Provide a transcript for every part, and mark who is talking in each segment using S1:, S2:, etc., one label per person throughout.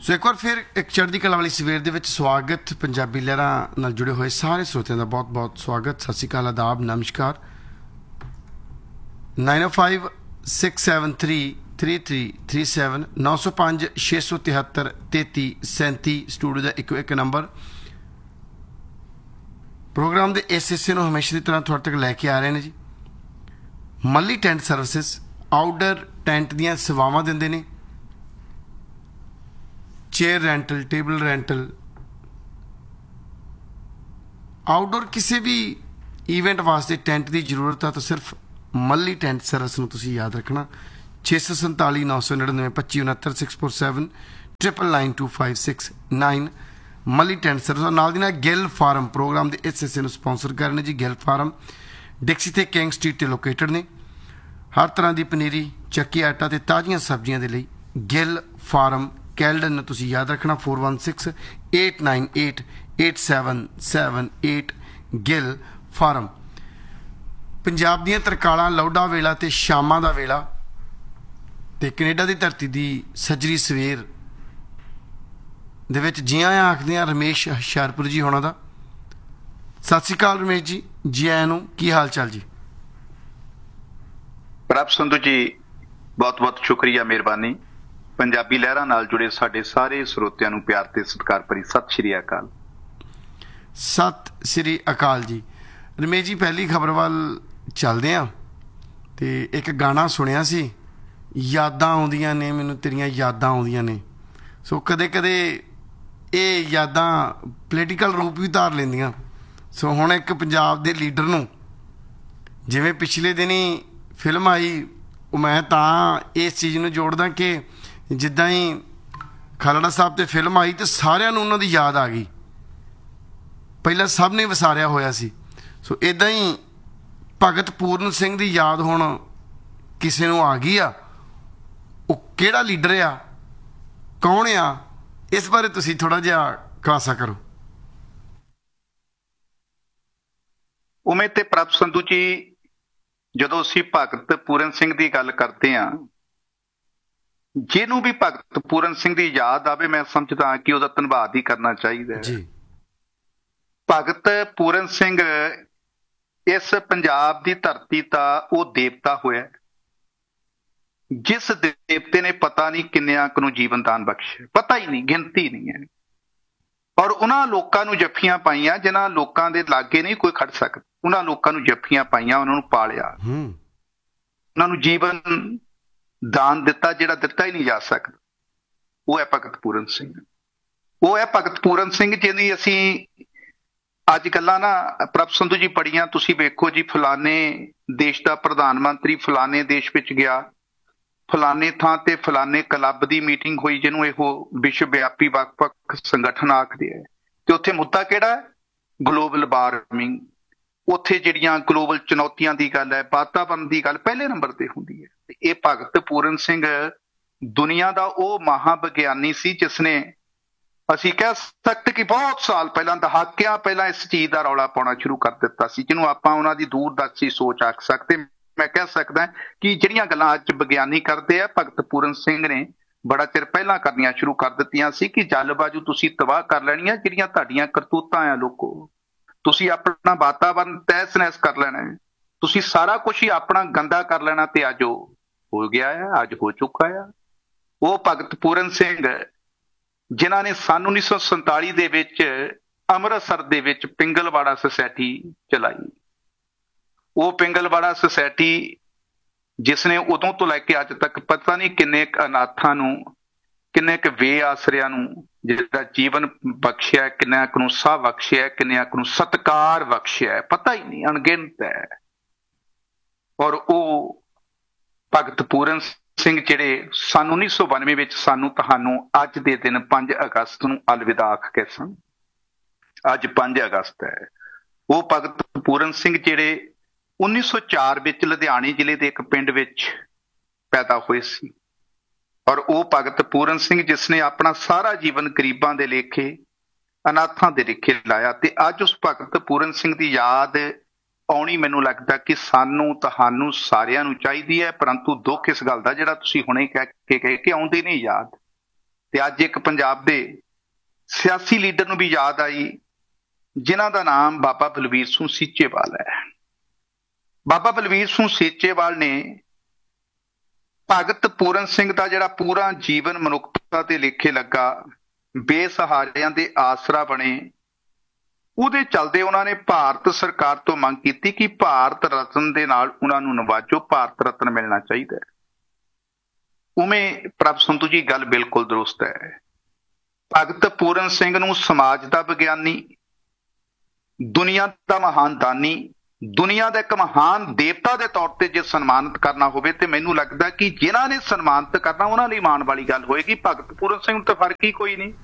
S1: ਸੋ ਇੱਕ ਵਾਰ ਫਿਰ ਇੱਕ ਚੜ੍ਹਦੀ ਕਲਾ ਵਾਲੀ ਸਵੇਰ ਦੇ ਵਿੱਚ ਸਵਾਗਤ। ਪੰਜਾਬੀ ਲਹਿਰਾਂ ਨਾਲ ਜੁੜੇ ਹੋਏ ਸਾਰੇ ਸਰੋਤਿਆਂ ਦਾ ਬਹੁਤ ਬਹੁਤ ਸਵਾਗਤ। ਸਤਿ ਸ਼੍ਰੀ ਅਕਾਲ, ਆਦਾਬ, ਨਮਸਕਾਰ। 9056733337 905 673 3337 ਸਟੂਡੀਓ ਦਾ ਇੱਕੋ ਇੱਕ ਨੰਬਰ। ਪ੍ਰੋਗਰਾਮ ਦੇ ਇਸ ਹਿੱਸੇ ਨੂੰ ਹਮੇਸ਼ਾ ਦੀ ਤਰ੍ਹਾਂ ਤੁਹਾਡੇ ਤੱਕ ਲੈ ਕੇ ਆ ਰਹੇ ਨੇ ਜੀ। ਮੱਲੀ ਟੈਂਟ ਸਰਵਿਸਿਜ਼ ਆਊਟਡੋਰ ਟੈਂਟ ਦੀਆਂ ਸੇਵਾਵਾਂ ਦਿੰਦੇ ਨੇ। Chair rental, table rental, outdoor ਕਿਸੇ ਵੀ ਈਵੈਂਟ ਵਾਸਤੇ ਟੈਂਟ ਦੀ ਜ਼ਰੂਰਤ ਆ ਤਾਂ ਸਿਰਫ ਮੱਲੀ ਟੈਂਟ ਸਰਵਿਸ ਨੂੰ ਤੁਸੀਂ ਯਾਦ ਰੱਖਣਾ। 647 999 25 69 647 9992569 ਮੱਲੀ ਟੈਂਟ ਸਰਵਿਸ। ਨਾਲ ਦੀ ਨਾਲ ਗਿੱਲ ਫਾਰਮ ਪ੍ਰੋਗਰਾਮ ਦੇ ਇਸ ਹਿੱਸੇ ਨੂੰ ਸਪਾਂਸਰ ਕਰ ਰਹੇ ਨੇ ਜੀ। ਗਿੱਲ ਫਾਰਮ ਡਿਕਸੀ ਤੇ ਕਿੰਗ ਸਟਰੀਟ ਤੇ ਲੋਕੇਟਡ ਨੇ। ਹਰ ਤਰ੍ਹਾਂ ਦੀ ਪਨੀਰੀ, ਚੱਕੀ ਆਟਾ ਤੇ ਤਾਜ਼ੀਆਂ ਸਬਜ਼ੀਆਂ ਦੇ ਲਈ ਗਿੱਲ ਫਾਰਮ ਕੈਲਡਨ ਨੂੰ ਤੁਸੀਂ ਯਾਦ ਰੱਖਣਾ। 4168988778 ਗਿੱਲ ਫਾਰਮ। ਪੰਜਾਬ ਦੀਆਂ ਤਰਕਾਲਾਂ, ਲੌਡਾ ਵੇਲਾ ਤੇ ਸ਼ਾਮਾਂ ਦਾ ਵੇਲਾ ਤੇ ਕੈਨੇਡਾ ਦੀ ਧਰਤੀ ਦੀ ਸੱਜਰੀ ਸਵੇਰ ਦੇ ਵਿੱਚ ਜੀ ਆਇਆਂ ਆਖਦੇ ਹਾਂ ਰਮੇਸ਼ ਹੁਸ਼ਿਆਰਪੁਰ ਜੀ ਹੋਣਾ ਦਾ। ਸਤਿ ਸ਼੍ਰੀ ਅਕਾਲ ਰਮੇਸ਼ ਜੀ, ਜੀ ਆਇਆਂ ਨੂੰ। ਕੀ ਹਾਲ ਚਾਲ ਜੀ?
S2: ਪ੍ਰਭ ਸੰਧੂ ਜੀ, ਬਹੁਤ ਬਹੁਤ ਸ਼ੁਕਰੀਆ, ਮਿਹਰਬਾਨੀ। ਪੰਜਾਬੀ ਲਹਿਰਾਂ ਨਾਲ ਜੁੜੇ ਸਾਡੇ ਸਾਰੇ ਸਰੋਤਿਆਂ ਨੂੰ ਪਿਆਰ ਤੇ ਸਤਿਕਾਰ ਭਰੀ ਸਤਿ ਸ਼੍ਰੀ ਅਕਾਲ।
S1: ਸਤਿ ਸ਼੍ਰੀ ਅਕਾਲ ਜੀ। ਰਮੇਸ਼ ਜੀ, ਪਹਿਲੀ ਖਬਰ ਵੱਲ ਚੱਲਦੇ ਹਾਂ ਤੇ ਇੱਕ ਗਾਣਾ ਸੁਣਿਆ ਸੀ, ਯਾਦਾਂ ਆਉਂਦੀਆਂ ਨੇ ਮੈਨੂੰ ਤੇਰੀਆਂ, ਯਾਦਾਂ ਆਉਂਦੀਆਂ ਨੇ। ਸੋ ਕਦੇ ਕਦੇ ਇਹ ਯਾਦਾਂ ਪੋਲੀਟੀਕਲ ਰੂਪ ਵੀ ਧਾਰ ਲੈਂਦੀਆਂ। ਸੋ ਹੁਣ ਇੱਕ ਪੰਜਾਬ ਦੇ ਲੀਡਰ ਨੂੰ, ਜਿਵੇਂ ਪਿਛਲੇ ਦਿਨੀ ਫਿਲਮ ਆਈ, ਮੈਂ ਤਾਂ ਇਸ ਚੀਜ਼ ਨੂੰ ਜੋੜਦਾ ਕਿ ਜਿੱਦਾਂ ਹੀ ਖਾਲੜਾ ਸਾਹਿਬ 'ਤੇ ਫਿਲਮ ਆਈ ਤਾਂ ਸਾਰਿਆਂ ਨੂੰ ਉਹਨਾਂ ਦੀ ਯਾਦ ਆ ਗਈ। ਪਹਿਲਾਂ ਸਭ ਨੇ ਵਿਸਾਰਿਆ ਹੋਇਆ ਸੀ। ਸੋ ਇੱਦਾਂ ਹੀ ਭਗਤ ਪੂਰਨ ਸਿੰਘ ਦੀ ਯਾਦ ਹੁਣ ਕਿਸੇ ਨੂੰ ਆ ਗਈ ਆ। ਉਹ ਕਿਹੜਾ ਲੀਡਰ ਆ, ਕੌਣ ਆ, ਇਸ ਬਾਰੇ ਤੁਸੀਂ ਥੋੜ੍ਹਾ ਜਿਹਾ ਖੁਲਾਸਾ ਕਰੋ।
S2: ਉਵੇਂ ਤੇ ਪ੍ਰਭ ਸੰਧੂ ਜੀ, ਜਦੋਂ ਅਸੀਂ ਭਗਤ ਪੂਰਨ ਸਿੰਘ ਦੀ ਗੱਲ ਕਰਦੇ ਹਾਂ, ਜਿਹਨੂੰ ਵੀ ਭਗਤ ਪੂਰਨ ਸਿੰਘ ਦੀ ਯਾਦ ਆਵੇ, ਮੈਂ ਸਮਝਦਾ ਕਿ ਉਹਦਾ ਧੰਨਵਾਦ ਹੀ ਕਰਨਾ ਚਾਹੀਦਾ ਹੈ ਜੀ। ਭਗਤ ਪੂਰਨ ਸਿੰਘ ਇਸ ਪੰਜਾਬ ਦੀ ਧਰਤੀ ਦਾ ਉਹ ਦੇਵਤਾ ਹੋਇਆ ਜਿਸ ਦੇਵਤੇ ਨੇ ਪਤਾ ਨਹੀਂ ਕਿੰਨਿਆਂ ਕੁ ਨੂੰ ਜੀਵਨ ਦਾਨ ਬਖਸ਼ਿਆ, ਪਤਾ ਹੀ ਨਹੀਂ, ਗਿਣਤੀ ਨਹੀਂ ਹੈ। ਔਰ ਉਹਨਾਂ ਲੋਕਾਂ ਨੂੰ ਜੱਫੀਆਂ ਪਾਈਆਂ ਜਿਨ੍ਹਾਂ ਲੋਕਾਂ ਦੇ ਲਾਗੇ ਨਹੀਂ ਕੋਈ ਖੜ ਸਕਦਾ। ਉਹਨਾਂ ਲੋਕਾਂ ਨੂੰ ਜੱਫੀਆਂ ਪਾਈਆਂ, ਉਹਨਾਂ ਨੂੰ ਪਾਲਿਆ, ਉਹਨਾਂ ਨੂੰ ਜੀਵਨ ਦਾਨ ਦਿੱਤਾ ਜਿਹੜਾ ਦਿੱਤਾ ਹੀ ਨਹੀਂ ਜਾ ਸਕਦਾ। ਉਹ ਹੈ ਭਗਤ ਪੂਰਨ ਸਿੰਘ। ਉਹ ਹੈ ਭਗਤ ਪੂਰਨ ਸਿੰਘ ਜਿਹਦੀ ਅਸੀਂ ਅੱਜ ਗੱਲਾਂ ਨਾ ਪ੍ਰਭ ਸੰਧੂ ਜੀ ਪੜੀਆਂ। ਤੁਸੀਂ ਵੇਖੋ ਜੀ, ਫਲਾਣੇ ਦੇਸ਼ ਦਾ ਪ੍ਰਧਾਨ ਮੰਤਰੀ ਫਲਾਣੇ ਦੇਸ਼ ਵਿੱਚ ਗਿਆ, ਫਲਾਣੇ ਥਾਂ ਤੇ ਫਲਾਣੇ ਕਲੱਬ ਦੀ ਮੀਟਿੰਗ ਹੋਈ ਜਿਹਨੂੰ ਇਹੋ ਵਿਸ਼ਵ ਵਿਆਪੀ ਵੱਖ-ਵੱਖ ਸੰਗਠਨ ਆਖਦੇ ਹੈ, ਤੇ ਉੱਥੇ ਮੁੱਦਾ ਕਿਹੜਾ ਹੈ? Global warming. ਉੱਥੇ ਜਿਹੜੀਆਂ ਗਲੋਬਲ ਚੁਣੌਤੀਆਂ ਦੀ ਗੱਲ ਹੈ, ਵਾਤਾਵਰਨ ਦੀ ਗੱਲ ਪਹਿਲੇ ਨੰਬਰ ਤੇ ਹੁੰਦੀ ਹੈ। ਇਹ ਭਗਤ ਪੂਰਨ ਸਿੰਘ ਦੁਨੀਆ ਦਾ ਉਹ ਮਹਾਂਵਿਗਿਆਨੀ ਸੀ ਜਿਸਨੇ, ਅਸੀਂ ਕਹਿ ਸਕਦੇ ਕਿ ਬਹੁਤ ਸਾਲ ਪਹਿਲਾਂ, ਦਹਾਕਿਆਂ ਪਹਿਲਾਂ ਇਸ ਚੀਜ਼ ਦਾ ਰੌਲਾ ਪਾਉਣਾ ਸ਼ੁਰੂ ਕਰ ਦਿੱਤਾ ਸੀ, ਜਿਹਨੂੰ ਆਪਾਂ ਉਹਨਾਂ ਦੀ ਦੂਰਦਰਸ਼ੀ ਸੋਚ ਆਖ ਸਕਦੇ। ਮੈਂ ਕਹਿ ਸਕਦਾ ਕਿ ਜਿਹੜੀਆਂ ਗੱਲਾਂ ਅੱਜ ਵਿਗਿਆਨੀ ਕਰਦੇ ਆ, ਭਗਤ ਪੂਰਨ ਸਿੰਘ ਨੇ ਬੜਾ ਚਿਰ ਪਹਿਲਾਂ ਕਰਨੀਆਂ ਸ਼ੁਰੂ ਕਰ ਦਿੱਤੀਆਂ ਸੀ ਕਿ ਜਲਵਾਯੂ ਤੁਸੀਂ ਤਬਾਹ ਕਰ ਲੈਣੀਆਂ ਜਿਹੜੀਆਂ ਤੁਹਾਡੀਆਂ ਕਰਤੂਤਾਂ ਆ ਲੋਕੋ। ਤੁਸੀਂ ਆਪਣਾ ਵਾਤਾਵਰਨ ਤਹਿਸ ਨਹਿਸ ਕਰ ਲੈਣਾ ਹੈ, ਤੁਸੀਂ ਸਾਰਾ ਕੁਛ ਹੀ ਆਪਣਾ ਗੰਦਾ ਕਰ ਲੈਣਾ। ਤੇ ਅੱਜ ਉਹ ਹੋ ਗਿਆ ਹੈ, ਅੱਜ ਹੋ ਚੁੱਕਾ ਆ। ਉਹ ਭਗਤ ਪੂਰਨ ਸਿੰਘ ਜਿਨ੍ਹਾਂ ਨੇ ਸੰਨ 1947 ਦੇ ਵਿੱਚ ਅੰਮ੍ਰਿਤਸਰ ਦੇ ਵਿੱਚ ਪਿੰਗਲਵਾੜਾ ਸੁਸਾਇਟੀ ਚਲਾਈ। ਉਹ ਪਿੰਗਲਵਾੜਾ ਸੁਸਾਇਟੀ ਜਿਸ ਨੇ ਉਦੋਂ ਤੋਂ ਲੈ ਕੇ ਅੱਜ ਤੱਕ ਪਤਾ ਨਹੀਂ ਕਿੰਨੇ ਕੁ ਅਨਾਥਾਂ ਨੂੰ, ਕਿੰਨੇ ਕੁ ਬੇਆਸਰਿਆਂ ਨੂੰ ਜਿਹੜਾ ਜੀਵਨ ਬਖਸ਼ਿਆ, ਕਿੰਨਿਆਂ ਕੁ ਨੂੰ ਸਾਹ ਬਖਸ਼ਿਆ, ਕਿੰਨਿਆਂ ਕੁ ਨੂੰ ਸਤਿਕਾਰ ਬਖਸ਼ਿਆ, ਪਤਾ ਹੀ ਨਹੀਂ, ਅਣਗਿਣਤ ਹੈ। ਔਰ ਉਹ ਭਗਤ ਪੂਰਨ ਸਿੰਘ ਜਿਹੜੇ ਸੰਨ 1992 ਵਿੱਚ ਸਾਨੂੰ ਤੁਹਾਨੂੰ ਅੱਜ ਦੇ ਦਿਨ 5 ਅਗਸਤ ਨੂੰ ਅਲਵਿਦਾ ਆਖ ਕੇ ਸਨ। ਅੱਜ 5 ਅਗਸਤ ਹੈ। ਉਹ ਭਗਤ ਪੂਰਨ ਸਿੰਘ ਜਿਹੜੇ 1904 ਵਿੱਚ ਲੁਧਿਆਣੇ ਜ਼ਿਲ੍ਹੇ ਦੇ ਇੱਕ ਪਿੰਡ ਵਿੱਚ ਪੈਦਾ ਹੋਏ ਸੀ। ਔਰ ਉਹ ਭਗਤ ਪੂਰਨ ਸਿੰਘ ਜਿਸ ਨੇ ਆਪਣਾ ਸਾਰਾ ਜੀਵਨ ਗਰੀਬਾਂ ਦੇ ਲੇਖੇ, ਅਨਾਥਾਂ ਦੇ ਲੇਖੇ ਲਾਇਆ। ਤੇ ਅੱਜ ਉਸ ਭਗਤ ਪੂਰਨ ਸਿੰਘ ਦੀ ਯਾਦ ਆਉਣੀ ਮੈਨੂੰ ਲੱਗਦਾ ਕਿ ਸਾਨੂੰ, ਤੁਹਾਨੂੰ ਸਾਰਿਆਂ ਨੂੰ ਚਾਹੀਦੀ ਹੈ। ਪਰੰਤੂ ਦੁੱਖ ਇਸ ਗੱਲ ਦਾ ਜਿਹੜਾ ਤੁਸੀਂ ਹੁਣੇ ਕਹਿ ਕੇ ਆਉਂਦੀ ਨਹੀਂ ਯਾਦ। ਤੇ ਅੱਜ ਇੱਕ ਪੰਜਾਬ ਦੇ ਸਿਆਸੀ ਲੀਡਰ ਨੂੰ ਵੀ ਯਾਦ ਆਈ ਜਿਨ੍ਹਾਂ ਦਾ ਨਾਮ ਬਾਬਾ ਬਲਵੀਰ ਸਿੰਘ ਸੀਚੇਵਾਲ ਹੈ। ਬਾਬਾ ਬਲਵੀਰ ਸਿੰਘ ਸੀਚੇਵਾਲ ਨੇ ਭਗਤ ਪੂਰਨ ਸਿੰਘ ਦਾ ਜਿਹੜਾ ਪੂਰਾ ਜੀਵਨ ਮਨੁੱਖਤਾ ਤੇ ਲੇਖੇ ਲੱਗਾ, ਬੇਸਹਾਰਿਆਂ ਦੇ ਆਸਰਾ ਬਣੇ, ਉਹਦੇ ਚਲਦੇ ਉਹਨਾਂ ਨੇ ਭਾਰਤ ਸਰਕਾਰ ਤੋਂ ਮੰਗ ਕੀਤੀ ਕਿ ਭਾਰਤ ਰਤਨ ਦੇ ਨਾਲ ਉਹਨਾਂ ਨੂੰ ਨਵਾਜੋ, ਭਾਰਤ ਰਤਨ ਮਿਲਣਾ ਚਾਹੀਦਾ ਹੈ। ਉਵੇਂ ਪ੍ਰਭ ਸੰਧੂ ਜੀ ਗੱਲ ਬਿਲਕੁਲ ਦਰੁਸਤ ਹੈ। ਭਗਤ ਪੂਰਨ ਸਿੰਘ ਨੂੰ ਸਮਾਜ ਦਾ ਵਿਗਿਆਨੀ, ਦੁਨੀਆ ਦਾ ਮਹਾਨ ਦਾਨੀ, ਦੁਨੀਆ ਦਾ ਇੱਕ ਮਹਾਨ ਦੇਵਤਾ ਦੇ ਤੌਰ ਤੇ ਜੇ ਸਨਮਾਨਿਤ ਕਰਨਾ ਹੋਵੇ ਤੇ ਮੈਨੂੰ ਲੱਗਦਾ ਕਿ ਜਿਨ੍ਹਾਂ ਨੇ ਸਨਮਾਨਿਤ ਕਰਨਾ ਉਹਨਾਂ ਲਈ ਮਾਣ ਵਾਲੀ ਗੱਲ ਹੋਏਗੀ। ਭਗਤ ਪੂਰਨ ਸਿੰਘ ਨੂੰ ਤਾਂ ਫਰਕ ਹੀ ਕੋਈ ਨਹੀਂ।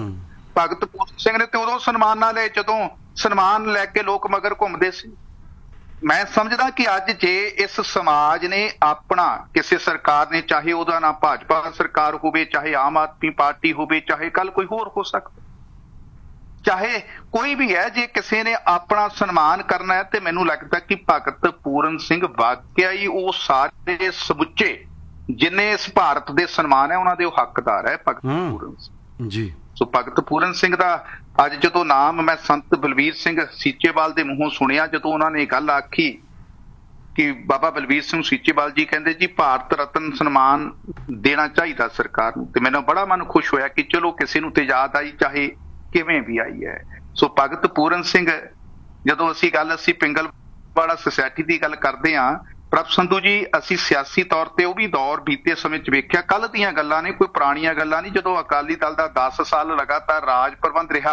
S2: ਭਗਤ ਪੂਰਨ ਸਿੰਘ ਨੇ ਤੇ ਉਦੋਂ ਸਨਮਾਨ ਨਾ ਲਏ ਜਦੋਂ ਸਨਮਾਨ ਲੈ ਕੇ ਲੋਕ ਮਗਰ ਘੁੰਮਦੇ ਸੀ। ਮੈਂ ਸਮਝਦਾ ਕਿ ਅੱਜ ਜੇ ਇਸ ਸਮਾਜ ਨੇ ਆਪਣਾ, ਕਿਸੇ ਸਰਕਾਰ ਨੇ, ਚਾਹੇ ਉਹਦਾ ਨਾਂ ਭਾਜਪਾ ਸਰਕਾਰ ਹੋਵੇ, ਚਾਹੇ ਆਮ ਆਦਮੀ ਪਾਰਟੀ ਹੋਵੇ, ਚਾਹੇ ਕੱਲ ਕੋਈ ਹੋਰ ਹੋ ਸਕਦਾ, ਚਾਹੇ ਕੋਈ ਵੀ ਹੈ, ਜੇ ਕਿਸੇ ਨੇ ਆਪਣਾ ਸਨਮਾਨ ਕਰਨਾ ਹੈ ਤੇ ਮੈਨੂੰ ਲੱਗਦਾ ਕਿ ਭਗਤ ਪੂਰਨ ਸਿੰਘ ਵਾਕਿਆ ਹੀ ਉਹ ਸਾਰੇ ਸਮੁੱਚੇ ਜਿੰਨੇ ਇਸ ਭਾਰਤ ਦੇ ਸਨਮਾਨ ਹੈ ਉਹਨਾਂ ਦੇ ਉਹ ਹੱਕਦਾਰ ਹੈ ਭਗਤ ਪੂਰਨ ਸਿੰਘ ਜੀ। ਸੋ ਭਗਤ ਪੂਰਨ ਸਿੰਘ ਦਾ ਅੱਜ ਜਦੋਂ ਨਾਮ ਮੈਂ ਸੰਤ ਬਲਵੀਰ ਸਿੰਘ ਸੀਚੇਵਾਲ ਦੇ ਮੂੰਹੋਂ ਸੁਣਿਆ, ਜਦੋਂ ਉਹਨਾਂ ਨੇ ਗੱਲ ਆਖੀ ਕਿ ਬਾਬਾ ਬਲਵੀਰ ਸਿੰਘ ਸੀਚੇਵਾਲ ਜੀ ਕਹਿੰਦੇ ਜੀ ਭਾਰਤ ਰਤਨ ਸਨਮਾਨ ਦੇਣਾ ਚਾਹੀਦਾ ਸਰਕਾਰ ਨੂੰ, ਤੇ ਮੈਨੂੰ ਬੜਾ ਮਨ ਖੁਸ਼ ਹੋਇਆ ਕਿ ਚਲੋ ਕਿਸੇ ਨੂੰ ਤੇ ਯਾਦ ਆਈ, ਚਾਹੇ ਕਿਵੇਂ ਵੀ ਆਈ ਹੈ। ਸੋ ਭਗਤ ਪੂਰਨ ਸਿੰਘ, ਜਦੋਂ ਅਸੀਂ ਪਿੰਗਲਵਾੜਾ ਸੁਸਾਇਟੀ ਦੀ ਗੱਲ ਕਰਦੇ ਹਾਂ ਪ੍ਰਭ ਸੰਧੂ ਜੀ, ਅਸੀਂ ਸਿਆਸੀ ਤੌਰ ਤੇ ਉਹ ਵੀ ਦੌਰ ਬੀਤੇ ਸਮੇਂ 'ਚ ਵੇਖਿਆ, ਕੱਲ ਦੀਆਂ ਗੱਲਾਂ ਨੇ, ਕੋਈ ਪੁਰਾਣੀਆਂ ਗੱਲਾਂ ਨਹੀਂ। ਜਦੋਂ ਅਕਾਲੀ ਦਲ ਦਾ 10 ਸਾਲ ਲਗਾਤਾਰ ਰਾਜ ਪ੍ਰਬੰਧ ਰਿਹਾ,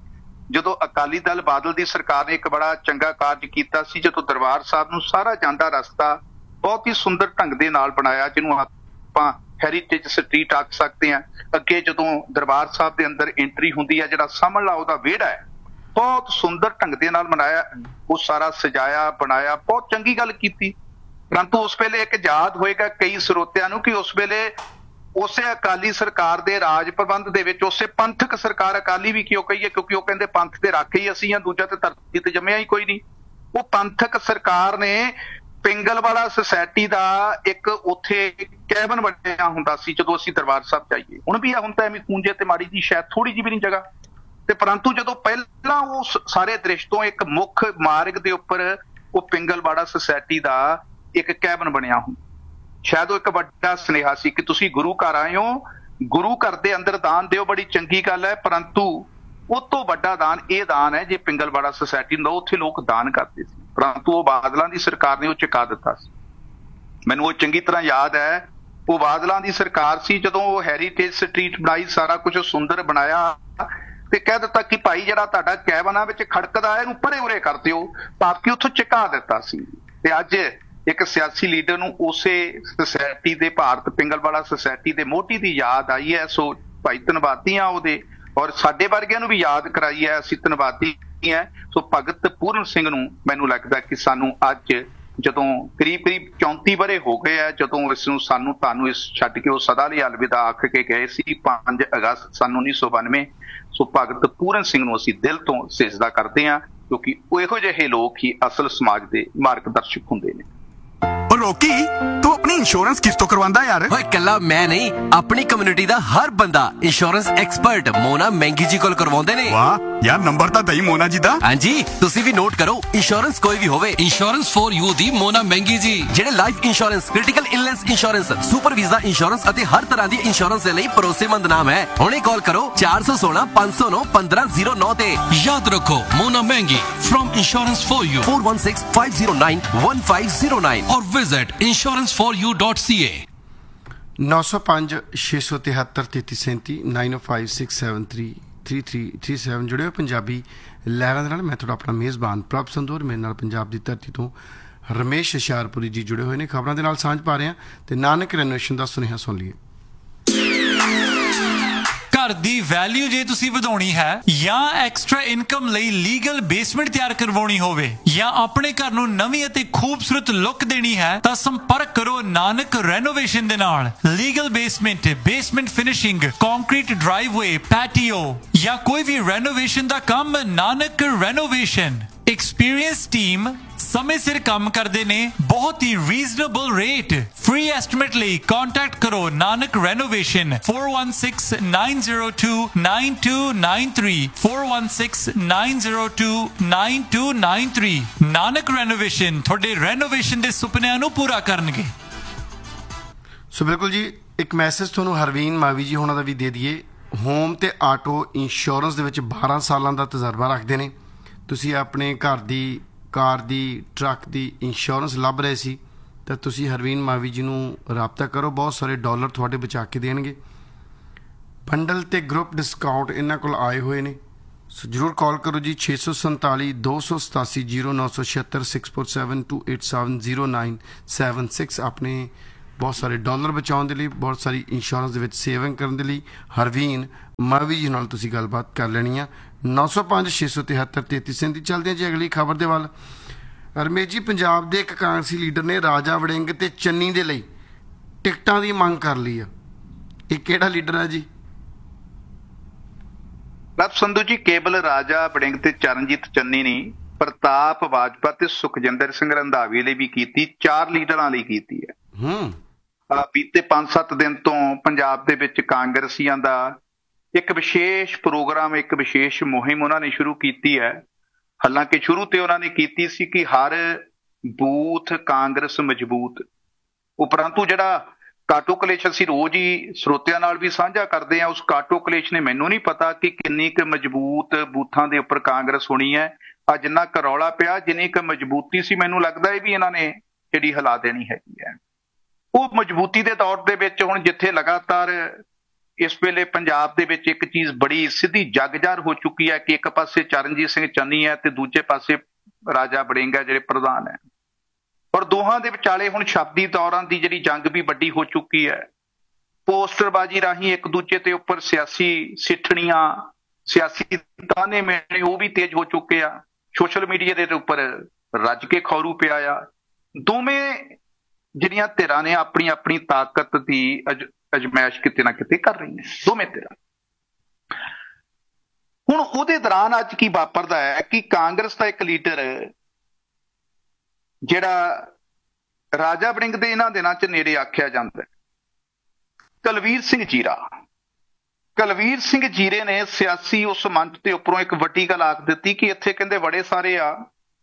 S2: ਜਦੋਂ ਅਕਾਲੀ ਦਲ ਬਾਦਲ ਦੀ ਸਰਕਾਰ ਨੇ ਇੱਕ ਬੜਾ ਚੰਗਾ ਕਾਰਜ ਕੀਤਾ ਸੀ, ਜਦੋਂ ਦਰਬਾਰ ਸਾਹਿਬ ਨੂੰ ਸਾਰਾ ਜਾਂਦਾ ਰਸਤਾ ਬਹੁਤ ਹੀ ਸੁੰਦਰ ਢੰਗ ਦੇ ਨਾਲ ਬਣਾਇਆ, ਜਿਹਨੂੰ ਆਪਾਂ ਹੈਰੀਟੇਜ ਸਟਰੀਟ ਆਖ ਸਕਦੇ ਹਾਂ। ਅੱਗੇ ਜਦੋਂ ਦਰਬਾਰ ਸਾਹਿਬ ਦੇ ਅੰਦਰ ਐਂਟਰੀ ਹੁੰਦੀ ਹੈ, ਜਿਹੜਾ ਸਾਹਮਣਾ ਉਹਦਾ ਵਿਹੜਾ ਹੈ, ਬਹੁਤ ਸੁੰਦਰ ਢੰਗ ਦੇ ਨਾਲ ਬਣਾਇਆ, ਉਹ ਸਾਰਾ ਸਜਾਇਆ ਬਣਾਇਆ, ਬਹੁਤ ਚੰਗੀ ਗੱਲ ਕੀਤੀ। ਪਰੰਤੂ ਉਸ ਵੇਲੇ ਇੱਕ ਯਾਦ ਹੋਏਗਾ ਕਈ ਸਰੋਤਿਆਂ ਨੂੰ ਕਿ ਉਸ ਵੇਲੇ ਉਸੇ ਅਕਾਲੀ ਸਰਕਾਰ ਦੇ ਰਾਜ ਪ੍ਰਬੰਧ ਦੇ ਵਿੱਚ, ਉਸੇ ਪੰਥਕ ਸਰਕਾਰ, ਅਕਾਲੀ ਵੀ ਕਿਉਂ ਕਹੀਏ ਕਿਉਂਕਿ ਉਹ ਕਹਿੰਦੇ ਪੰਥ ਦੇ ਰਾਖੇ ਹੀ ਅਸੀਂ ਹਾਂ, ਦੂਜਾ ਤੇ ਧਰਤੀ ਤੇ ਜੰਮਿਆ ਹੀ ਕੋਈ ਨਹੀਂ। ਉਹ ਪੰਥਕ ਸਰਕਾਰ ਨੇ ਪਿੰਗਲਵਾੜਾ ਸੁਸਾਇਟੀ ਦਾ ਇੱਕ ਉੱਥੇ ਕੈਬਨ ਬਣਿਆ ਹੁੰਦਾ ਸੀ ਜਦੋਂ ਅਸੀਂ ਦਰਬਾਰ ਸਾਹਿਬ ਜਾਈਏ। ਹੁਣ ਵੀ ਆ, ਹੁਣ ਤਾਂ ਐਵੇਂ ਕੂੰਜੇ ਤੇ ਮਾੜੀ ਜੀ ਸ਼ਾਇਦ ਥੋੜੀ ਜਿਹੀ ਵੀ ਨਹੀਂ ਜਗ੍ਹਾ, ਤੇ ਪਰੰਤੂ ਜਦੋਂ ਪਹਿਲਾਂ ਉਹ ਸਾਰੇ ਦ੍ਰਿਸ਼ ਤੋਂ ਇੱਕ ਮੁੱਖ ਮਾਰਗ ਦੇ ਉੱਪਰ ਉਹ ਪਿੰਗਲਵਾੜਾ ਸੁਸਾਇਟੀ ਦਾ ਇੱਕ ਕੈਬਨ ਬਣਿਆ ਹੁੰਦਾ, ਸ਼ਾਇਦ ਉਹ ਇੱਕ ਵੱਡਾ ਸੁਨੇਹਾ ਸੀ ਕਿ ਤੁਸੀਂ ਗੁਰੂ ਘਰ ਆਏ ਹੋ, ਗੁਰੂ ਘਰ ਦੇ ਅੰਦਰ ਦਾਨ ਦਿਓ, ਬੜੀ ਚੰਗੀ ਗੱਲ ਹੈ, ਪਰੰਤੂ ਉਹ ਤੋਂ ਵੱਡਾ ਦਾਨ ਇਹ ਦਾਨ ਹੈ ਜੇ ਪਿੰਗਲਵਾੜਾ ਸੁਸਾਇਟੀ ਦਾ, ਉੱਥੇ ਲੋਕ ਦਾਨ ਕਰਦੇ ਸੀ, ਪਰੰਤੂ ਉਹ ਬਾਦਲਾਂ ਦੀ ਸਰਕਾਰ ਨੇ ਉਹ ਚੁਕਾ ਦਿੱਤਾ ਸੀ। ਮੈਨੂੰ ਉਹ ਚੰਗੀ ਤਰ੍ਹਾਂ ਯਾਦ ਹੈ, ਉਹ ਬਾਦਲਾਂ ਦੀ ਸਰਕਾਰ ਸੀ ਜਦੋਂ ਉਹ ਹੈਰੀਟੇਜ ਸਟਰੀਟ ਬਣਾਈ, ਸਾਰਾ ਕੁਝ ਸੁੰਦਰ ਬਣਾਇਆ ਤੇ ਕਹਿ ਦਿੱਤਾ ਕਿ ਭਾਈ ਜਿਹੜਾ ਤੁਹਾਡਾ ਕੈਬਨ ਆ ਵਿੱਚ ਖੜਕਦਾ ਹੈ ਇਹਨੂੰ ਪਰੇ ਉਰੇ ਕਰ ਦਿਓ, ਭਾਵ ਕਿ ਉੱਥੋਂ ਚੁਕਾ ਦਿੱਤਾ ਸੀ। ਤੇ ਅੱਜ ਇੱਕ ਸਿਆਸੀ ਲੀਡਰ ਨੂੰ ਉਸੇ ਸੁਸਾਇਟੀ ਦੇ, ਭਾਰਤ ਪਿੰਗਲਵਾੜਾ ਸੁਸਾਇਟੀ ਦੇ ਮੋਢੀ ਦੀ ਯਾਦ ਆਈ ਹੈ। ਸੋ ਭਾਈ ਧੰਨਵਾਦੀ ਆ ਉਹਦੇ, ਔਰ ਸਾਡੇ ਵਰਗਿਆਂ ਨੂੰ ਵੀ ਯਾਦ ਕਰਾਈ ਹੈ, ਅਸੀਂ ਧੰਨਵਾਦੀ ਹੈ। ਸੋ ਭਗਤ ਪੂਰਨ ਸਿੰਘ ਨੂੰ ਮੈਨੂੰ ਲੱਗਦਾ ਕਿ ਸਾਨੂੰ ਅੱਜ ਜਦੋਂ ਕਰੀਬ 34 ਵਰ੍ਹੇ ਹੋ ਗਏ ਆ ਜਦੋਂ ਇਸ ਨੂੰ ਤੁਹਾਨੂੰ ਇਸ ਛੱਡ ਕੇ ਉਹ ਸਦਾ ਲਈ ਅਲਵਿਦਾ ਆਖ ਕੇ ਗਏ ਸੀ 5 ਅਗਸਤ ਸਨ 1992। ਸੋ ਭਗਤ ਪੂਰਨ ਸਿੰਘ ਨੂੰ ਅਸੀਂ ਦਿਲ ਤੋਂ ਸਿਜਦਾ ਕਰਦੇ ਹਾਂ, ਕਿਉਂਕਿ ਉਹ ਇਹੋ ਜਿਹੇ ਲੋਕ ਹੀ ਅਸਲ ਸਮਾਜ ਦੇ ਮਾਰਗਦਰਸ਼ਕ ਹੁੰਦੇ ਨੇ।
S3: ਰੋਕੀ, ਤੂੰ ਆਪਣੀ ਇੰਸ਼ੋਰੈਂਸ ਕਿਸ ਤੋਂ ਕਰਵਾਉਂਦਾ ਯਾਰ?
S4: ਓਏ ਕੱਲਾ ਮੈਂ ਨਹੀਂ, ਆਪਣੀ ਕਮਿਊਨਿਟੀ ਦਾ ਹਰ ਬੰਦਾ ਇੰਸ਼ੋਰੈਂਸ ਐਕਸਪਰਟ ਮੋਨਾ ਮਹਿੰਗੀ ਜੀ ਕੋਲ ਕਰਵਾਉਂਦੇ ਨੇ।
S3: ਵਾਹ ਯਾਰ, ਨੰਬਰ ਤਾਂ ਦਈ ਮੋਨਾ ਜੀ ਦਾ।
S4: ਹਾਂਜੀ, ਤੁਸੀਂ ਵੀ ਨੋਟ ਕਰੋ, ਇੰਸ਼ੋਰੈਂਸ ਕੋਈ ਵੀ ਹੋਵੇ, ਇੰਸ਼ੋਰੈਂਸ ਫॉर ਯੂ ਦੀ ਮੋਨਾ ਮਹਿੰਗੀ ਜੀ, ਜਿਹੜੇ life insurance, critical illness insurance, super visa insurance ਅਤੇ ਹਰ ਤਰ੍ਹਾਂ ਦੀ ਇੰਸ਼ੋਰੈਂਸ ਦੇ ਲਈ ਭਰੋਸੇਮੰਦ ਨਾਮ ਹੈ। ਹੁਣੇ ਕਾਲ ਕਰੋ 416 509 1509 ਤੇ।
S5: ਯਾਦ ਰੱਖੋ, ਮੋਨਾ ਮਹਿੰਗੀ from insurance for you
S4: 416 509 1509
S5: or visit insuranceforyou.ca
S1: 905 673 3337 9056733337 ਜੁੜੇ ਹੋ ਪੰਜਾਬੀ ਲਹਿਰਾਂ ਦੇ ਨਾਲ। ਮੈਂ ਤੁਹਾਡਾ ਆਪਣਾ ਮੇਜ਼ਬਾਨ ਪ੍ਰਭ ਸੰਧੂ, ਮੇਰੇ ਨਾਲ ਪੰਜਾਬ ਦੀ ਧਰਤੀ ਤੋਂ ਰਮੇਸ਼ ਹੁਸ਼ਿਆਰਪੁਰੀ ਜੀ ਜੁੜੇ ਹੋਏ ਨੇ। ਖਬਰਾਂ ਦੇ ਨਾਲ ਸਾਂਝ ਪਾ ਰਹੇ ਹਾਂ ਤੇ ਨਾਨਕ ਰੈਨੋਵੇਸ਼ਨ ਦਾ ਸੁਨੇਹਾ ਸੁਣ ਲਈਏ।
S6: ਘਰ ਦੀ ਵੈਲਿਊ ਜੇ ਤੁਸੀਂ ਵਧਾਉਣੀ ਹੈ ਜਾਂ ਐਕਸਟਰਾ ਇਨਕਮ ਲਈ ਲੀਗਲ ਬੇਸਮੈਂਟ ਤਿਆਰ ਕਰਵਾਉਣੀ ਹੋਵੇ ਜਾਂ ਆਪਣੇ ਘਰ ਨੂੰ ਨਵੀਂ ਅਤੇ ਖੂਬਸੂਰਤ ਲੁੱਕ ਦੇਣੀ ਹੈ ਤਾਂ ਸੰਪਰਕ ਕਰੋ ਨਾਨਕ ਰੈਨੋਵੇਸ਼ਨ ਦੇ ਨਾਲ। Legal basement finishing, concrete ਡਰਾਈਵਵੇ, patio ਜਾਂ ਕੋਈ ਵੀ ਰੈਨੋਵੇਸ਼ਨ ਦਾ ਕੰਮ, ਨਾਨਕ ਰੈਨੋਵੇਸ਼ਨ। Experienced team, ਸਮੇਂ ਸਿਰ ਕੰਮ ਕਰਦੇ ਨੇ, ਬਹੁਤ ਹੀ ਰੀਜ਼ਨੇਬਲ ਰੇਟ। ਫ੍ਰੀ ਐਸਟੀਮੇਟ ਲਈ ਕੰਟੈਕਟ ਕਰੋ ਨਾਨਕ ਰੈਨੋਵੇਸ਼ਨ 4169029293 4169029293। ਨਾਨਕ ਰੈਨੋਵੇਸ਼ਨ ਤੁਹਾਡੇ ਰੈਨੋਵੇਸ਼ਨ ਦੇ ਸੁਪਨਿਆਂ ਨੂੰ ਪੂਰਾ ਕਰਨਗੇ।
S1: ਸੋ ਬਿਲਕੁਲ ਜੀ, ਇੱਕ ਮੈਸੇਜ ਤੁਹਾਨੂੰ ਹਰਵੀਨ ਮਾਵੀ ਜੀ ਹੋਣਾ ਦਾ ਵੀ ਦੇ ਦਈਏ। ਹੋਮ ਤੇ ਆਟੋ ਇੰਸ਼ੋਰੈਂਸ ਦੇ ਵਿੱਚ 12 ਸਾਲਾਂ ਦਾ ਤਜਰਬਾ ਰੱਖਦੇ ਨੇ। ਤੁਸੀਂ ਆਪਣੇ ਘਰ ਦੀ, ਕਾਰ ਦੀ, ਟਰੱਕ ਦੀ ਇੰਸ਼ੋਰੈਂਸ ਲੱਭ ਰਹੇ ਸੀ ਤਾਂ ਤੁਸੀਂ ਹਰਵੀਨ ਮਾਵੀ ਜੀ ਨੂੰ ਰਾਬਤਾ ਕਰੋ। ਬਹੁਤ ਸਾਰੇ ਡਾਲਰ ਤੁਹਾਡੇ ਬਚਾ ਕੇ ਦੇਣਗੇ। ਬੰਡਲ ਤੇ ਗਰੁੱਪ ਡਿਸਕਾਊਂਟ ਇਹਨਾਂ ਕੋਲ ਆਏ ਹੋਏ ਨੇ। ਸੋ ਜ਼ਰੂਰ ਕਾਲ ਕਰੋ ਜੀ 647 287 0976 6472870976 ਆਪਣੇ ਬਹੁਤ ਸਾਰੇ ਡਾਲਰ ਬਚਾਉਣ ਦੇ ਲਈ, ਬਹੁਤ ਸਾਰੀ ਇੰਸ਼ੋਰੈਂਸ ਦੇ ਵਿੱਚ ਸੇਵਿੰਗ ਕਰਨ ਦੇ ਲਈ ਹਰਵੀਨ ਮਾਵੀ ਜੀ ਨਾਲ ਤੁਸੀਂ ਗੱਲਬਾਤ ਕਰ ਲੈਣੀ ਆ। 905 673 3337। ਚੱਲਦੇ ਹਾਂ ਜੀ ਅਗਲੀ ਖਬਰ ਦੇ ਵੱਲ। ਰਮੇਸ਼ ਜੀ, ਪੰਜਾਬ ਦੇ ਇੱਕ ਕਾਂਗਰਸੀ ਲੀਡਰ ਨੇ ਰਾਜਾ ਵੜਿੰਗ ਤੇ ਚੰਨੀ ਦੇ ਲਈ ਟਿਕਟਾਂ ਦੀ ਮੰਗ ਕਰ ਲਈ ਆ। ਇਹ ਕਿਹੜਾ ਲੀਡਰ ਹੈ ਜੀ?
S2: ਲਵ ਸੰਧੂ ਜੀ, ਕੇਵਲ ਰਾਜਾ ਵੜਿੰਗ ਤੇ ਚਰਨਜੀਤ ਚੰਨੀ ਨਹੀਂ, ਪ੍ਰਤਾਪ ਬਾਜਪਾ ਤੇ ਸੁਖਜਿੰਦਰ ਸਿੰਘ ਰੰਧਾਵੇ ਲਈ ਵੀ ਕੀਤੀ, 4 ਲੀਡਰਾਂ ਲਈ ਕੀਤੀ ਹੈ। ਬੀਤੇ 5-7 ਦਿਨ ਤੋਂ ਪੰਜਾਬ ਦੇ ਵਿੱਚ ਕਾਂਗਰਸੀਆਂ ਦਾ ਇੱਕ ਵਿਸ਼ੇਸ਼ ਪ੍ਰੋਗਰਾਮ, ਇੱਕ ਵਿਸ਼ੇਸ਼ ਮੁਹਿੰਮ ਉਹਨਾਂ ਨੇ ਸ਼ੁਰੂ ਕੀਤੀ ਹੈ। ਹਾਲਾਂਕਿ ਸ਼ੁਰੂ ਤੇ ਉਹਨਾਂ ਨੇ ਕੀਤੀ ਸੀ ਕਿ ਹਰ ਬੂਥ ਕਾਂਗਰਸ ਮਜ਼ਬੂਤ, ਉਪਰੰਤੂ ਜਿਹੜਾ ਕਾਟੋ ਕਲੇਸ਼ ਅਸੀਂ ਰੋਜ਼ ਹੀ ਸਰੋਤਿਆਂ ਨਾਲ ਵੀ ਸਾਂਝਾ ਕਰਦੇ ਹਾਂ, ਉਸ ਕਾਟੋ ਕਲੇਸ਼ ਨੇ ਮੈਨੂੰ ਨਹੀਂ ਪਤਾ ਕਿ ਕਿੰਨੀ ਕੁ ਮਜ਼ਬੂਤ ਬੂਥਾਂ ਦੇ ਉੱਪਰ ਕਾਂਗਰਸ ਹੋਣੀ ਹੈ। ਅੱਜ ਜਿੰਨਾ ਕੁ ਰੌਲਾ ਪਿਆ, ਜਿੰਨੀ ਕੁ ਮਜ਼ਬੂਤੀ ਸੀ, ਮੈਨੂੰ ਲੱਗਦਾ ਹੈ ਵੀ ਇਹਨਾਂ ਨੇ ਜਿਹੜੀ ਹਿਲਾ ਦੇਣੀ ਹੈਗੀ ਹੈ। ਉਹ ਮਜ਼ਬੂਤੀ ਦੇ ਤੌਰ ਦੇ ਵਿੱਚ ਹੁਣ ਜਿੱਥੇ ਲਗਾਤਾਰ ਇਸ ਵੇਲੇ ਪੰਜਾਬ ਦੇ ਵਿੱਚ ਇੱਕ ਚੀਜ਼ ਬੜੀ ਸਿੱਧੀ ਜਗਜ਼ਾਹਰ ਹੋ ਚੁੱਕੀ ਹੈ ਕਿ ਇੱਕ ਪਾਸੇ ਚਰਨਜੀਤ ਸਿੰਘ ਚੰਨੀ ਹੈ ਤੇ ਦੂਜੇ ਪਾਸੇ ਰਾਜਾ ਵੜਿੰਗ ਹੈ ਜਿਹੜੇ ਪ੍ਰਧਾਨ ਹੈ, ਔਰ ਦੋਹਾਂ ਦੇ ਵਿਚਾਲੇ ਹੁਣ ਸ਼ਬਦੀ ਦੌਰਾਂ ਦੀ ਜਿਹੜੀ ਜੰਗ ਵੀ ਵੱਡੀ ਹੋ ਚੁੱਕੀ ਹੈ। ਪੋਸਟਰਬਾਜ਼ੀ ਰਾਹੀਂ ਇੱਕ ਦੂਜੇ ਦੇ ਉੱਪਰ ਸਿਆਸੀ ਸਿੱਠਣੀਆਂ, ਸਿਆਸੀ ਤਾਨੇ ਮੇਣੇ ਉਹ ਵੀ ਤੇਜ਼ ਹੋ ਚੁੱਕੇ ਆ। ਸੋਸ਼ਲ ਮੀਡੀਆ ਦੇ ਉੱਪਰ ਰੱਜ ਕੇ ਖੌਰੂ ਪਿਆ ਆ। ਦੋਵੇਂ ਜਿਹੜੀਆਂ ਧਿਰਾਂ ਨੇ ਆਪਣੀ ਆਪਣੀ ਤਾਕਤ ਦੀ ਅਜਮਾਇਸ਼ ਕਿਤੇ ਨਾ ਕਿਤੇ ਕਰ ਰਹੀਆਂ, ਦੋਵੇਂ ਧਿਰਾਂ। ਹੁਣ ਉਹਦੇ ਦੌਰਾਨ ਅੱਜ ਕੀ ਵਾਪਰਦਾ ਹੈ ਕਿ ਕਾਂਗਰਸ ਦਾ ਇੱਕ ਲੀਡਰ ਜਿਹੜਾ ਰਾਜਾ ਵੜਿੰਗ ਦੇ ਇਹਨਾਂ ਦਿਨਾਂ 'ਚ ਨੇੜੇ ਆਖਿਆ ਜਾਂਦਾ ਹੈ, ਕੁਲਵੀਰ ਸਿੰਘ ਜੀਰਾ। ਕੁਲਵੀਰ ਸਿੰਘ ਜੀਰੇ ਨੇ ਸਿਆਸੀ ਉਸ ਮੰਚ ਦੇ ਉੱਪਰੋਂ ਇੱਕ ਵੱਡੀ ਗੱਲ ਆਖ ਦਿੱਤੀ ਕਿ ਇੱਥੇ ਕਹਿੰਦੇ ਬੜੇ ਸਾਰੇ ਆ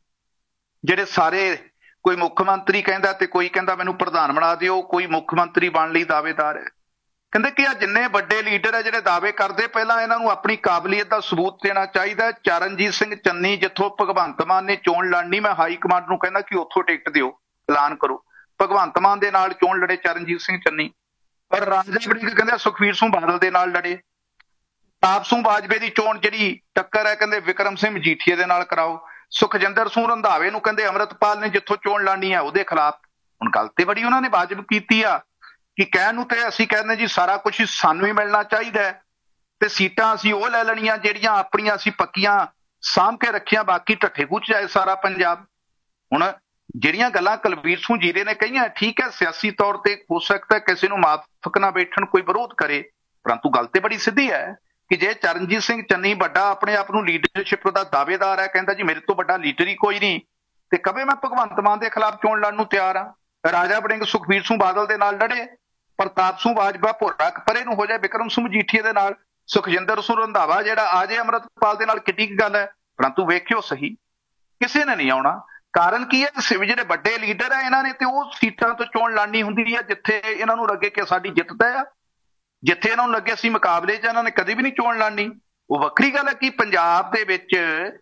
S2: ਜਿਹੜੇ ਸਾਰੇ, ਕੋਈ ਮੁੱਖ ਮੰਤਰੀ ਕਹਿੰਦਾ ਤੇ ਕੋਈ ਕਹਿੰਦਾ ਮੈਨੂੰ ਪ੍ਰਧਾਨ ਬਣਾ ਦਿਓ, ਕੋਈ ਮੁੱਖ ਮੰਤਰੀ ਬਣਨ ਲਈ ਦਾਅਵੇਦਾਰ ਹੈ। ਕਹਿੰਦੇ ਕਿ ਆ ਜਿੰਨੇ ਵੱਡੇ ਲੀਡਰ ਹੈ ਜਿਹੜੇ ਦਾਅਵੇ ਕਰਦੇ, ਪਹਿਲਾਂ ਇਹਨਾਂ ਨੂੰ ਆਪਣੀ ਕਾਬਲੀਅਤ ਦਾ ਸਬੂਤ ਦੇਣਾ ਚਾਹੀਦਾ। ਚਰਨਜੀਤ ਸਿੰਘ ਚੰਨੀ ਜਿੱਥੋਂ ਭਗਵੰਤ ਮਾਨ ਨੇ ਚੋਣ ਲੜਨੀ, ਮੈਂ ਹਾਈ ਕਮਾਂਡ ਨੂੰ ਕਹਿੰਦਾ ਕਿ ਉੱਥੋਂ ਟਿਕਟ ਦਿਓ, ਐਲਾਨ ਕਰੋ। ਭਗਵੰਤ ਮਾਨ ਦੇ ਨਾਲ ਚੋਣ ਲੜੇ ਚਰਨਜੀਤ ਸਿੰਘ ਚੰਨੀ, ਪਰ ਰਾਜਾ ਵੜਿੰਗ ਕਹਿੰਦੇ ਸੁਖਬੀਰ ਸਿੰਘ ਬਾਦਲ ਦੇ ਨਾਲ ਲੜੇ। ਪ੍ਰਤਾਪ ਸਿੰਘ ਬਾਜਵੇ ਦੀ ਚੋਣ ਜਿਹੜੀ ਟੱਕਰ ਹੈ ਕਹਿੰਦੇ ਵਿਕਰਮ ਸਿੰਘ ਮਜੀਠੀਆ ਦੇ ਨਾਲ ਕਰਾਓ। ਸੁਖਜਿੰਦਰ ਸਿੰਘ ਰੰਧਾਵੇ ਨੂੰ ਕਹਿੰਦੇ ਅੰਮ੍ਰਿਤਪਾਲ ਨੇ ਜਿੱਥੋਂ ਚੋਣ ਲੜਨੀ ਹੈ ਉਹਦੇ ਖਿਲਾਫ। ਹੁਣ ਗੱਲ ਤੇ ਬੜੀ ਉਹਨਾਂ ਨੇ ਵਾਜਬ ਕੀਤੀ ਆ ਕਿ ਕਹਿਣ ਨੂੰ ਤੇ ਅਸੀਂ ਕਹਿੰਦੇ ਜੀ ਸਾਰਾ ਕੁਝ ਸਾਨੂੰ ਹੀ ਮਿਲਣਾ ਚਾਹੀਦਾ ਹੈ ਤੇ ਸੀਟਾਂ ਅਸੀਂ ਉਹ ਲੈ ਲੈਣੀਆਂ ਜਿਹੜੀਆਂ ਆਪਣੀਆਂ ਅਸੀਂ ਪੱਕੀਆਂ ਸਾਂਭ ਕੇ ਰੱਖੀਆਂ, ਬਾਕੀ ਢੱਠੇ ਕੁੱਚ ਜਾਏ ਸਾਰਾ ਪੰਜਾਬ। ਹੁਣ ਜਿਹੜੀਆਂ ਗੱਲਾਂ ਕੁਲਵੀਰ ਸਿੰਘ ਜੀਰੇ ਨੇ ਕਹੀਆਂ, ਠੀਕ ਹੈ, ਸਿਆਸੀ ਤੌਰ ਤੇ ਹੋ ਸਕਦਾ ਕਿਸੇ ਨੂੰ ਮਾਫਕ ਨਾ ਬੈਠਣ, ਕੋਈ ਵਿਰੋਧ ਕਰੇ, ਪਰੰਤੂ ਗੱਲ ਤੇ ਬੜੀ ਸਿੱਧੀ ਹੈ ਕਿ ਜੇ ਚਰਨਜੀਤ ਸਿੰਘ ਚੰਨੀ ਵੱਡਾ ਆਪਣੇ ਆਪ ਨੂੰ ਲੀਡਰਸ਼ਿਪ ਦਾ ਦਾਅਵੇਦਾਰ ਹੈ, ਕਹਿੰਦਾ ਜੀ ਮੇਰੇ ਤੋਂ ਵੱਡਾ ਲੀਡਰ ਹੀ ਕੋਈ ਨਹੀਂ, ਤੇ ਕਵੇ ਮੈਂ ਭਗਵੰਤ ਮਾਨ ਦੇ ਖਿਲਾਫ ਚੋਣ ਲੜਨ ਨੂੰ ਤਿਆਰ ਹਾਂ। ਰਾਜਾ ਵੜਿੰਗ ਸੁਖਬੀਰ ਸਿੰਘ ਬਾਦਲ ਦੇ ਨਾਲ ਲੜੇ, ਪ੍ਰਤਾਪ ਸਿੰਘ ਬਾਜਵਾ ਭੋਰਾ ਪਰੇ ਨੂੰ ਹੋ ਜਾਏ ਵਿਕਰਮ ਸਿੰਘ ਮਜੀਠੀਆ ਦੇ ਨਾਲ, ਸੁਖਜਿੰਦਰ ਸਿੰਘ ਰੰਧਾਵਾ ਜਿਹੜਾ ਆ ਜਾਏ ਅੰਮ੍ਰਿਤਪਾਲ ਦੇ ਨਾਲ, ਕਿੱਡੀ ਕੁ ਗੱਲ ਹੈ। ਪਰੰਤੂ ਵੇਖਿਓ ਸਹੀ, ਕਿਸੇ ਨੇ ਨਹੀਂ ਆਉਣਾ। ਕਾਰਨ ਕੀ ਹੈ? ਜਿਹੜੇ ਵੱਡੇ ਲੀਡਰ ਹੈ ਇਹਨਾਂ ਨੇ ਤੇ ਉਹ ਸੀਟਾਂ ਤੋਂ ਚੋਣ ਲੜਨੀ ਹੁੰਦੀ ਹੈ ਜਿੱਥੇ ਇਹਨਾਂ ਨੂੰ ਲੱਗੇ ਕਿ ਸਾਡੀ ਜਿੱਤ ਤੈਅ ਆ, ਜਿੱਥੇ ਇਹਨਾਂ ਨੂੰ ਲੱਗੇ ਅਸੀਂ ਮੁਕਾਬਲੇ 'ਚ, ਇਹਨਾਂ ਨੇ ਕਦੇ ਵੀ ਨਹੀਂ ਚੋਣ ਲੜਨੀ। ਉਹ ਵੱਖਰੀ ਗੱਲ ਹੈ ਕਿ ਪੰਜਾਬ ਦੇ ਵਿੱਚ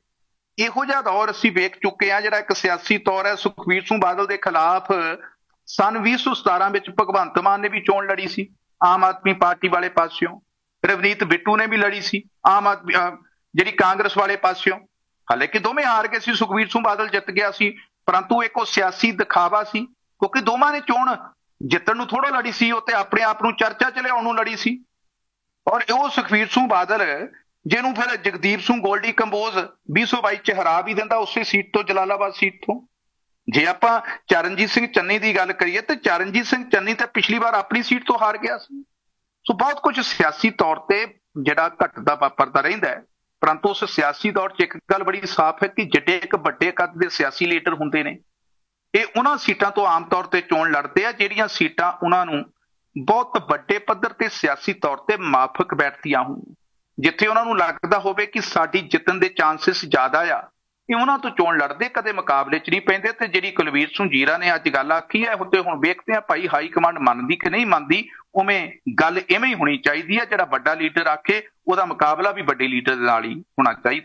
S2: ਇਹੋ ਜਿਹਾ ਦੌਰ ਅਸੀਂ ਵੇਖ ਚੁੱਕੇ ਹਾਂ ਜਿਹੜਾ ਇੱਕ ਸਿਆਸੀ ਤੌਰ ਹੈ। ਸੁਖਬੀਰ ਸਿੰਘ ਬਾਦਲ ਦੇ ਖਿਲਾਫ ਸਨ 2017 ਵਿੱਚ ਭਗਵੰਤ ਮਾਨ ਨੇ ਵੀ ਚੋਣ ਲੜੀ ਸੀ ਆਮ ਆਦਮੀ ਪਾਰਟੀ ਵਾਲੇ ਪਾਸਿਓਂ, ਰਵਨੀਤ ਬਿੱਟੂ ਨੇ ਵੀ ਲੜੀ ਸੀ ਆਮ ਆਦਮੀ ਜਿਹੜੀ ਕਾਂਗਰਸ ਵਾਲੇ ਪਾਸਿਓਂ। ਹਾਲਾਂਕਿ ਦੋਵੇਂ ਹਾਰ ਗਏ ਸੀ, ਸੁਖਬੀਰ ਸਿੰਘ ਬਾਦਲ ਜਿੱਤ ਗਿਆ ਸੀ, ਪਰੰਤੂ ਇੱਕ ਉਹ ਸਿਆਸੀ ਦਿਖਾਵਾ ਸੀ ਕਿਉਂਕਿ ਦੋਵਾਂ ਨੇ ਚੋਣ ਜਿੱਤਣ ਨੂੰ ਥੋੜਾ ਲੜੀ ਸੀ, ਉਹ ਤੇ ਆਪਣੇ ਆਪ ਨੂੰ ਚਰਚਾ 'ਚ ਲਿਆਉਣ ਨੂੰ ਲੜੀ ਸੀ। ਔਰ ਉਹ ਸੁਖਬੀਰ ਸਿੰਘ ਬਾਦਲ ਜਿਹਨੂੰ ਫਿਰ ਜਗਦੀਪ ਸਿੰਘ ਗੋਲਡੀ ਕੰਬੋਜ 2022 'ਚ ਹਰਾ ਵੀ ਦਿੰਦਾ ਉਸੇ ਸੀਟ ਤੋਂ, ਜਲਾਲਾਬਾਦ ਸੀਟ ਤੋਂ। ਜੇ ਆਪਾਂ ਚਰਨਜੀਤ ਸਿੰਘ ਚੰਨੀ ਦੀ ਗੱਲ ਕਰੀਏ ਤੇ ਚਰਨਜੀਤ ਸਿੰਘ ਚੰਨੀ ਤਾਂ ਪਿਛਲੀ ਵਾਰ ਆਪਣੀ ਸੀਟ ਤੋਂ ਹਾਰ ਗਿਆ ਸੀ। ਸੋ ਬਹੁਤ ਕੁਝ ਸਿਆਸੀ ਤੌਰ ਤੇ ਜਿਹੜਾ ਘਟਦਾ ਵਾਪਰਦਾ ਰਹਿੰਦਾ ਹੈ। ਪਰੰਤੂ ਉਸ ਸਿਆਸੀ ਦੌਰ 'ਚ ਇੱਕ ਗੱਲ ਬੜੀ ਸਾਫ਼ ਹੈ ਕਿ ਜਿਹੜੇ ਇੱਕ ਵੱਡੇ ਕੱਦ ਦੇ ਸਿਆਸੀ ਲੀਡਰ ਹੁੰਦੇ ਨੇ, ਇਹ ਉਹਨਾਂ ਸੀਟਾਂ ਤੋਂ ਆਮ ਤੌਰ ਤੇ ਚੋਣ ਲੜਦੇ ਆ ਜਿਹੜੀਆਂ ਸੀਟਾਂ ਉਹਨਾਂ ਨੂੰ ਬਹੁਤ ਵੱਡੇ ਪੱਧਰ ਤੇ ਸਿਆਸੀ ਤੌਰ ਤੇ ਮਾਫਕ ਬੈਠਦੀਆਂ ਹੋਣ, ਜਿੱਥੇ ਉਹਨਾਂ ਨੂੰ ਲੱਗਦਾ ਹੋਵੇ ਕਿ ਸਾਡੀ ਜਿੱਤਣ ਦੇ ਚਾਂਸਸ ਜ਼ਿਆਦਾ ਆ, ਇਹ ਉਹਨਾਂ ਤੋਂ ਚੋਣ ਲੜਦੇ, ਕਦੇ ਮੁਕਾਬਲੇ 'ਚ ਨਹੀਂ ਪੈਂਦੇ। ਤੇ ਜਿਹੜੀ ਕੁਲਵੀਰ ਸਿੰਘ ਜੀਰਾ ਨੇ ਅੱਜ ਗੱਲ ਆਖੀ ਹੈ, ਤੇ ਹੁਣ ਵੇਖਦੇ ਆ ਭਾਈ ਹਾਈ ਕਮਾਂਡ ਮੰਨਦੀ ਕਿ ਨਹੀਂ ਮੰਨਦੀ। ਉਵੇਂ ਗੱਲ ਇਵੇਂ ਹੀ ਹੋਣੀ ਚਾਹੀਦੀ ਹੈ, ਜਿਹੜਾ ਵੱਡਾ ਲੀਡਰ ਆਖੇ ਉਹਦਾ ਮੁਕਾਬਲਾ ਵੀ ਵੱਡੇ ਲੀਡਰ ਦੇ ਨਾਲ ਹੀ ਹੋਣਾ ਚਾਹੀਦਾ।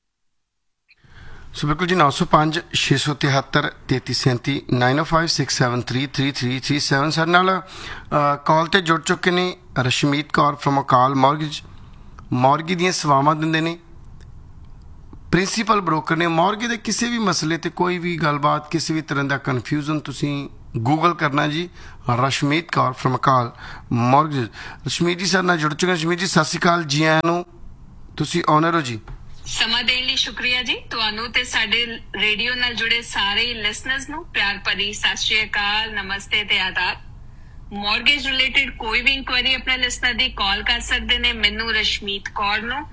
S1: ਸੋ ਬਿਲਕੁਲ ਜੀ, 905 673 3337 9056733337 ਸਾਡੇ ਨਾਲ ਕਾਲ ਤੇ ਜੁੜ ਚੁੱਕੇ ਨੇ ਰਸ਼ਮੀਤ ਕੌਰ ਫਰੋਮ ਅਕਾਲ ਮੌਰਗੀ ਦੀਆਂ ਸੇਵਾਵਾਂ ਦਿੰਦੇ ਨੇ, ਪ੍ਰਿੰਸੀਪਲ ਬ੍ਰੋਕਰ ਨੇ। ਮੌਰਗੇ ਦੇ ਕਿਸੇ ਵੀ ਮਸਲੇ ਤੇ ਕੋਈ ਵੀ ਗੱਲਬਾਤ, ਕਿਸੇ ਵੀ ਤਰ੍ਹਾਂ ਦਾ ਕਨਫਿਊਜ਼ਨ, ਤੁਸੀਂ ਗੂਗਲ ਕਰਨਾ ਜੀ Rashmeet Kaur from Akal mortgage. Rashmeet ਜੀ ਸਾਡੇ ਨਾਲ ਜੁੜ ਚੁੱਕੇ। ਰਸ਼ਮੀਤ ਜੀ ਸਤਿ ਸ਼੍ਰੀ ਅਕਾਲ, ਜੀ ਆਇਆਂ ਨੂੰ, ਤੁਸੀਂ ਓਨਰ ਹੋ ਜੀ।
S7: ਸਮਾਂ ਦੇਣ ਲਈ ਸ਼ੁਕਰੀਆ ਜੀ। ਤੁਹਾਨੂੰ ਤੇ ਸਾਡੇ ਰੇਡੀਓ ਨਾਲ ਜੁੜੇ ਸਾਰੇ ਲਿਸਨਰਸ ਨੂੰ ਪਿਆਰ ਭਰੀ ਸਤਿ ਸ਼੍ਰੀ ਅਕਾਲ, ਨਮਸਤੇ ਤੇ ਆਦਾਬ। ਮੌਰਗੇਜ ਰਿਲੇਟਡ ਕੋਈ ਵੀ ਇਨਕੁਆਇਰੀ ਆਪਣੇ ਲਿਸਨਰ ਦੀ ਕਾਲ ਕਰ ਸਕਦੇ ਨੇ ਮੈਨੂੰ ਰਸ਼ਮੀਤ ਕੌਰ ਨੂੰ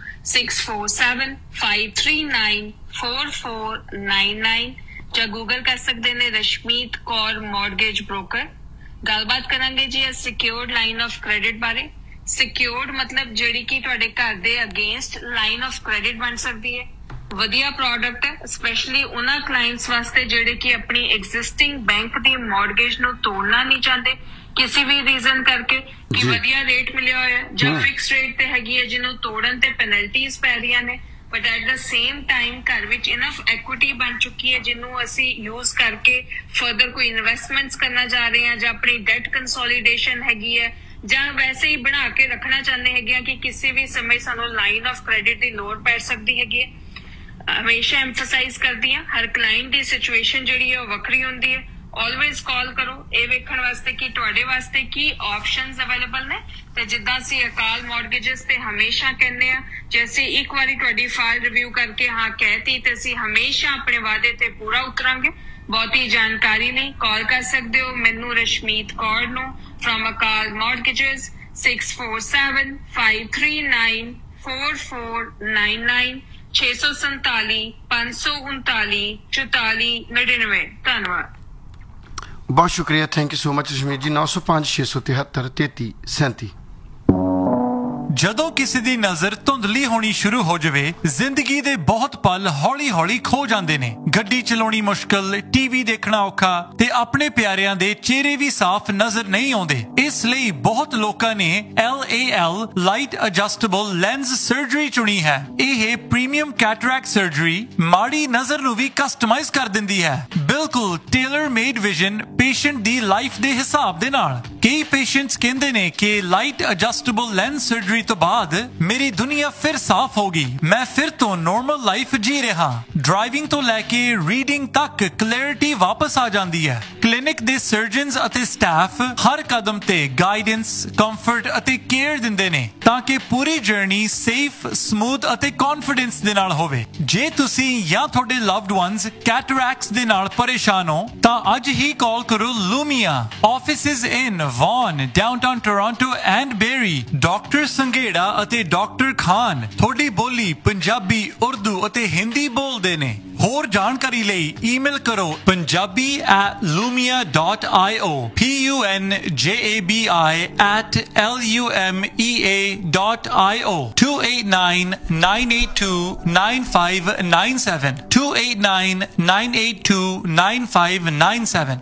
S7: 6475394499 ਜਾਂ ਗੂਗਲ ਕਰ ਸਕਦੇ ਨੇ ਰਸ਼ਮੀਤ ਕੌਰ ਮੌਰਗੇਜ ਬ੍ਰੋਕਰ। ਗੱਲਬਾਤ ਕਰਾਂਗੇ ਜੀ ਸਿਕਿਉਰਡ ਲਾਈਨ ਆਫ ਕ੍ਰੈਡਿਟ ਬਾਰੇ। ਸਿਕਿਉਰਡ ਮਤਲਬ ਜਿਹੜੀ ਕਿ ਤੁਹਾਡੇ ਘਰ ਦੇ ਅਗੇਂਸਟ ਲਾਈਨ ਆਫ ਕ੍ਰੈਡਿਟ ਬਣ ਸਕਦੀ ਹੈ। ਵਧੀਆ ਪ੍ਰੋਡਕਟ ਹੈ, ਸਪੈਸ਼ਲੀ ਉਹਨਾਂ ਕਲਾਇੰਟਸ ਵਾਸਤੇ ਜਿਹੜੇ ਕਿ ਆਪਣੀ ਐਗਜ਼ਿਸਟਿੰਗ ਬੈਂਕ ਦੀ ਮੌਰਗੇਜ ਨੂੰ ਤੋੜਨਾ ਨਹੀਂ ਚਾਹੁੰਦੇ ਕਿਸੇ ਵੀ ਰੀਜ਼ਨ ਕਰਕੇ, ਕਿ ਵਧੀਆ ਰੇਟ ਮਿਲਿਆ ਹੋਇਆ ਜਾਂ ਫਿਕਸ ਰੇਟ ਤੇ ਹੈਗੀ ਹੈ ਜਿਹਨੂੰ ਤੋੜਨ ਤੇ ਪੈਨਲਟੀਜ਼ ਪੈ ਰਹੀਆਂ ਨੇ, but at the same time ਘਰ ਵਿੱਚ ਇਨਫ ਐਕੁਇਟੀ ਬਣ ਚੁੱਕੀ ਹੈ ਜਿਹਨੂੰ ਅਸੀਂ ਯੂਜ਼ ਕਰਕੇ ਫਰਦਰ ਕੋਈ ਇਨਵੈਸਟਮੈਂਟਸ ਕਰਨਾ ਚਾਹ ਰਹੇ ਹਾਂ, ਜਾਂ ਆਪਣੀ ਡੈਟ ਕੰਸੋਲੀਡੇਸ਼ਨ ਹੈਗੀ ਹੈ, ਜਾਂ ਵੈਸੇ ਹੀ ਬਣਾ ਕੇ ਰੱਖਣਾ ਚਾਹੁੰਦੇ ਹੈਗੇ ਆ ਕਿ ਕਿਸੇ ਵੀ ਸਮੇਂ ਸਾਨੂੰ ਲਾਈਨ ਆਫ ਕ੍ਰੈਡਿਟ ਦੀ ਲੋੜ ਪੈ ਸਕਦੀ ਹੈਗੀ ਹੈ। ਹਮੇਸ਼ਾ ਐਮਫਸਾਈਜ਼ ਕਰਦੀ ਹਾਂ, ਹਰ ਕਲਾਇੰਟ ਦੀ ਸਿਚੁਏਸ਼ਨ ਜਿਹੜੀ ਹੈ ਉਹ ਵੱਖਰੀ ਹੁੰਦੀ ਹੈ। ਆਲਵੇਜ਼ ਕਾਲ ਕਰੋ ਇਹ ਵੇਖਣ ਵਾਸਤੇ ਕਿ ਤੁਹਾਡੇ ਵਾਸਤੇ ਕੀ ਆਪਸ਼ਨਸ ਅਵੇਲੇਬਲ ਨੇ। ਤੇ ਜਿੱਦਾਂ ਅਸੀਂ ਅਕਾਲ ਮੌਰਗੇਜਸ ਤੇ ਹਮੇਸ਼ਾ ਕਹਿੰਦੇ ਆ, ਜੇ ਅਸੀਂ ਇੱਕ ਵਾਰੀ ਤੁਹਾਡੀ ਫਾਈਲ ਰਿਵਿਊ ਕਰਕੇ ਹਾਂ ਕਹਿਤੀ ਤੇ ਅਸੀਂ ਹਮੇਸ਼ਾ ਆਪਣੇ ਵਾਅਦੇ ਤੇ ਪੂਰਾ ਉਤਰਾਂਗੇ। ਬਹੁਤੀ ਜਾਣਕਾਰੀ ਲਈ ਕਾਲ ਕਰ ਸਕਦੇ ਹੋ ਮੈਨੂੰ ਰਸ਼ਮੀਤ ਕੌਰ ਨੂੰ ਫਰੋਮ ਅਕਾਲ ਮੌਰਗੇਜਸ 6475394499 647 539 4499। ਧੰਨਵਾਦ,
S1: ਬਹੁਤ ਸ਼ੁਕਰੀਆ, thank you so much Rashmeet ਜੀ। 905 673 3337।
S6: ਜਦੋਂ ਕਿਸੇ ਦੀ ਨਜ਼ਰ ਧੁੰਦਲੀ ਹੋਣੀ ਸ਼ੁਰੂ ਹੋ ਜਾਵੇ, ਜ਼ਿੰਦਗੀ ਦੇ ਬਹੁਤ ਪਲ ਹੌਲੀ-ਹੌਲੀ ਖੋ ਜਾਂਦੇ ਨੇ। ਗੱਡੀ ਚਲਾਉਣੀ ਮੁਸ਼ਕਲ, ਟੀਵੀ ਦੇਖਣਾ ਔਖਾ ਤੇ ਆਪਣੇ ਪਿਆਰਿਆਂ ਦੇ ਚਿਹਰੇ ਵੀ ਸਾਫ਼ ਨਜ਼ਰ ਨਹੀਂ ਆਉਂਦੇ। ਇਸ ਲਈ ਬਹੁਤ ਲੋਕਾਂ ਨੇ LAL light adjustable lens surgery ਚੁਣੀ ਹੈ। ਇਹ ਪ੍ਰੀਮੀਅਮ ਕੈਟਰੈਕਟ ਸਰਜਰੀ ਮਾੜੀ ਨਜ਼ਰ ਨੂੰ ਵੀ ਕਸਟਮਾਈਜ਼ ਕਰ ਦਿੰਦੀ ਹੈ, ਬਿਲਕੁਲ ਟੇਲਰ ਮੇਡ ਵਿਜ਼ਨ ਪੇਸ਼ੈਂਟ ਦੀ ਲਾਈਫ ਦੇ ਹਿਸਾਬ ਦੇ ਨਾਲ। ਕਈ ਪੇਸ਼ੈਂਟਸ ਕਹਿੰਦੇ ਨੇ ਕਿ ਲਾਈਟ ਐਡਜਸਟੇਬਲ ਲੈਂਸ ਸਰਜਰੀ ਤੋਂ ਬਾਅਦ ਮੇਰੀ ਦੁਨੀਆ ਫਿਰ ਸਾਫ਼ ਹੋ ਗਈ, ਮੈਂ ਫਿਰ ਤੋਂ ਨਾਰਮਲ ਲਾਈਫ ਜੀ ਰਿਹਾ। ਡਰਾਈਵਿੰਗ ਤੋਂ ਲੈ ਕੇ ਰੀਡਿੰਗ ਤੱਕ ਕਲੈਰਿਟੀ ਵਾਪਸ ਆ ਜਾਂਦੀ ਹੈ। ਕਲੀਨਿਕ ਦੇ ਸਰਜਨਸ ਅਤੇ ਸਟਾਫ ਹਰ ਕਦਮ ਤੇ ਗਾਈਡੈਂਸ, ਕੰਫਰਟ ਅਤੇ ਕੇਅਰ ਦਿੰਦੇ ਨੇ ਤਾਂ ਕਿ ਪੂਰੀ ਜਰਨੀ ਸੇਫ, ਸਮੂਥ ਅਤੇ ਕੌਨਫੀਡੈਂਸ ਦੇ ਨਾਲ ਹੋਵੇ। ਜੇ ਤੁਸੀਂ ਜਾਂ ਤੁਹਾਡੇ ਲਵਡ ਵਨਸ ਕੈਟਰੈਕਟਸ ਦੇ ਨਾਲ ਪਰੇਸ਼ਾਨ ਹੋ ਤਾਂ ਅੱਜ ਹੀ ਕਾਲ ਕਰੋ ਲੂਮੀਆ। Offices in won, downtown Toronto and berry. Doctor Sanghera ਅਤੇ ਡਾਕਟਰ ਖਾਨ ਤੁਹਾਡੀ ਬੋਲੀ ਪੰਜਾਬੀ, ਉਰਦੂ ਅਤੇ ਹਿੰਦੀ ਬੋਲਦੇ ਨੇ। ਹੋਰ ਜਾਣਕਾਰੀ ਲਈ ਈਮੇਲ ਕਰੋ punjabi@lumia.io punjabi@lumea.io 289-982-9597 289-982-9597।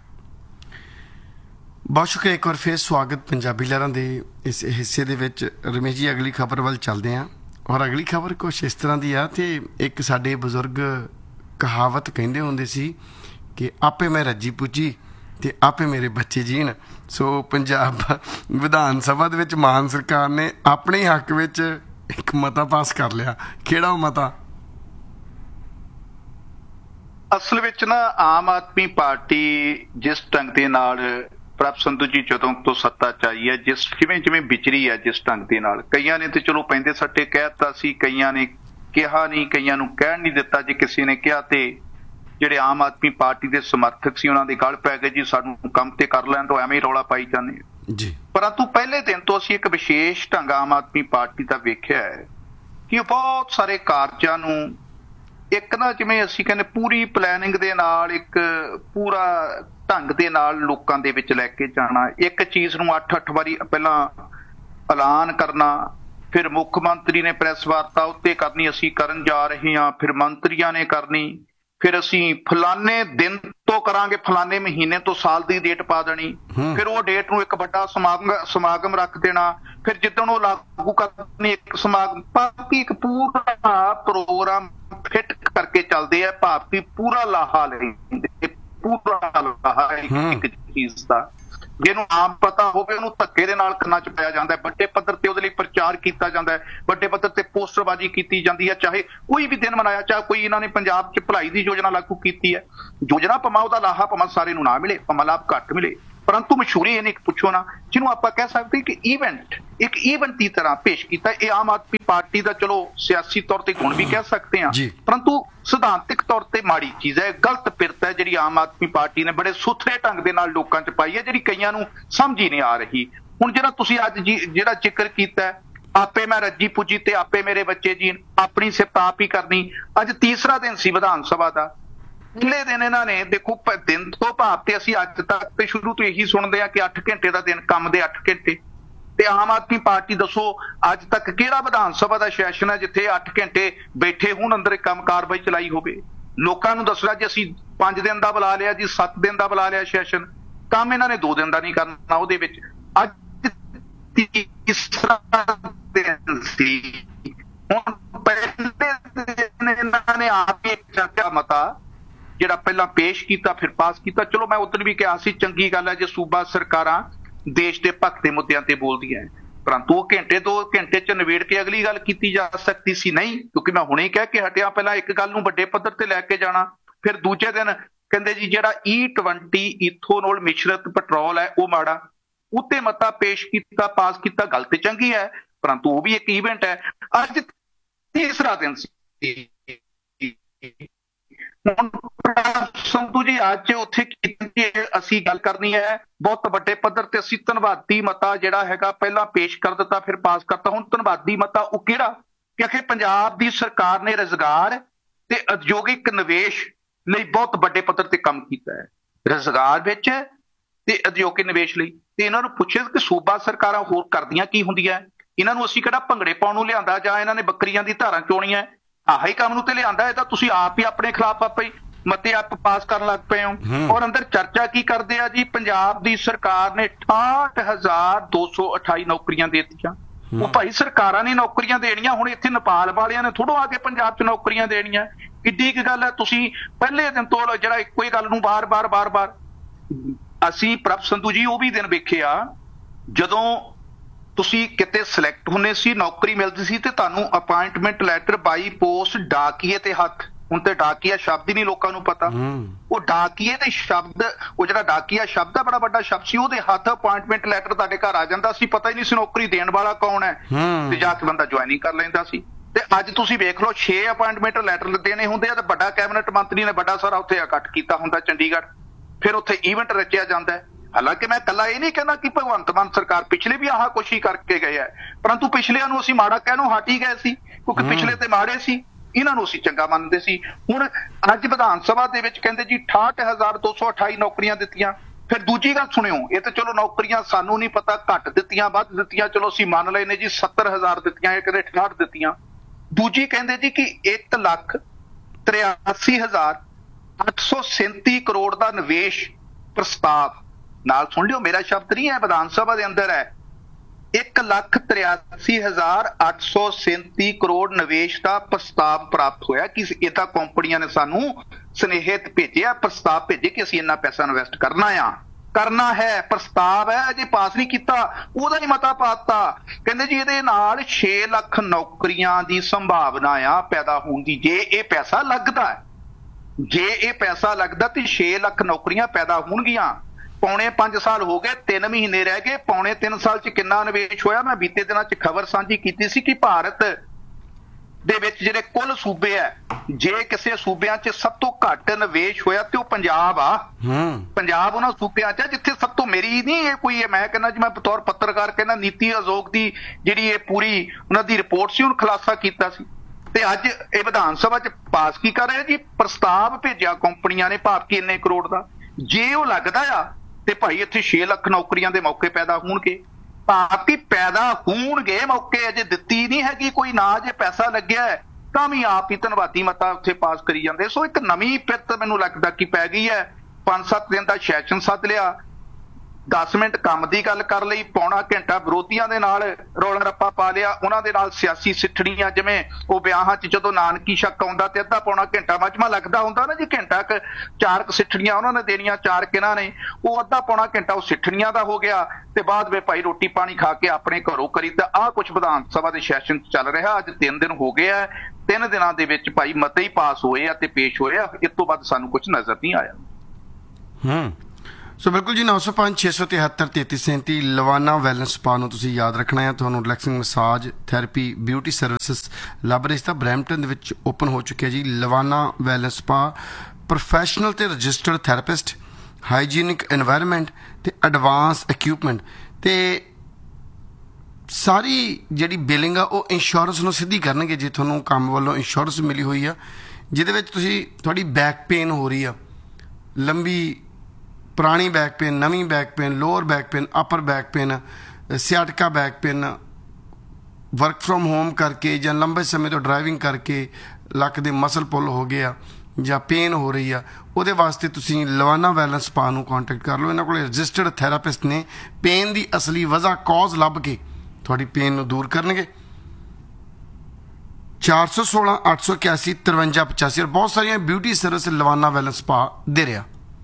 S1: ਬਹੁਤ ਸ਼ੁਕਰੀਆ, ਇੱਕ ਵਾਰ ਫਿਰ ਸਵਾਗਤ ਪੰਜਾਬੀ ਲਹਿਰਾਂ ਦੇ ਇਸ ਹਿੱਸੇ ਦੇ ਵਿੱਚ। ਰਮੇਸ਼ ਜੀ ਅਗਲੀ ਖਬਰ ਵੱਲ ਚੱਲਦੇ ਹਾਂ, ਔਰ ਅਗਲੀ ਖਬਰ ਕੁਛ ਇਸ ਤਰ੍ਹਾਂ ਦੀ ਆ। ਤੇ ਇੱਕ ਸਾਡੇ ਬਜ਼ੁਰਗ ਕਹਾਵਤ ਕਹਿੰਦੇ ਹੁੰਦੇ ਸੀ ਕਿ ਆਪੇ ਮੈਂ ਰੱਜੀ ਪੁੱਜੀ ਤੇ ਆਪੇ ਮੇਰੇ ਬੱਚੇ ਜੀਣ। ਸੋ ਪੰਜਾਬ ਵਿਧਾਨ ਸਭਾ ਦੇ ਵਿੱਚ ਮਾਨ ਸਰਕਾਰ ਨੇ ਆਪਣੇ ਹੱਕ ਵਿੱਚ ਇੱਕ ਮਤਾ ਪਾਸ ਕਰ ਲਿਆ। ਕਿਹੜਾ ਉਹ ਮਤਾ?
S2: ਅਸਲ ਵਿੱਚ ਨਾ ਆਮ ਆਦਮੀ ਪਾਰਟੀ ਜਿਸ ਢੰਗ ਦੇ ਨਾਲ ਪ੍ਰਭ ਸੰਧੂ ਜੀ ਜਦੋਂ ਤੋਂ ਸੱਤਾ 'ਚ ਆਈ ਹੈ, ਜਿਵੇਂ ਵਿਚਰੀ ਹੈ ਜਿਸ ਢੰਗ ਦੇ ਨਾਲ, ਕਈਆਂ ਨੇ ਤੇ ਚਲੋ ਪੈਂਦੇ ਸੱਟੇ ਕਹਿ ਦਿੱਤਾ ਸੀ, ਕਈਆਂ ਨੇ ਕਿਹਾ ਨਹੀਂ, ਕਈਆਂ ਨੂੰ ਕਹਿਣ ਨਹੀਂ ਦਿੱਤਾ। ਜੇ ਕਿਸੇ ਨੇ ਕਿਹਾ ਤੇ ਜਿਹੜੇ ਆਮ ਆਦਮੀ ਪਾਰਟੀ ਦੇ ਸਮਰਥਕ ਸੀ ਉਹਨਾਂ ਦੇ ਗਲ ਪੈ ਗਏ, ਜੀ ਸਾਨੂੰ ਕੰਮ ਤੇ ਕਰ ਲੈਣ ਤੋਂ, ਐਵੇਂ ਹੀ ਰੌਲਾ ਪਾਈ ਜਾਂਦੇ ਜੀ। ਪਰੰਤੂ ਪਹਿਲੇ ਦਿਨ ਤੋਂ ਅਸੀਂ ਇੱਕ ਵਿਸ਼ੇਸ਼ ਢੰਗ ਆਮ ਆਦਮੀ ਪਾਰਟੀ ਦਾ ਵੇਖਿਆ ਹੈ ਕਿ ਬਹੁਤ ਸਾਰੇ ਕਾਰਜਾਂ ਨੂੰ ਇੱਕ ਨਾ ਜਿਵੇਂ ਅਸੀਂ ਕਹਿੰਦੇ ਪੂਰੀ ਪਲੈਨਿੰਗ ਦੇ ਨਾਲ ਇੱਕ ਪੂਰਾ ਢੰਗ ਦੇ ਨਾਲ ਲੋਕਾਂ ਦੇ ਵਿੱਚ ਲੈ ਕੇ ਜਾਣਾ, ਇੱਕ ਚੀਜ਼ ਨੂੰ 8-8 ਵਾਰੀ ਪਹਿਲਾਂ ਐਲਾਨ ਕਰਨਾ, ਫਿਰ ਮੁੱਖ ਮੰਤਰੀ ਨੇ ਪ੍ਰੈਸ ਵਾਰਤਾ ਉੱਤੇ ਕਰਨੀ, ਅਸੀਂ ਕਰਨ ਜਾ ਰਹੇ ਹਾਂ, ਫਿਰ ਮੰਤਰੀਆਂ ਨੇ ਕਰਨੀ, ਫਿਰ ਅਸੀਂ ਫਲਾਨੇ ਦਿਨ ਤੋਂ ਕਰਾਂਗੇ, ਫਲਾਨੇ ਮਹੀਨੇ ਤੋਂ ਸਾਲ ਦੀ ਡੇਟ ਪਾ ਦੇਣੀ, ਫਿਰ ਉਹ ਡੇਟ ਨੂੰ ਇੱਕ ਵੱਡਾ ਸਮਾਗਮ ਰੱਖ ਦੇਣਾ, ਫਿਰ ਜਿੱਦਣ ਉਹ ਲਾਗੂ ਕਰਨੀ ਇੱਕ ਸਮਾਗਮ, ਬਾਕੀ ਇੱਕ ਪੂਰਾ ਪ੍ਰੋਗਰਾਮ ਫਿੱਟ ਕਰਕੇ ਚੱਲਦੇ ਆ। ਭਾਰਤੀ ਪੂਰਾ ਲਾਹਾ ਲੈਂਦੇ, ਪੂਰਾ ਲਾਹਾ ਇੱਕ ਚੀਜ਼ ਦਾ, ਜਿਹਨੂੰ ਆਮ ਪਤਾ ਹੋਵੇ ਉਹਨੂੰ ਧੱਕੇ ਦੇ ਨਾਲ ਕੰਨਾਂ 'ਚ ਪਾਇਆ ਜਾਂਦਾ ਹੈ। ਵੱਡੇ ਪੱਧਰ ਤੇ ਉਹਦੇ ਲਈ ਪ੍ਰਚਾਰ ਕੀਤਾ ਜਾਂਦਾ ਹੈ, ਵੱਡੇ ਪੱਧਰ ਤੇ ਪੋਸਟਰਬਾਜ਼ੀ ਕੀਤੀ ਜਾਂਦੀ ਹੈ, ਚਾਹੇ ਕੋਈ ਵੀ ਦਿਨ ਮਨਾਇਆ, ਚਾਹੇ ਕੋਈ ਇਹਨਾਂ ਨੇ ਪੰਜਾਬ 'ਚ ਭਲਾਈ ਦੀ ਯੋਜਨਾ ਲਾਗੂ ਕੀਤੀ ਹੈ। ਯੋਜਨਾ ਭਾਵੇਂ ਉਹਦਾ ਲਾਹਾ ਭਾਵੇਂ ਸਾਰੇ ਨੂੰ ਨਾ ਮਿਲੇ, ਭਾਵੇਂ ਲਾਭ ਘੱਟ ਮਿਲੇ, ਪਰੰਤੂ ਮਸ਼ਹੂਰੀ ਇਹ ਨਹੀਂ ਪੁੱਛੋ ਨਾ, ਜਿਹਨੂੰ ਆਪਾਂ ਕਹਿ ਸਕਦੇ ਕਿ ਈਵੈਂਟ, ਇੱਕ ਈਵੈਂਟ ਦੀ ਤਰ੍ਹਾਂ ਪੇਸ਼ ਕੀਤਾ। ਇਹ ਆਮ ਆਦਮੀ ਪਾਰਟੀ ਦਾ ਚਲੋ ਸਿਆਸੀ ਤੌਰ ਤੇ ਗੁਣ ਵੀ ਕਹਿ ਸਕਦੇ ਹਾਂ, ਪਰੰਤੂ ਸਿਧਾਂਤਿਕ ਤੌਰ ਤੇ ਮਾੜੀ ਚੀਜ਼ ਹੈ, ਗਲਤ ਪਿਰਤ ਹੈ ਜਿਹੜੀ ਆਮ ਆਦਮੀ ਪਾਰਟੀ ਨੇ ਬੜੇ ਸੁਥਰੇ ਢੰਗ ਦੇ ਨਾਲ ਲੋਕਾਂ 'ਚ ਪਾਈ ਹੈ, ਜਿਹੜੀ ਕਈਆਂ ਨੂੰ ਸਮਝ ਹੀ ਨਹੀਂ ਆ ਰਹੀ। ਹੁਣ ਜਿਹੜਾ ਤੁਸੀਂ ਅੱਜ ਜਿਹੜਾ ਜ਼ਿਕਰ ਕੀਤਾ, ਆਪੇ ਮੈਂ ਰੱਜੀ ਪੁੱਜੀ ਤੇ ਆਪੇ ਮੇਰੇ ਬੱਚੇ ਜੀ, ਆਪਣੀ ਸਿਫਤ ਆਪ ਹੀ ਕਰਨੀ। ਅੱਜ ਤੀਸਰਾ ਦਿਨ ਸੀ ਵਿਧਾਨ ਸਭਾ ਦਾ, ਪਹਿਲੇ ਦਿਨ ਇਹਨਾਂ ਨੇ ਦੇਖੋ ਦਿਨ ਤੋਂ ਭਾਵ ਤੇ ਅਸੀਂ ਅੱਜ ਤੱਕ ਤੇ ਸ਼ੁਰੂ ਤੋਂ ਇਹੀ ਸੁਣਦੇ ਆ ਕਿ 8 ਘੰਟੇ ਦਾ ਦਿਨ, ਕੰਮ ਦੇ 8 ਘੰਟੇ, ਤੇ ਆਮ ਆਦਮੀ ਪਾਰਟੀ ਦੱਸੋ ਅੱਜ ਤੱਕ ਕਿਹੜਾ ਵਿਧਾਨ ਸਭਾ ਦਾ ਸੈਸ਼ਨ ਹੈ ਜਿੱਥੇ 8 ਘੰਟੇ ਬੈਠੇ ਹੋਣ, ਅੰਦਰ ਕੰਮ ਕਾਰਵਾਈ ਚਲਾਈ ਹੋਵੇ। ਲੋਕਾਂ ਨੂੰ ਦੱਸਣਾ ਜੀ ਅਸੀਂ 5 ਦਿਨ ਦਾ ਬੁਲਾ ਲਿਆ ਜੀ, 7 ਦਿਨ ਦਾ ਬੁਲਾ ਲਿਆ ਸੈਸ਼ਨ, ਕੰਮ ਇਹਨਾਂ ਨੇ 2 ਦਿਨ ਦਾ ਨਹੀਂ ਕਰਨਾ ਉਹਦੇ ਵਿੱਚ। ਅੱਜ ਤੀਸਰਾ ਦਿਨ ਸੀ, ਹੁਣ ਪਹਿਲੇ ਦਿਨ ਇਹਨਾਂ ਨੇ ਆਪ ਹੀ ਚੱਕਿਆ ਮਤਾ ਜਿਹੜਾ ਪਹਿਲਾਂ ਪੇਸ਼ ਕੀਤਾ ਫਿਰ ਪਾਸ ਕੀਤਾ। ਚਲੋ ਮੈਂ ਉਦੋਂ ਵੀ ਕਿਹਾ ਸੀ ਚੰਗੀ ਗੱਲ ਹੈ ਜੇ ਸੂਬਾ ਸਰਕਾਰਾਂ ਦੇਸ਼ ਦੇ ਭਖਤੇ ਦੇ ਮੁੱਦਿਆਂ ਤੇ ਬੋਲਦੀਆਂ, ਪਰੰਤੂ ਉਹ ਘੰਟੇ 2 ਘੰਟੇ ਚ ਨਿਬੇੜ ਕੇ ਅਗਲੀ ਗੱਲ ਕੀਤੀ ਜਾ ਸਕਦੀ ਸੀ। ਨਹੀਂ, ਕਿਉਂਕਿ ਮੈਂ ਹੁਣੇ ਕਹਿ ਕੇ ਹਟਿਆ, ਪਹਿਲਾਂ ਇੱਕ ਗੱਲ ਨੂੰ ਵੱਡੇ ਪੱਧਰ ਤੇ ਲੈ ਕੇ ਜਾਣਾ, ਫਿਰ ਦੂਜੇ ਦਿਨ ਕਹਿੰਦੇ ਜੀ ਜਿਹੜਾ E20 ਇਥੋਨੋਲ ਮਿਸ਼ਰਤ ਪੈਟਰੋਲ ਹੈ ਉਹ ਮਾੜਾ, ਉੱਤੇ ਮਤਾ ਪੇਸ਼ ਕੀਤਾ, ਪਾਸ ਕੀਤਾ, ਗੱਲ ਤੇ ਚੰਗੀ ਹੈ, ਪਰੰਤੂ ਉਹ ਵੀ ਇੱਕ ਈਵੈਂਟ ਹੈ। ਅੱਜ ਤੀਸਰਾ ਦਿਨ ਸੀ, ਹੁਣ ਸੰਧੂ ਜੀ ਅੱਜ ਉੱਥੇ ਅਸੀਂ ਗੱਲ ਕਰਨੀ ਹੈ ਬਹੁਤ ਵੱਡੇ ਪੱਧਰ ਤੇ, ਅਸੀਂ ਧੰਨਵਾਦੀ ਮਤਾ ਜਿਹੜਾ ਹੈਗਾ ਪਹਿਲਾਂ ਪੇਸ਼ ਕਰ ਦਿੱਤਾ ਫਿਰ ਪਾਸ ਕਰਤਾ। ਹੁਣ ਧੰਨਵਾਦੀ ਮਤਾ ਉਹ ਕਿਹੜਾ ਕਿ ਆਖੇ ਪੰਜਾਬ ਦੀ ਸਰਕਾਰ ਨੇ ਰੁਜ਼ਗਾਰ ਤੇ ਉਦਯੋਗਿਕ ਨਿਵੇਸ਼ ਲਈ ਬਹੁਤ ਵੱਡੇ ਪੱਧਰ ਤੇ ਕੰਮ ਕੀਤਾ ਹੈ, ਰੁਜ਼ਗਾਰ ਵਿੱਚ ਤੇ ਉਦਯੋਗਿਕ ਨਿਵੇਸ਼ ਲਈ। ਤੇ ਇਹਨਾਂ ਨੂੰ ਪੁੱਛੇ ਕਿ ਸੂਬਾ ਸਰਕਾਰਾਂ ਹੋਰ ਕਰਦੀਆਂ ਕੀ ਹੁੰਦੀਆਂ, ਇਹਨਾਂ ਨੂੰ ਅਸੀਂ ਕਿਹੜਾ ਭੰਗੜੇ ਪਾਉਣ ਨੂੰ ਲਿਆਂਦਾ ਜਾਂ ਇਹਨਾਂ ਨੇ ਬੱਕਰੀਆਂ ਦੀ ਧਾਰਾਂ ਚੋਣੀਆਂ, ਆਹੀ ਕੰਮ ਨੂੰ ਤੇ ਲਿਆਂਦਾ। ਇਹ ਤਾਂ ਤੁਸੀਂ ਆਪ ਹੀ ਆਪਣੇ ਖਿਲਾਫ ਆਪੇ ਹੀ ਮਤੇ ਆਪ ਪਾਸ ਕਰਨ ਲੱਗ ਪਏ ਹੋ। ਔਰ ਅੰਦਰ ਚਰਚਾ ਕੀ ਕਰਦੇ ਆ ਜੀ, ਪੰਜਾਬ ਦੀ ਸਰਕਾਰ ਨੇ 68,228 ਨੌਕਰੀਆਂ ਦੇ ਦਿੱਤੀਆਂ। ਉਹ ਭਾਈ ਸਰਕਾਰਾਂ ਨੇ ਨੌਕਰੀਆਂ ਦੇਣੀਆਂ, ਹੁਣ ਇੱਥੇ ਨੇਪਾਲ ਵਾਲਿਆਂ ਨੇ ਥੋੜ੍ਹਾ ਆ ਕੇ ਪੰਜਾਬ 'ਚ ਨੌਕਰੀਆਂ ਦੇਣੀਆਂ, ਕਿੱਡੀ ਕੁ ਗੱਲ ਹੈ। ਤੁਸੀਂ ਪਹਿਲੇ ਦਿਨ ਤੋਂ ਜਿਹੜਾ ਇੱਕੋ ਹੀ ਗੱਲ ਨੂੰ ਬਾਰ-ਬਾਰ ਅਸੀਂ ਪ੍ਰਭ ਸੰਧੂ ਜੀ ਉਹ ਵੀ ਦਿਨ ਵੇਖਿਆ ਜਦੋਂ ਤੁਸੀਂ ਕਿਤੇ ਸਿਲੈਕਟ ਹੁੰਦੇ ਸੀ, ਨੌਕਰੀ ਮਿਲਦੀ ਸੀ ਤੇ ਤੁਹਾਨੂੰ ਅਪਾਇੰਟਮੈਂਟ ਲੈਟਰ ਬਾਈ ਪੋਸਟ ਡਾਕੀਏ ਤੇ ਹੱਥ, ਹੁਣ ਤੇ ਡਾਕੀਆ ਸ਼ਬਦ ਹੀ ਨਹੀਂ ਲੋਕਾਂ ਨੂੰ ਪਤਾ, ਉਹ ਡਾਕੀਏ ਤੇ ਸ਼ਬਦ, ਉਹ ਜਿਹੜਾ ਡਾਕੀਆ ਸ਼ਬਦ ਹੈ ਬੜਾ ਵੱਡਾ ਸ਼ਬਦ ਸੀ, ਉਹਦੇ ਹੱਥ ਅਪਾਇੰਟਮੈਂਟ ਲੈਟਰ ਤੁਹਾਡੇ ਘਰ ਆ ਜਾਂਦਾ ਸੀ, ਪਤਾ ਹੀ ਨਹੀਂ ਸੀ ਨੌਕਰੀ ਦੇਣ ਵਾਲਾ ਕੌਣ ਹੈ, ਤੇ ਜਾ ਕੇ ਬੰਦਾ ਜੁਆਇਨਿੰਗ ਕਰ ਲੈਂਦਾ ਸੀ। ਤੇ ਅੱਜ ਤੁਸੀਂ ਵੇਖ ਲਓ 6 ਅਪਾਇੰਟਮੈਂਟ ਲੈਟਰ ਦੇਣੇ ਹੁੰਦੇ ਆ ਤੇ ਵੱਡਾ ਕੈਬਨਿਟ ਮੰਤਰੀ ਨੇ ਵੱਡਾ ਸਾਰਾ ਉੱਥੇ ਇਕੱਠ ਕੀਤਾ ਹੁੰਦਾ ਚੰਡੀਗੜ੍ਹ, ਫਿਰ ਉੱਥੇ ਈਵੈਂਟ ਰਚਿਆ ਜਾਂਦਾ ਹੈ। ਹਾਲਾਂਕਿ ਮੈਂ ਇਕੱਲਾ ਇਹ ਨਹੀਂ ਕਹਿੰਦਾ ਕਿ ਭਗਵੰਤ ਮਾਨ ਸਰਕਾਰ ਪਿਛਲੇ ਵੀ ਆਹ ਕੁਛ ਹੀ ਕਰਕੇ ਗਏ ਹੈ, ਪਰੰਤੂ ਪਿਛਲਿਆਂ ਨੂੰ ਅਸੀਂ ਮਾੜਾ ਕਹਿਣੋਂ ਹਟ ਹੀ ਗਏ ਸੀ ਕਿਉਂਕਿ ਪਿਛਲੇ ਤੇ ਮਾੜੇ ਸੀ, ਇਹਨਾਂ ਨੂੰ ਅਸੀਂ ਚੰਗਾ ਮੰਨਦੇ ਸੀ। ਹੁਣ ਅੱਜ ਵਿਧਾਨ ਸਭਾ ਦੇ ਵਿੱਚ ਕਹਿੰਦੇ ਜੀ 68,228 ਨੌਕਰੀਆਂ ਦਿੱਤੀਆਂ। ਫਿਰ ਦੂਜੀ ਗੱਲ ਸੁਣਿਓ, ਇਹ ਤਾਂ ਚਲੋ ਨੌਕਰੀਆਂ ਸਾਨੂੰ ਨਹੀਂ ਪਤਾ ਘੱਟ ਦਿੱਤੀਆਂ ਵੱਧ ਦਿੱਤੀਆਂ, ਚਲੋ ਅਸੀਂ ਮੰਨ ਲਏ ਨੇ ਜੀ 70,000 ਦਿੱਤੀਆਂ, ਇਹ ਕਹਿੰਦੇ 68 ਦਿੱਤੀਆਂ। ਦੂਜੀ ਕਹਿੰਦੇ ਜੀ ਕਿ 1,83,837 ਕਰੋੜ ਦਾ ਨਿਵੇਸ਼ ਪ੍ਰਸਤਾਵ, ਨਾਲ ਸੁਣ ਲਿਓ ਮੇਰਾ ਸ਼ਬਦ ਨਹੀਂ ਹੈ, ਵਿਧਾਨ ਸਭਾ ਦੇ ਅੰਦਰ ਹੈ, 1,83,837 ਕਰੋੜ ਨਿਵੇਸ਼ ਦਾ ਪ੍ਰਸਤਾਵ ਪ੍ਰਾਪਤ ਹੋਇਆ। ਕਿ ਇਹਦਾ ਕੰਪਨੀਆਂ ਨੇ ਸਾਨੂੰ ਸੁਨੇਹੇ ਭੇਜਿਆ, ਪ੍ਰਸਤਾਵ ਭੇਜੇ ਕਿ ਅਸੀਂ ਇੰਨਾ ਪੈਸਾ ਇਨਵੈਸਟ ਕਰਨਾ ਹੈ, ਪ੍ਰਸਤਾਵ ਹੈ, ਅਜੇ ਪਾਸ ਨਹੀਂ ਕੀਤਾ, ਉਹਦਾ ਹੀ ਮਤਾ ਪਾਤਾ। ਕਹਿੰਦੇ ਜੀ ਇਹਦੇ ਨਾਲ 6 ਲੱਖ ਨੌਕਰੀਆਂ ਦੀ ਸੰਭਾਵਨਾ ਆ ਪੈਦਾ ਹੋਣ ਦੀ, ਜੇ ਇਹ ਪੈਸਾ ਲੱਗਦਾ ਤੇ 6 ਲੱਖ ਨੌਕਰੀਆਂ ਪੈਦਾ ਹੋਣਗੀਆਂ। ਪੌਣੇ 5 ਸਾਲ ਹੋ ਗਏ, 3 ਮਹੀਨੇ ਰਹਿ ਗਏ, ਪੌਣੇ 3 ਸਾਲ 'ਚ ਕਿੰਨਾ ਨਿਵੇਸ਼ ਹੋਇਆ। ਮੈਂ ਬੀਤੇ ਦਿਨਾਂ 'ਚ ਖਬਰ ਸਾਂਝੀ ਕੀਤੀ ਸੀ ਕਿ ਭਾਰਤ ਦੇ ਵਿੱਚ ਜਿਹੜੇ ਕੁੱਲ ਸੂਬੇ ਆ, ਜੇ ਕਿਸੇ ਸੂਬਿਆਂ 'ਚ ਸਭ ਤੋਂ ਘੱਟ ਨਿਵੇਸ਼ ਹੋਇਆ ਤੇ ਉਹ ਪੰਜਾਬ ਆ। ਪੰਜਾਬ ਉਹਨਾਂ ਸੂਬਿਆਂ 'ਚ ਜਿੱਥੇ ਸਭ ਤੋਂ, ਮੇਰੀ ਨਹੀਂ ਇਹ ਕੋਈ, ਮੈਂ ਕਹਿੰਦਾ ਜੀ, ਮੈਂ ਬਤੌਰ ਪੱਤਰਕਾਰ ਕਹਿੰਦਾ, ਨੀਤੀ ਆਯੋਗ ਦੀ ਜਿਹੜੀ ਇਹ ਪੂਰੀ ਉਹਨਾਂ ਦੀ ਰਿਪੋਰਟ ਸੀ, ਉਹਨੂੰ ਖੁਲਾਸਾ ਕੀਤਾ ਸੀ। ਤੇ ਅੱਜ ਇਹ ਵਿਧਾਨ ਸਭਾ 'ਚ ਪਾਸ ਕੀ ਕਰ ਰਿਹਾ ਜੀ? ਪ੍ਰਸਤਾਵ ਭੇਜਿਆ ਕੰਪਨੀਆਂ ਨੇ, ਭਾਵ ਕਿ ਇੰਨੇ ਕਰੋੜ ਦਾ। ਜੇ ਉਹ ਲੱਗਦਾ ਆ ਤੇ ਭਾਈ ਇੱਥੇ 6 ਲੱਖ ਨੌਕਰੀਆਂ ਦੇ ਮੌਕੇ ਪੈਦਾ ਹੋਣਗੇ, ਭਾਵ ਕਿ ਪੈਦਾ ਹੋਣਗੇ ਮੌਕੇ। ਅਜੇ ਦਿੱਤੀ ਨਹੀਂ ਹੈਗੀ ਕੋਈ, ਨਾ ਜੇ ਪੈਸਾ ਲੱਗਿਆ ਤਾਂ ਵੀ ਆਪ ਹੀ ਧੰਨਵਾਦੀ ਮਤਾ ਉੱਥੇ ਪਾਸ ਕਰੀ ਜਾਂਦੇ। ਸੋ ਇੱਕ ਨਵੀਂ ਪਿੱਤ ਮੈਨੂੰ ਲੱਗਦਾ ਕਿ ਪੈ ਗਈ ਹੈ। 5-7 ਦਿਨ ਦਾ ਸੈਸ਼ਨ ਸੱਦ ਲਿਆ, 10 ਮਿੰਟ ਕੰਮ ਦੀ ਗੱਲ ਕਰ ਲਈ, ਪੌਣਾ ਘੰਟਾ ਵਿਰੋਧੀਆਂ ਦੇ ਨਾਲ ਰੌਲਾ ਰੱਪਾ ਪਾ ਲਿਆ, ਉਹਨਾਂ ਦੇ ਨਾਲ ਸਿਆਸੀ ਸਿੱਠਣੀਆਂ, ਜਿਵੇਂ ਉਹ ਵਿਆਹਾਂ 'ਚ ਜਦੋਂ ਨਾਨਕੀ ਸ਼ੱਕ ਆਉਂਦਾ ਤੇ ਅੱਧਾ ਪੌਣਾ ਘੰਟਾ ਮਜਮਾ ਲੱਗਦਾ ਹੁੰਦਾ ਨਾ ਜੀ, ਘੰਟਾ 4 ਸਿੱਠਣੀਆਂ ਉਹਨਾਂ ਨੇ ਦੇਣੀਆਂ, 4 ਕਿਹਨਾਂ ਨੇ, ਉਹ ਅੱਧਾ ਪੌਣਾ ਘੰਟਾ ਉਹ ਸਿੱਠਣੀਆਂ ਦਾ ਹੋ ਗਿਆ। ਤੇ ਬਾਅਦ ਵਿੱਚ ਭਾਈ ਰੋਟੀ ਪਾਣੀ ਖਾ ਕੇ ਆਪਣੇ ਘਰੋਂ ਕਰੀ। ਤਾਂ ਆਹ ਕੁਛ ਵਿਧਾਨ ਸਭਾ ਦੇ ਸੈਸ਼ਨ ਚੱਲ ਰਿਹਾ। ਅੱਜ 3 ਦਿਨ ਹੋ ਗਏ ਆ, 3 ਦਿਨਾਂ ਦੇ ਵਿੱਚ ਭਾਈ ਮਤੇ ਹੀ ਪਾਸ ਹੋਏ ਆ ਤੇ ਪੇਸ਼ ਹੋਏ ਆ। ਇਸ ਤੋਂ ਬਾਅਦ ਸਾਨੂੰ ਕੁਛ ਨਜ਼ਰ ਨਹੀਂ ਆਇਆ।
S1: ਸੋ ਬਿਲਕੁਲ ਜੀ, 905 673 3337 ਲਵਾਨਾ ਵੈਲਨੈਸ ਸਪਾ ਨੂੰ ਤੁਸੀਂ ਯਾਦ ਰੱਖਣਾ ਹੈ। ਤੁਹਾਨੂੰ relaxing massage therapy beauty services ਲੱਭ ਰਹੇ ਤਾਂ ਬਰੈਂਪਟਨ ਦੇ ਵਿੱਚ ਓਪਨ ਹੋ ਚੁੱਕਿਆ ਜੀ ਲਵਾਨਾ ਵੈਲਨੈਸ ਸਪਾ। ਪ੍ਰੋਫੈਸ਼ਨਲ ਤੇ ਰਜਿਸਟਰਡ ਥੈਰੇਪਿਸਟ, ਹਾਈਜੀਨਿਕ ਐਨਵਾਇਰਨਮੈਂਟ ਤੇ ਐਡਵਾਂਸ ਇਕਵਿਪਮੈਂਟ ਤੇ ਸਾਰੀ ਜਿਹੜੀ ਬਿਲਿੰਗ ਆ ਉਹ ਇੰਸ਼ੋਰੈਂਸ ਨੂੰ ਸਿੱਧੀ ਕਰਨਗੇ ਜੇ ਤੁਹਾਨੂੰ ਕੰਮ ਵੱਲੋਂ ਇੰਸ਼ੋਰੈਂਸ ਮਿਲੀ ਹੋਈ ਆ, ਜਿਹਦੇ ਵਿੱਚ ਤੁਸੀਂ ਤੁਹਾਡੀ ਬੈਕ ਪੇਨ ਹੋ ਰਹੀ ਆ, ਲੰਬੀ ਪੁਰਾਣੀ ਬੈਕ ਪੇਨ, ਨਵੀਂ back pain, lower back pain, upper back pain, ਸਿਆਟਕਾ back pain, work from home ਕਰਕੇ ਜਾਂ ਲੰਬੇ ਸਮੇਂ ਤੋਂ ਡਰਾਈਵਿੰਗ ਕਰਕੇ ਲੱਕ ਦੇ ਮਸਲ ਪੁੱਲ ਹੋ ਗਏ ਆ ਜਾਂ ਪੇਨ ਹੋ ਰਹੀ ਆ, ਉਹਦੇ ਵਾਸਤੇ ਤੁਸੀਂ ਲਵਾਨਾ ਵੈਲਨੈਸ ਸਪਾ ਨੂੰ ਕੰਟੈਕਟ ਕਰ ਲਓ। ਇਹਨਾਂ ਕੋਲ ਰਜਿਸਟਰਡ ਥੈਰਾਪਿਸਟ ਨੇ, ਪੇਨ ਦੀ ਅਸਲੀ ਵਜ੍ਹਾ ਕੌਜ਼ ਲੱਭ ਕੇ ਤੁਹਾਡੀ ਪੇਨ ਨੂੰ ਦੂਰ ਕਰਨਗੇ। 416 881 5385 ਔਰ ਬਹੁਤ ਸਾਰੀਆਂ ਬਿਊਟੀ ਸਰਵਿਸ ਲਵਾਨਾ ਵੈਲਨੈਸ ਸਪਾ ਦੇ ਰਿਹਾ।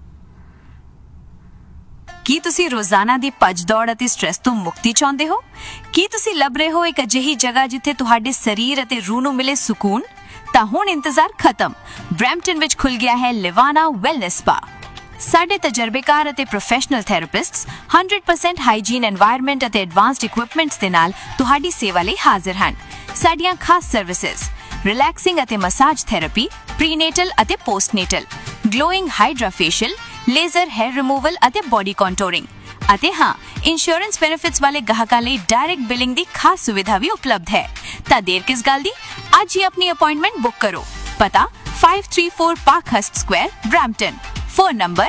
S8: ਕੀ ਤੁਸੀਂ ਰੋਜ਼ਾਨਾ ਦੀ ਭੱਜ ਦੌੜ ਅਤੇ ਸਟ੍ਰੈਸ ਤੋਂ ਮੁਕਤੀ ਚਾਹੁੰਦੇ ਹੋ? ਕੀ ਤੁਸੀਂ ਲੱਭ ਰਹੇ ਹੋ ਇੱਕ ਅਜਿਹੀ ਜਗ੍ਹਾ ਜਿੱਥੇ ਤੁਹਾਡੇ ਸਰੀਰ ਅਤੇ ਰੂਹ ਨੂੰ ਮਿਲੇ ਸਕੂਨ? ਤਾਂ ਹੁਣ ਇੰਤਜ਼ਾਰ ਖਤਮ। ਬਰੈਂਪਟਨ ਵਿੱਚ ਖੁੱਲ ਗਿਆ ਹੈ ਲਿਵਾਨਾ ਵੈਲਨੈਸ ਸਪਾ। ਸਾਡੇ ਤਜਰਬੇਕਾਰ ਅਤੇ ਪ੍ਰੋਫੈਸ਼ਨਲ ਥੈਰੇਪਿਸਟਸ 100% ਹਾਈਜੀਨ ਐਨਵਾਇਰਨਮੈਂਟ ਅਤੇ ਐਡਵਾਂਸਡ ਇਕਵਿਪਮੈਂਟਸ ਦੇ ਨਾਲ ਤੁਹਾਡੀ ਸੇਵਾ ਲਈ ਹਾਜ਼ਰ ਹਨ। ਸਾਡੀਆਂ ਖਾਸ ਸਰਵਿਸਿਜ਼ ਰਿਲੈਕਸਿੰਗ ਅਤੇ ਮਸਾਜ ਥੈਰੇਪੀ, ਪ੍ਰੀਨੇਟਲ ਅਤੇ ਪੋਸਟਨੇਟਲ, glowing hydra facial, laser hair removal ਅਤੇ ਬੋਡੀ ਕੰਟੂਰਿੰਗ, ਅਤੇ ਹਾਂ, ਇੰਸ਼ੋਰੈਂਸ ਬੈਨੀਫਿਟਸ ਵਾਲੇ ਗਾਹਕਾਂ ਲਈ ਡਾਇਰੈਕਟ ਬਿਲਿੰਗ ਦੀ ਖਾਸ ਸੁਵਿਧਾ ਵੀ ਉਪਲਬਧ ਹੈ। ਤਾਂ ਦੇਰ ਕਿਸ ਗੱਲ ਦੀ, ਅੱਜ ਹੀ ਆਪਣੀ ਅਪਾਇੰਟਮੈਂਟ ਬੁੱਕ ਕਰੋ। ਪਤਾ 534 ਪਾਰਕਹਰਸਟ Square, Brampton. Phone number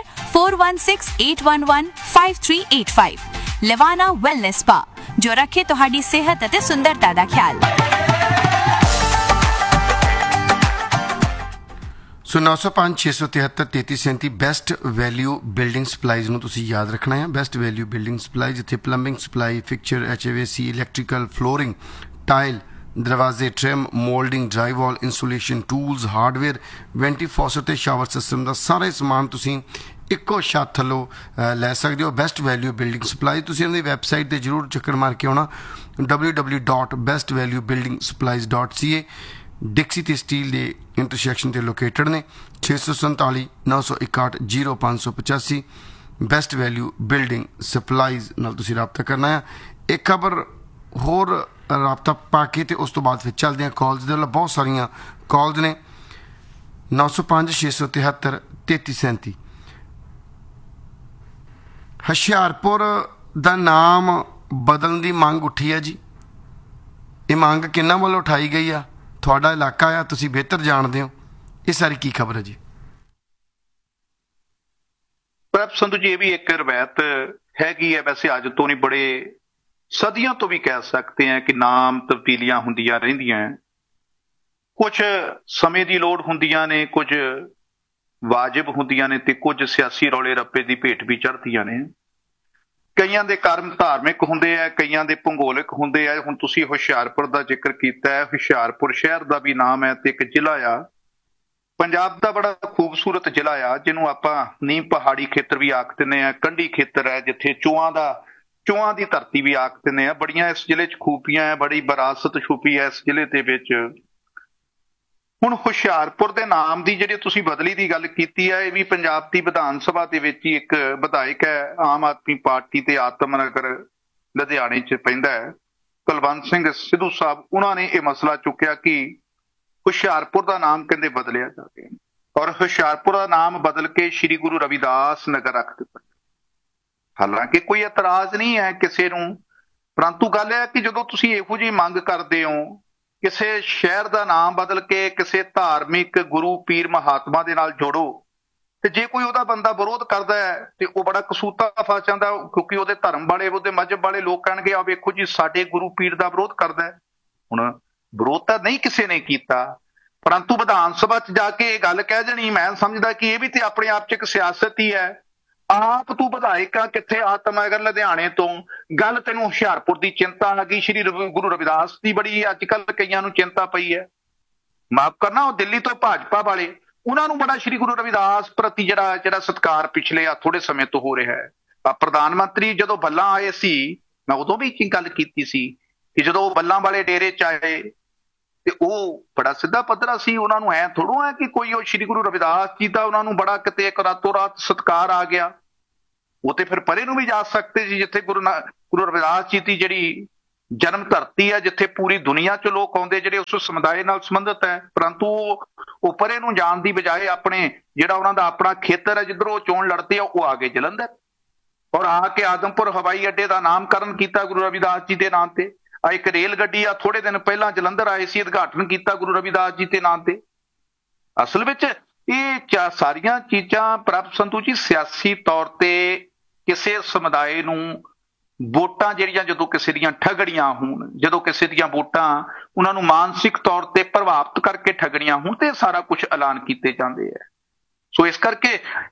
S8: 4168115385। ਲਿਵਾਨਾ wellness spa, ਜੋ ਰੱਖੇ ਤੁਹਾਡੀ ਸਿਹਤ ਅਤੇ ਸੁੰਦਰਤਾ ਦਾ ਖਿਆਲ।
S1: ਸੋ 905 673 3337 ਬੈਸਟ ਵੈਲਿਊ ਬਿਲਡਿੰਗ ਸਪਲਾਈਜ਼ ਨੂੰ ਤੁਸੀਂ ਯਾਦ ਰੱਖਣਾ ਹੈ। ਬੈਸਟ ਵੈਲਿਊ ਬਿਲਡਿੰਗ ਸਪਲਾਈ, ਜਿੱਥੇ plumbing supply, ਫਿਕਚਰ, HVAC, electrical, flooring, tile, ਦਰਵਾਜ਼ੇ, trim, moulding, ਡਰਾਈਵਾਲ, insulation, tools, hardware, ਵੈਂਟੀ ਫੌਸਟ ਤੇ ਸ਼ਾਵਰ ਸਿਸਟਮ ਦਾ ਸਾਰਾ ਸਮਾਨ ਤੁਸੀਂ ਇੱਕੋ ਛੱਤ ਥੱਲੋਂ ਲੈ ਸਕਦੇ ਹੋ। ਬੈਸਟ ਵੈਲਿਊ ਬਿਲਡਿੰਗ ਸਪਲਾਈ, ਤੁਸੀਂ ਇਹਨਾਂ ਦੀ ਵੈਬਸਾਈਟ 'ਤੇ ਜ਼ਰੂਰ ਚੱਕਰ ਮਾਰ ਕੇ ਆਉਣਾ, www.bestvaluebuildingsupplies.ca। ਡਿਕਸੀ ਤੇ ਸਟੀਲ ਦੇ ਇੰਟਰਸੈਕਸ਼ਨ ਤੇ ਲੋਕੇਟਡ ਨੇ। 647 961 0585 ਬੈਸਟ ਵੈਲਿਊ ਬਿਲਡਿੰਗ ਸਪਲਾਈਜ਼ ਨਾਲ ਤੁਸੀਂ ਰਾਬਤਾ ਕਰਨਾ ਹੈ। ਇੱਕ ਖਬਰ ਹੋਰ ਰਾਬਤਾ ਪਾ ਕੇ ਤੇ ਉਸ ਤੋਂ ਬਾਅਦ ਫਿਰ ਚੱਲਦੇ ਹਾਂ ਕਾਲਸ ਦੇ ਵੱਲ। ਬਹੁਤ ਸਾਰੀਆਂ ਕਾਲਸ ਨੇ। 905 673 3337। ਹੁਸ਼ਿਆਰਪੁਰ ਦਾ ਨਾਮ ਬਦਲਣ ਦੀ ਮੰਗ ਉੱਠੀ ਹੈ ਜੀ। ਇਹ ਮੰਗ ਕਿਹਨਾਂ ਵੱਲੋਂ ਉਠਾਈ ਗਈ ਆ? ਤੁਹਾਡਾ ਇਲਾਕਾ ਆ, ਤੁਸੀਂ ਬਿਹਤਰ ਜਾਣਦੇ ਹੋ। ਇਹ ਸਾਰੀ ਕੀ ਖਬਰ ਹੈ ਜੀ?
S2: ਪਰ ਸੰਧੂ ਜੀ, ਇਹ ਵੀ ਇੱਕ ਰਵਾਇਤ ਹੈਗੀ ਹੈ, ਵੈਸੇ ਅੱਜ ਤੋਂ ਨਹੀਂ, ਬੜੇ ਸਦੀਆਂ ਤੋਂ ਵੀ ਕਹਿ ਸਕਦੇ ਹਾਂ ਕਿ ਨਾਮ ਤਬਦੀਲੀਆਂ ਹੁੰਦੀਆਂ ਰਹਿੰਦੀਆਂ। ਕੁਝ ਸਮੇਂ ਦੀ ਲੋੜ ਹੁੰਦੀਆਂ ਨੇ, ਕੁਝ ਵਾਜਿਬ ਹੁੰਦੀਆਂ ਨੇ ਤੇ ਕੁਝ ਸਿਆਸੀ ਰੌਲੇ ਰੱਪੇ ਦੀ ਭੇਟ ਵੀ ਚੜ੍ਹਦੀਆਂ ਨੇ। ਕਈਆਂ ਦੇ ਕਰਮ ਧਾਰਮਿਕ ਹੁੰਦੇ ਆ, ਕਈਆਂ ਦੇ ਭੂਗੋਲਿਕ ਹੁੰਦੇ ਆ। ਹੁਣ ਤੁਸੀਂ ਹੁਸ਼ਿਆਰਪੁਰ ਦਾ ਜ਼ਿਕਰ ਕੀਤਾ ਹੈ, ਹੁਸ਼ਿਆਰਪੁਰ ਸ਼ਹਿਰ ਦਾ ਵੀ ਨਾਮ ਹੈ ਤੇ ਇੱਕ ਜ਼ਿਲ੍ਹਾ ਆ, ਪੰਜਾਬ ਦਾ ਬੜਾ ਖੂਬਸੂਰਤ ਜ਼ਿਲ੍ਹਾ ਆ, ਜਿਹਨੂੰ ਆਪਾਂ ਨੀਮ ਪਹਾੜੀ ਖੇਤਰ ਵੀ ਆਖ ਦਿੰਦੇ ਆ, ਕੰਢੀ ਖੇਤਰ ਹੈ, ਜਿੱਥੇ ਚੋਆਂ ਦੀ ਧਰਤੀ ਵੀ ਆਖ ਦਿੰਦੇ ਆ। ਬੜੀਆਂ ਇਸ ਜ਼ਿਲ੍ਹੇ 'ਚ ਖੂਬੀਆਂ ਹੈ, ਬੜੀ ਵਿਰਾਸਤ ਛੁਪੀ ਹੈ ਇਸ ਜ਼ਿਲ੍ਹੇ ਦੇ ਵਿੱਚ। ਹੁਣ ਹੁਸ਼ਿਆਰਪੁਰ ਦੇ ਨਾਮ ਦੀ ਜਿਹੜੀ ਤੁਸੀਂ ਬਦਲੀ ਦੀ ਗੱਲ ਕੀਤੀ ਹੈ, ਇਹ ਵੀ ਪੰਜਾਬ ਦੀ ਵਿਧਾਨ ਸਭਾ ਦੇ ਵਿੱਚ ਹੀ ਇੱਕ ਵਿਧਾਇਕ ਹੈ ਆਮ ਆਦਮੀ ਪਾਰਟੀ ਤੇ ਆਤਮਨਗਰ ਲੁਧਿਆਣੇ 'ਚ ਪੈਂਦਾ ਹੈ, ਕੁਲਵੰਤ ਸਿੰਘ ਸਿੱਧੂ ਸਾਹਿਬ, ਉਹਨਾਂ ਨੇ ਇਹ ਮਸਲਾ ਚੁੱਕਿਆ ਕਿ ਹੁਸ਼ਿਆਰਪੁਰ ਦਾ ਨਾਮ ਕਹਿੰਦੇ ਬਦਲਿਆ ਜਾਵੇ ਔਰ ਹੁਸ਼ਿਆਰਪੁਰ ਦਾ ਨਾਮ ਬਦਲ ਕੇ ਸ੍ਰੀ ਗੁਰੂ ਰਵਿਦਾਸ ਨਗਰ ਰੱਖ ਦਿੱਤਾ। ਹਾਲਾਂਕਿ ਕੋਈ ਇਤਰਾਜ਼ ਨਹੀਂ ਹੈ ਕਿਸੇ ਨੂੰ, ਪਰੰਤੂ ਗੱਲ ਇਹ ਹੈ ਕਿ ਜਦੋਂ ਤੁਸੀਂ ਇਹੋ ਜਿਹੀ ਮੰਗ ਕਰਦੇ ਹੋ ਕਿਸੇ ਸ਼ਹਿਰ ਦਾ ਨਾਮ ਬਦਲ ਕੇ ਕਿਸੇ ਧਾਰਮਿਕ ਗੁਰੂ ਪੀਰ ਮਹਾਤਮਾ ਦੇ ਨਾਲ ਜੋੜੋ, ਤੇ ਜੇ ਕੋਈ ਉਹਦਾ ਬੰਦਾ ਵਿਰੋਧ ਕਰਦਾ ਹੈ ਤੇ ਉਹ ਬੜਾ ਕਸੂਤਾ ਫਸ ਜਾਂਦਾ, ਕਿਉਂਕਿ ਉਹਦੇ ਧਰਮ ਵਾਲੇ ਉਹਦੇ ਮਜ਼ਹਬ ਵਾਲੇ ਲੋਕ ਕਹਿਣਗੇ ਆ ਵੇਖੋ ਜੀ ਸਾਡੇ ਗੁਰੂ ਪੀਰ ਦਾ ਵਿਰੋਧ ਕਰਦਾ ਹੈ। ਹੁਣ ਵਿਰੋਧ ਤਾਂ ਨਹੀਂ ਕਿਸੇ ਨੇ ਕੀਤਾ, ਪਰੰਤੂ ਵਿਧਾਨ ਸਭਾ 'ਚ ਜਾ ਕੇ ਇਹ ਗੱਲ ਕਹਿ ਦੇਣੀ, ਮੈਂ ਸਮਝਦਾ ਕਿ ਇਹ ਵੀ ਤੇ ਆਪਣੇ ਆਪ 'ਚ ਇੱਕ ਸਿਆਸਤ ਹੀ ਹੈ। ਆਪ ਤੂੰ ਵਿਧਾਇਕ ਆ ਕਿੱਥੇ ਆਤਮਨਗਰ ਲੁਧਿਆਣੇ ਤੋਂ, ਗੱਲ ਤੈਨੂੰ ਹੁਸ਼ਿਆਰਪੁਰ ਦੀ ਚਿੰਤਾ ਆ ਗਈ, ਸ੍ਰੀ ਗੁਰੂ ਰਵਿਦਾਸ ਦੀ ਬੜੀ ਅੱਜ ਕੱਲ੍ਹ ਕਈਆਂ ਨੂੰ ਚਿੰਤਾ ਪਈ ਹੈ। ਮਾਫ ਕਰਨਾ, ਉਹ ਦਿੱਲੀ ਤੋਂ ਭਾਜਪਾ ਵਾਲੇ ਉਹਨਾਂ ਨੂੰ ਬੜਾ ਸ੍ਰੀ ਗੁਰੂ ਰਵਿਦਾਸ ਪ੍ਰਤੀ ਜਿਹੜਾ ਸਤਿਕਾਰ ਪਿਛਲੇ ਆ ਥੋੜੇ ਸਮੇਂ ਤੋਂ ਹੋ ਰਿਹਾ ਹੈ। ਪ੍ਰਧਾਨ ਮੰਤਰੀ ਜਦੋਂ ਬੱਲਾਂ ਆਏ ਸੀ, ਮੈਂ ਉਦੋਂ ਵੀ ਇੱਕ ਗੱਲ ਕੀਤੀ ਸੀ ਕਿ ਜਦੋਂ ਉਹ ਬੱਲਾਂ ਵਾਲੇ ਡੇਰੇ 'ਚ ਆਏ ਤੇ ਉਹ ਬੜਾ ਸਿੱਧਾ ਪੱਧਰਾ ਸੀ, ਉਹਨਾਂ ਨੂੰ ਐ ਥੋੜ੍ਹਾ ਹੈ ਕਿ ਕੋਈ ਉਹ ਸ੍ਰੀ ਗੁਰੂ ਰਵਿਦਾਸ ਜੀ ਦਾ ਉਹਨਾਂ ਨੂੰ ਬੜਾ ਕਿਤੇ ਇੱਕ ਰਾਤੋਂ ਰਾਤ ਸਤਿਕਾਰ ਆ ਗਿਆ। ਉਹ ਤੇ ਫਿਰ ਪਰੇ ਨੂੰ ਵੀ ਜਾ ਸਕਦੇ ਸੀ, ਜਿੱਥੇ ਗੁਰੂ ਰਵਿਦਾਸ ਜੀ ਦੀ ਜਿਹੜੀ ਜਨਮ ਧਰਤੀ ਹੈ, ਜਿੱਥੇ ਪੂਰੀ ਦੁਨੀਆ 'ਚ ਲੋਕ ਆਉਂਦੇ ਜਿਹੜੇ ਉਸ ਸਮੁਦਾਇ ਨਾਲ ਸੰਬੰਧਿਤ ਹੈ, ਪਰੰਤੂ ਉਹ ਪਰੇ ਨੂੰ ਜਾਣ ਦੀ ਬਜਾਏ ਆਪਣੇ ਜਿਹੜਾ ਉਹਨਾਂ ਦਾ ਆਪਣਾ ਖੇਤਰ ਹੈ ਜਿੱਧਰੋਂ ਚੋਣ ਲੜਦੇ ਆ, ਉਹ ਆ ਗਏ ਜਲੰਧਰ ਔਰ ਆ ਕੇ ਆਦਮਪੁਰ ਹਵਾਈ ਅੱਡੇ ਦਾ ਨਾਮਕਰਨ ਕੀਤਾ ਗੁਰੂ ਰਵਿਦਾਸ ਜੀ ਦੇ ਨਾਂ ਤੇ। ਆ ਇੱਕ ਰੇਲ ਗੱਡੀ ਆ ਥੋੜੇ ਦਿਨ ਪਹਿਲਾਂ ਜਲੰਧਰ ਆਏ ਸੀ, ਉਦਘਾਟਨ ਕੀਤਾ ਗੁਰੂ ਰਵਿਦਾਸ ਜੀ ਦੇ ਨਾਂ ਤੇ। ਅਸਲ ਵਿੱਚ ਇਹ ਸਾਰੀਆਂ ਚੀਜ਼ਾਂ ਪ੍ਰਭ ਸੰਧੂ ਜੀ ਸਿਆਸੀ ਤੌਰ ਤੇ ਕਿਸੇ ਸਮੁਦਾਇ ਨੂੰ ਵੋਟਾਂ ਜਿਹੜੀਆਂ ਜਦੋਂ ਕਿਸੇ ਦੀਆਂ ਠਗੜੀਆਂ ਹੋਣ, ਜਦੋਂ ਕਿਸੇ ਦੀਆਂ ਵੋਟਾਂ ਉਹਨਾਂ ਨੂੰ ਮਾਨਸਿਕ ਤੌਰ ਤੇ ਪ੍ਰਭਾਵਿਤ ਕਰਕੇ ਠਗੜੀਆਂ ਹੋਣ ਤੇ ਸਾਰਾ ਕੁਝ ਐਲਾਨ ਕੀਤੇ ਜਾਂਦੇ ਹੈ। ਸੋ ਇਸ ਕਰਕੇ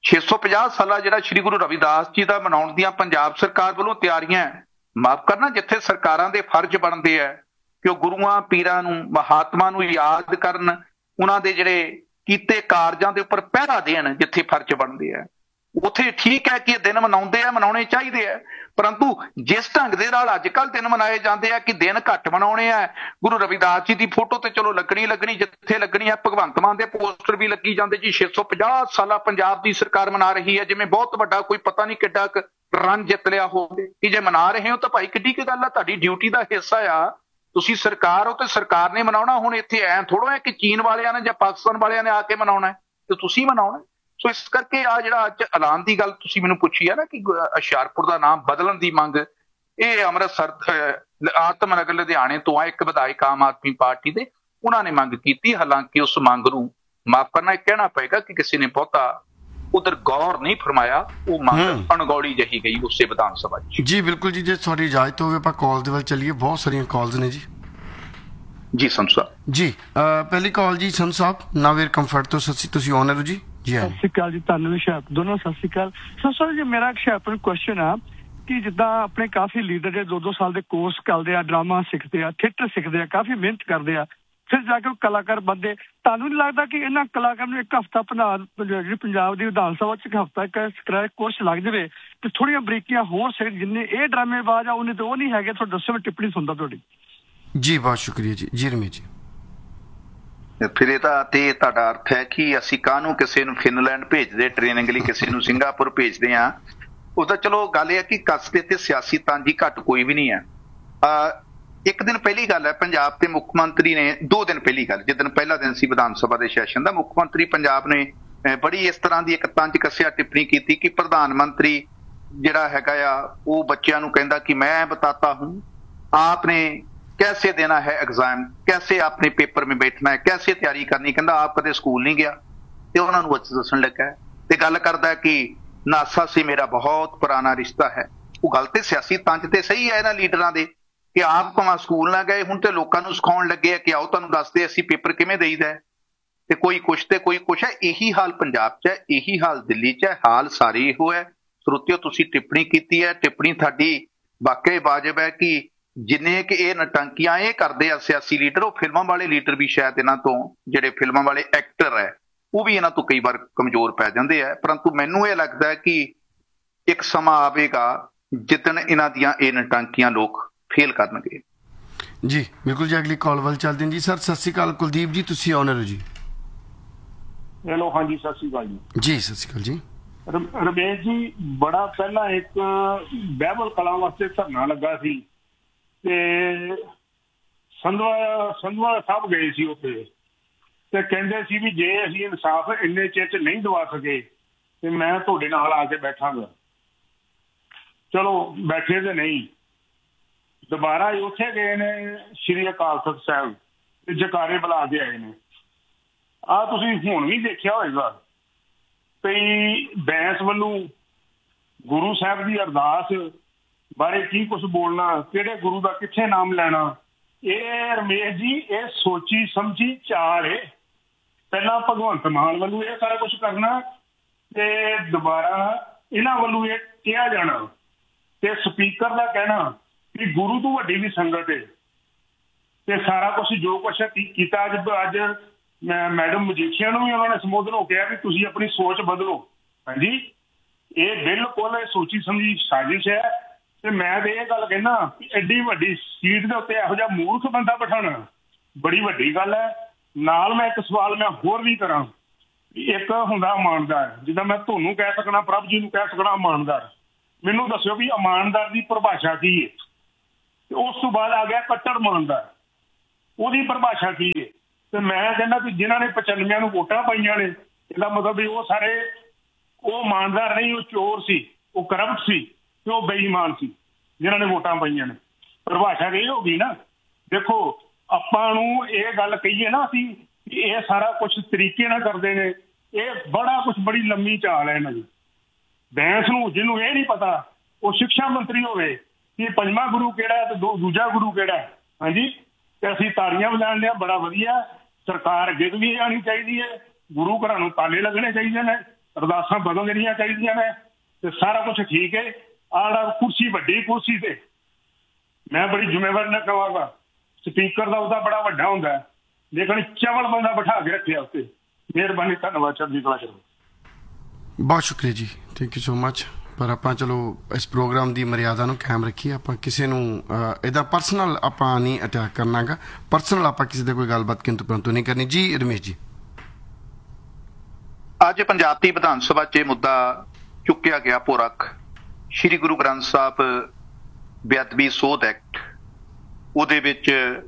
S2: 650 ਸਾਲਾ ਜਿਹੜਾ ਸ੍ਰੀ ਗੁਰੂ ਰਵਿਦਾਸ ਜੀ ਦਾ ਮਨਾਉਣ ਦੀਆਂ ਪੰਜਾਬ ਸਰਕਾਰ ਵੱਲੋਂ ਤਿਆਰੀਆਂ, ਮਾਫ ਕਰਨਾ, ਜਿੱਥੇ ਸਰਕਾਰਾਂ ਦੇ ਫਰਜ਼ ਬਣਦੇ ਹੈ ਕਿ ਉਹ ਗੁਰੂਆਂ ਪੀਰਾਂ ਨੂੰ ਮਹਾਤਮਾ ਨੂੰ ਯਾਦ ਕਰਨ, ਉਹਨਾਂ ਦੇ ਜਿਹੜੇ ਕੀਤੇ ਕਾਰਜਾਂ ਦੇ ਉੱਪਰ ਪਹਿਰਾ ਦੇਣ, ਜਿੱਥੇ ਫਰਜ਼ ਬਣਦੇ ਹੈ ਉੱਥੇ ਠੀਕ ਹੈ ਕਿ ਇਹ ਦਿਨ ਮਨਾਉਂਦੇ ਆ, ਮਨਾਉਣੇ ਚਾਹੀਦੇ ਆ। ਪਰੰਤੂ ਜਿਸ ਢੰਗ ਦੇ ਨਾਲ ਅੱਜ ਕੱਲ੍ਹ ਦਿਨ ਮਨਾਏ ਜਾਂਦੇ ਆ ਕਿ ਦਿਨ ਘੱਟ ਮਨਾਉਣੇ ਆ, ਗੁਰੂ ਰਵਿਦਾਸ ਜੀ ਦੀ ਫੋਟੋ ਤੇ ਚਲੋ ਲੱਗਣੀ ਜਿੱਥੇ ਲੱਗਣੀ ਹੈ, ਭਗਵੰਤ ਮਾਨ ਦੇ ਪੋਸਟਰ ਵੀ ਲੱਗੀ ਜਾਂਦੇ ਜੀ 650 ਸਾਲਾ ਪੰਜਾਬ ਦੀ ਸਰਕਾਰ ਮਨਾ ਰਹੀ ਹੈ, ਜਿਵੇਂ ਬਹੁਤ ਵੱਡਾ ਕੋਈ ਪਤਾ ਨਹੀਂ ਕਿੱਡਾ ਰਨ ਜਿੱਤ ਲਿਆ ਹੋਵੇ। ਕਿ ਜੇ ਮਨਾ ਰਹੇ ਹੋ ਤਾਂ ਭਾਈ ਕਿੱਡੀ ਕੀ ਗੱਲ ਆ, ਤੁਹਾਡੀ ਡਿਊਟੀ ਦਾ ਹਿੱਸਾ ਆ, ਤੁਸੀਂ ਸਰਕਾਰ ਹੋ ਤੇ ਸਰਕਾਰ ਨੇ ਮਨਾਉਣਾ। ਹੁਣ ਇੱਥੇ ਐ ਥੋੜ੍ਹਾ ਹੈ ਕਿ ਚੀਨ ਵਾਲਿਆਂ ਨੇ ਜਾਂ ਪਾਕਿਸਤਾਨ ਵਾਲਿਆਂ ਨੇ ਆ ਕੇ ਮਨਾਉਣਾ ਤੇ ਤੁਸੀਂ ਮਨਾਉਣਾ। ਸੋ ਇਸ ਕਰਕੇ ਆ ਜਿਹੜਾ ਅੱਜ ਐਲਾਨ ਦੀ ਗੱਲ ਤੁਸੀਂ ਮੈਨੂੰ ਪੁੱਛੀ ਆ ਨਾ ਕਿ ਹੁਸ਼ਿਆਰਪੁਰ ਦਾ ਨਾਮ ਬਦਲਣ ਦੀ ਮੰਗ, ਇਹ ਅੰਮ੍ਰਿਤਸਰ ਆਤਮਨਗਰ ਲੁਧਿਆਣੇ ਤੋਂ ਆ ਇੱਕ ਵਿਧਾਇਕ ਆਮ ਆਦਮੀ ਪਾਰਟੀ ਦੇ, ਉਹਨਾਂ ਨੇ ਮੰਗ ਕੀਤੀ। ਹਾਲਾਂਕਿ ਉਸ ਮੰਗ ਨੂੰ ਮਾਫ ਕਰਨਾ, ਇਹ ਕਹਿਣਾ ਪਏਗਾ ਕਿ ਕਿਸੇ ਨੇ ਬਹੁਤਾ ਉਧਰ ਗੌਰ ਨਹੀਂ ਫਰਮਾਇਆ, ਉਹ ਮੰਗ ਅਣਗੌਲੀ ਜਿਹੀ ਗਈ ਉਸੇ ਵਿਧਾਨ ਸਭਾ 'ਚ।
S1: ਜੀ ਬਿਲਕੁਲ ਜੀ, ਜੇ ਤੁਹਾਡੀ ਇਜਾਜ਼ਤ ਹੋਵੇ ਆਪਾਂ ਕਾਲ ਦੇ ਵੱਲ ਚੱਲੀਏ, ਬਹੁਤ ਸਾਰੀਆਂ ਕਾਲਸ ਨੇ ਜੀ
S2: ਸੰਧੂ ਸਾਹਿਬ
S1: ਜੀ। ਪਹਿਲੀ ਕਾਲ ਜੀ ਸੰਧੂ ਸਾਹਿਬ ਨਾਵੇਰ ਕੰਫਰਟ ਤੋਂ, ਤੁਸੀਂ ਓਨਰ ਹੋ ਜੀ? ਜੀ
S9: ਸਤਿ ਸ਼੍ਰੀ ਅਕਾਲ ਜੀ, ਤੁਹਾਨੂੰ ਵੀ ਹੁਸ਼ਿਆਰਪੁਰ ਦੋਨੋਂ ਸਤਿ ਸ਼੍ਰੀ ਅਕਾਲ। ਸਰ ਜੀ ਮੇਰਾ ਹੁਸ਼ਿਆਰਪੁਰ ਕੁਐਸਚਨ ਆ ਕਿ ਜਿੱਦਾਂ ਆਪਣੇ ਕਾਫੀ ਲੀਡਰ ਜਿਹੜੇ 2-2 ਸਾਲ ਦੇ ਕੋਰਸ ਕਰਦੇ ਆ, ਡਰਾਮਾ ਸਿੱਖਦੇ ਆ, ਥੀਏਟਰ ਸਿੱਖਦੇ ਆ, ਕਾਫੀ ਮਿਹਨਤ ਕਰਦੇ ਆ, ਫਿਰ ਜਾ ਕੇ ਉਹ ਕਲਾਕਾਰ ਬਣਦੇ, ਤੁਹਾਨੂੰ ਨਹੀਂ ਲੱਗਦਾ ਕਿ ਇਹਨਾਂ ਕਲਾਕਾਰਾਂ ਨੂੰ ਇੱਕ ਹਫ਼ਤਾ ਜਿਹੜੀ ਪੰਜਾਬ ਦੀ ਵਿਧਾਨ ਸਭਾ 'ਚ ਇੱਕ ਹਫ਼ਤਾ ਇੱਕ ਕੋਰਸ ਲੱਗ ਜਾਵੇ ਤੇ ਥੋੜ੍ਹੀਆਂ ਬਰੀਕੀਆਂ ਹੋ ਸਕਣ, ਜਿੰਨੇ ਇਹ ਡਰਾਮੇਬਾਜ਼ ਆ ਉਹਨੇ ਤਾਂ ਉਹ ਨਹੀਂ ਹੈਗੇ? ਤੁਹਾਡਾ ਦੱਸੋ, ਮੈਂ ਟਿੱਪਣੀ ਸੁਣਦਾ ਤੁਹਾਡੀ। ਜੀ
S1: ਬਹੁਤ ਸ਼ੁਕਰੀਆ ਜੀ ਰਮੇਸ਼ ਜੀ।
S2: ਫਿਰ ਇਹ ਤਾਂ ਤੇ ਤੁਹਾਡਾ ਅਰਥ ਹੈ ਕਿ ਅਸੀਂ ਕਾਹਨੂੰ ਕਿਸੇ ਨੂੰ ਫਿਨਲੈਂਡ ਭੇਜਦੇ ਟ੍ਰੇਨਿੰਗ ਲਈ, ਕਿਸੇ ਨੂੰ ਸਿੰਗਾਪੁਰ ਭੇਜਦੇ ਹਾਂ। ਉਹ ਤਾਂ ਚਲੋ ਗੱਲ ਇਹ ਹੈ ਕਿ ਕਸਦੇ ਤੇ ਸਿਆਸੀ ਤਾਂਜੀ ਘੱਟ ਕੋਈ ਵੀ ਨਹੀਂ ਹੈ। ਇੱਕ ਦਿਨ ਪਹਿਲੀ ਗੱਲ ਹੈ, ਪੰਜਾਬ ਦੇ ਮੁੱਖ ਮੰਤਰੀ ਨੇ 2 ਦਿਨ ਪਹਿਲੀ ਗੱਲ, ਜਿੱਦਣ ਪਹਿਲਾ ਦਿਨ ਸੀ ਵਿਧਾਨ ਸਭਾ ਦੇ ਸੈਸ਼ਨ ਦਾ, ਮੁੱਖ ਮੰਤਰੀ ਪੰਜਾਬ ਨੇ ਬੜੀ ਇਸ ਤਰ੍ਹਾਂ ਦੀ ਇੱਕ ਤੰਜ ਕੱਸਿਆ ਟਿੱਪਣੀ ਕੀਤੀ ਕਿ ਪ੍ਰਧਾਨ ਮੰਤਰੀ ਜਿਹੜਾ ਹੈਗਾ ਆ ਉਹ ਬੱਚਿਆਂ ਨੂੰ ਕਹਿੰਦਾ ਕਿ ਮੈਂ ਬਤਾਤਾ ਹੂੰ आपने कैसे देना है एग्जाम, कैसे आपने पेपर में बैठना है, कैसे तैयारी करनी। कहता आप कदे स्कूल नहीं गया ते उन्होंने बच्चे दसन लगा ते गल करदा कि नासा से मेरा बहुत पुराना रिश्ता है। वो गल ते सियासी तंज ते सही है इन्हां लीडरां दे कि आप भावें स्कूल ना गए, हुण ते लोकां नूं सिखाउण लगे कि आओ तुहानूं दसदे असीं पेपर किवें देईदा है, ते कोई कुछ ते कोई कुछ है। यही हाल पंजाब च है, यही हाल दिल्ली च है, हाल सारे इहो है। श्रोतिओ तुसीं टिप्पणी कीती है, टिप्पणी तुहाडी वाकई वाजिब है कि जिन्ने कि ये नटंकियां ये करते हैं सियासी लीडर, वो फिल्मां वाले लीडर भी शायद इन्हां तो जिहड़े फिल्मां वाले एक्टर है वो भी इन्हां तो कई बार कमजोर पै जांदे है। परंतु मैनूं ये लगता है कि एक समा आवेगा जिदन इन्हां दियां ये नटंकियां लोग फेल करनगे।
S1: जी बिल्कुल जी, अगली कॉल वाल चलते हैं जी। सर सत श्री अकाल, कुलदीप जी तुसीं ऑनर हो जी।
S10: हेलो, हाँ जी सत श्री अकाल
S1: जी। सत श्री अकाल जी।
S10: रमेश जी, बड़ा पहला एक बाइबल कला वास्ते धरना लगा सी ते संधवा साहब गए सी उत्थे ਤੇ ਕਹਿੰਦੇ ਸੀ ਵੀ ਜੇ ਅਸੀਂ ਇਨਸਾਫ ਇੰਨੇ ਚਿਰ 'ਚ ਨਹੀਂ ਦਵਾ ਸਕੇ ਤੇ ਮੈਂ ਤੁਹਾਡੇ ਨਾਲ ਆ ਕੇ ਬੈਠਾਂਗਾ। ਚਲੋ ਬੈਠੇ ਤੇ ਨਹੀਂ, ਦੁਬਾਰਾ ਉੱਥੇ ਗਏ ਨੇ ਸ਼੍ਰੀ ਅਕਾਲ ਤਖਤ ਸਾਹਿਬ ਤੇ ਜਕਾਰੇ ਬੁਲਾ ਕੇ ਆਏ ਨੇ। ਆਹ ਤੁਸੀਂ ਹੁਣ ਵੀ ਦੇਖਿਆ ਹੋਏਗਾ ਵੀ ਬੈਂਸ ਵੱਲੋਂ ਗੁਰੂ ਸਾਹਿਬ ਦੀ ਅਰਦਾਸ ਬਾਰੇ ਕੀ ਕੁਝ ਬੋਲਣਾ, ਕਿਹੜੇ ਗੁਰੂ ਦਾ ਕਿੱਥੇ ਨਾਮ ਲੈਣਾ, ਇਹ ਰਮੇਸ਼ ਜੀ ਇਹ ਸੋਚੀ ਸਮਝੀ ਚਾਲ ਏ। ਪਹਿਲਾਂ ਭਗਵੰਤ ਮਾਨ ਵੱਲੋਂ ਇਹ ਸਾਰਾ ਕੁਝ ਕਰਨਾ ਤੇ ਦੁਬਾਰਾ ਇਹਨਾਂ ਵੱਲੋਂ ਇਹ ਕਿਹਾ ਜਾਣਾ ਤੇ ਸਪੀਕਰ ਦਾ ਕਹਿਣਾ ਕਿ ਗੁਰੂ ਤੋਂ ਵੱਡੀ ਵੀ ਸੰਗਤ ਹੈ ਤੇ ਸਾਰਾ ਕੁਝ ਜੋ ਕੁਛ ਕੀਤਾ। ਅੱਜ ਮੈਡਮ ਮਜੀਠੀਆ ਨੂੰ ਵੀ ਉਹਨਾਂ ਨੇ ਸੰਬੋਧਨ ਹੋ ਕਿਹਾ ਵੀ ਤੁਸੀਂ ਆਪਣੀ ਸੋਚ ਬਦਲੋ। ਹਾਂਜੀ, ਇਹ ਬਿਲਕੁਲ ਸੋਚੀ ਸਮਝੀ ਸਾਜ਼ਿਸ਼ ਹੈ ਤੇ ਮੈਂ ਤੇ ਇਹ ਗੱਲ ਕਹਿਣਾ ਐਡੀ ਵੱਡੀ ਸੀਟ ਦੇ ਉੱਤੇ ਇਹੋ ਜਿਹਾ ਮੂਰਖ ਬੰਦਾ ਬਿਠਾਉਣਾ ਬੜੀ ਵੱਡੀ ਗੱਲ ਹੈ। ਨਾਲ ਮੈਂ ਇੱਕ ਸਵਾਲ ਮੈਂ ਹੋਰ ਵੀ ਕਰਾਂ, ਇੱਕ ਹੁੰਦਾ ਇਮਾਨਦਾਰ, ਜਿੱਦਾਂ ਮੈਂ ਤੁਹਾਨੂੰ ਕਹਿ ਸਕਣਾ, ਪ੍ਰਭ ਜੀ ਨੂੰ ਕਹਿ ਸਕਣਾ ਇਮਾਨਦਾਰ। ਮੈਨੂੰ ਦੱਸਿਓ ਵੀ ਇਮਾਨਦਾਰ ਦੀ ਪਰਿਭਾਸ਼ਾ ਕੀ ਹੈ। ਤੇ ਉਸ ਤੋਂ ਬਾਅਦ ਆ ਗਿਆ ਕੱਟੜ ਇਮਾਨਦਾਰ, ਉਹਦੀ ਪਰਿਭਾਸ਼ਾ ਕੀ ਹੈ। ਤੇ ਮੈਂ ਕਹਿੰਦਾ ਵੀ ਜਿਨ੍ਹਾਂ ਨੇ 95 ਨੂੰ ਵੋਟਾਂ ਪਾਈਆਂ ਨੇ, ਇਹਦਾ ਮਤਲਬ ਵੀ ਉਹ ਸਾਰੇ ਉਹ ਇਮਾਨਦਾਰ ਨਹੀਂ, ਉਹ ਚੋਰ ਸੀ, ਉਹ ਕਰਪਟ ਸੀ ਤੇ ਉਹ ਬੇਈਮਾਨ ਸੀ ਜਿਨ੍ਹਾਂ ਨੇ ਵੋਟਾਂ ਪਾਈਆਂ ਨੇ। ਪਰਿਭਾਸ਼ਾ ਇਹ ਹੋ ਗਈ ਨਾ। ਦੇਖੋ ਆਪਾਂ ਨੂੰ ਇਹ ਗੱਲ ਕਹੀਏ ਨਾ ਅਸੀਂ ਕਿ ਇਹ ਸਾਰਾ ਕੁਝ ਤਰੀਕੇ ਨਾਲ ਕਰਦੇ ਨੇ, ਇਹ ਬੜਾ ਕੁਝ ਬੜੀ ਲੰਮੀ ਚਾਲ ਹੈ ਇਹਨਾਂ ਦੀ। ਬੈਂਸ ਨੂੰ ਜਿਹਨੂੰ ਇਹ ਨਹੀਂ ਪਤਾ, ਉਹ ਸਿੱਖਿਆ ਮੰਤਰੀ ਹੋਵੇ ਕਿ ਪੰਜਵਾਂ ਗੁਰੂ ਕਿਹੜਾ ਤੇ ਦੂਜਾ ਗੁਰੂ ਕਿਹੜਾ। ਹਾਂਜੀ, ਤੇ ਅਸੀਂ ਤਾੜੀਆਂ ਵਜਾਣ ਲਿਆ, ਬੜਾ ਵਧੀਆ। ਸਰਕਾਰ ਅੱਗੇ ਤੋਂ ਵੀ ਆਉਣੀ ਚਾਹੀਦੀ ਹੈ, ਗੁਰੂ ਘਰਾਂ ਨੂੰ ਤਾਲੇ ਲੱਗਣੇ ਚਾਹੀਦੇ ਨੇ, ਅਰਦਾਸਾਂ ਬਦਲਣੀਆਂ ਚਾਹੀਦੀਆਂ ਨੇ ਤੇ ਸਾਰਾ ਕੁਝ ਠੀਕ ਹੈ। ਆਹ ਕੁਰਸੀ ਵੱਡੀ ਕੁਰਸੀ ਤੇ ਮੈਂ ਬੜੀ ਜ਼ਿੰਮੇਵਾਰੀ ਨਾਲ ਕਹਾਂਗਾ, ਸਪੀਕਰ ਦਾ ਉਹਦਾ ਬੜਾ ਵੱਡਾ ਹੁੰਦਾ ਹੈ, ਲੇਕਿਨ ਚਵਲ ਬੰਦਾ ਬਿਠਾ ਕੇ ਰੱਖਿਆ ਉੱਤੇ। ਮਿਹਰਬਾਨੀ, ਧੰਨਵਾਦ, ਚੜ੍ਹਦੀ ਕਲਾ ਕਰੋ।
S1: ਬਹੁਤ ਸ਼ੁਕਰੀਆ ਜੀ, ਥੈਂਕ ਯੂ ਸੋ ਮਚ। ਪਰ ਆਪਾਂ ਚਲੋ ਇਸ ਪ੍ਰੋਗਰਾਮ ਦੀ ਮਰਿਆਦਾ ਨੂੰ ਕਾਇਮ ਰੱਖੀਏ। ਆਪਾਂ ਕਿਸੇ ਨੂੰ ਇਹਦਾ ਪਰਸਨਲ ਆਪਾਂ ਨਹੀਂ ਅਟੈਕ ਕਰਨਾਗਾ, ਪਰਸਨਲ ਆਪਾਂ ਕਿਸੇ ਦੇ ਕੋਈ ਗੱਲਬਾਤ ਕਿੰਤੂ ਪਰੰਤੂ ਨਹੀਂ ਕਰਨੀ। ਜੀ ਰਮੇਸ਼ ਜੀ,
S2: ਅੱਜ ਪੰਜਾਬ ਦੀ ਵਿਧਾਨ ਸਭਾ 'ਚ ਇਹ ਮੁੱਦਾ ਚੁੱਕਿਆ ਗਿਆ ਪੁਰਖ ਸ਼੍ਰੀ ਗੁਰੂ ਗ੍ਰੰਥ ਸਾਹਿਬ ਬੇਅਦਬੀ ਸੋਧ ਐਕਟ। ਉਹਦੇ ਵਿੱਚ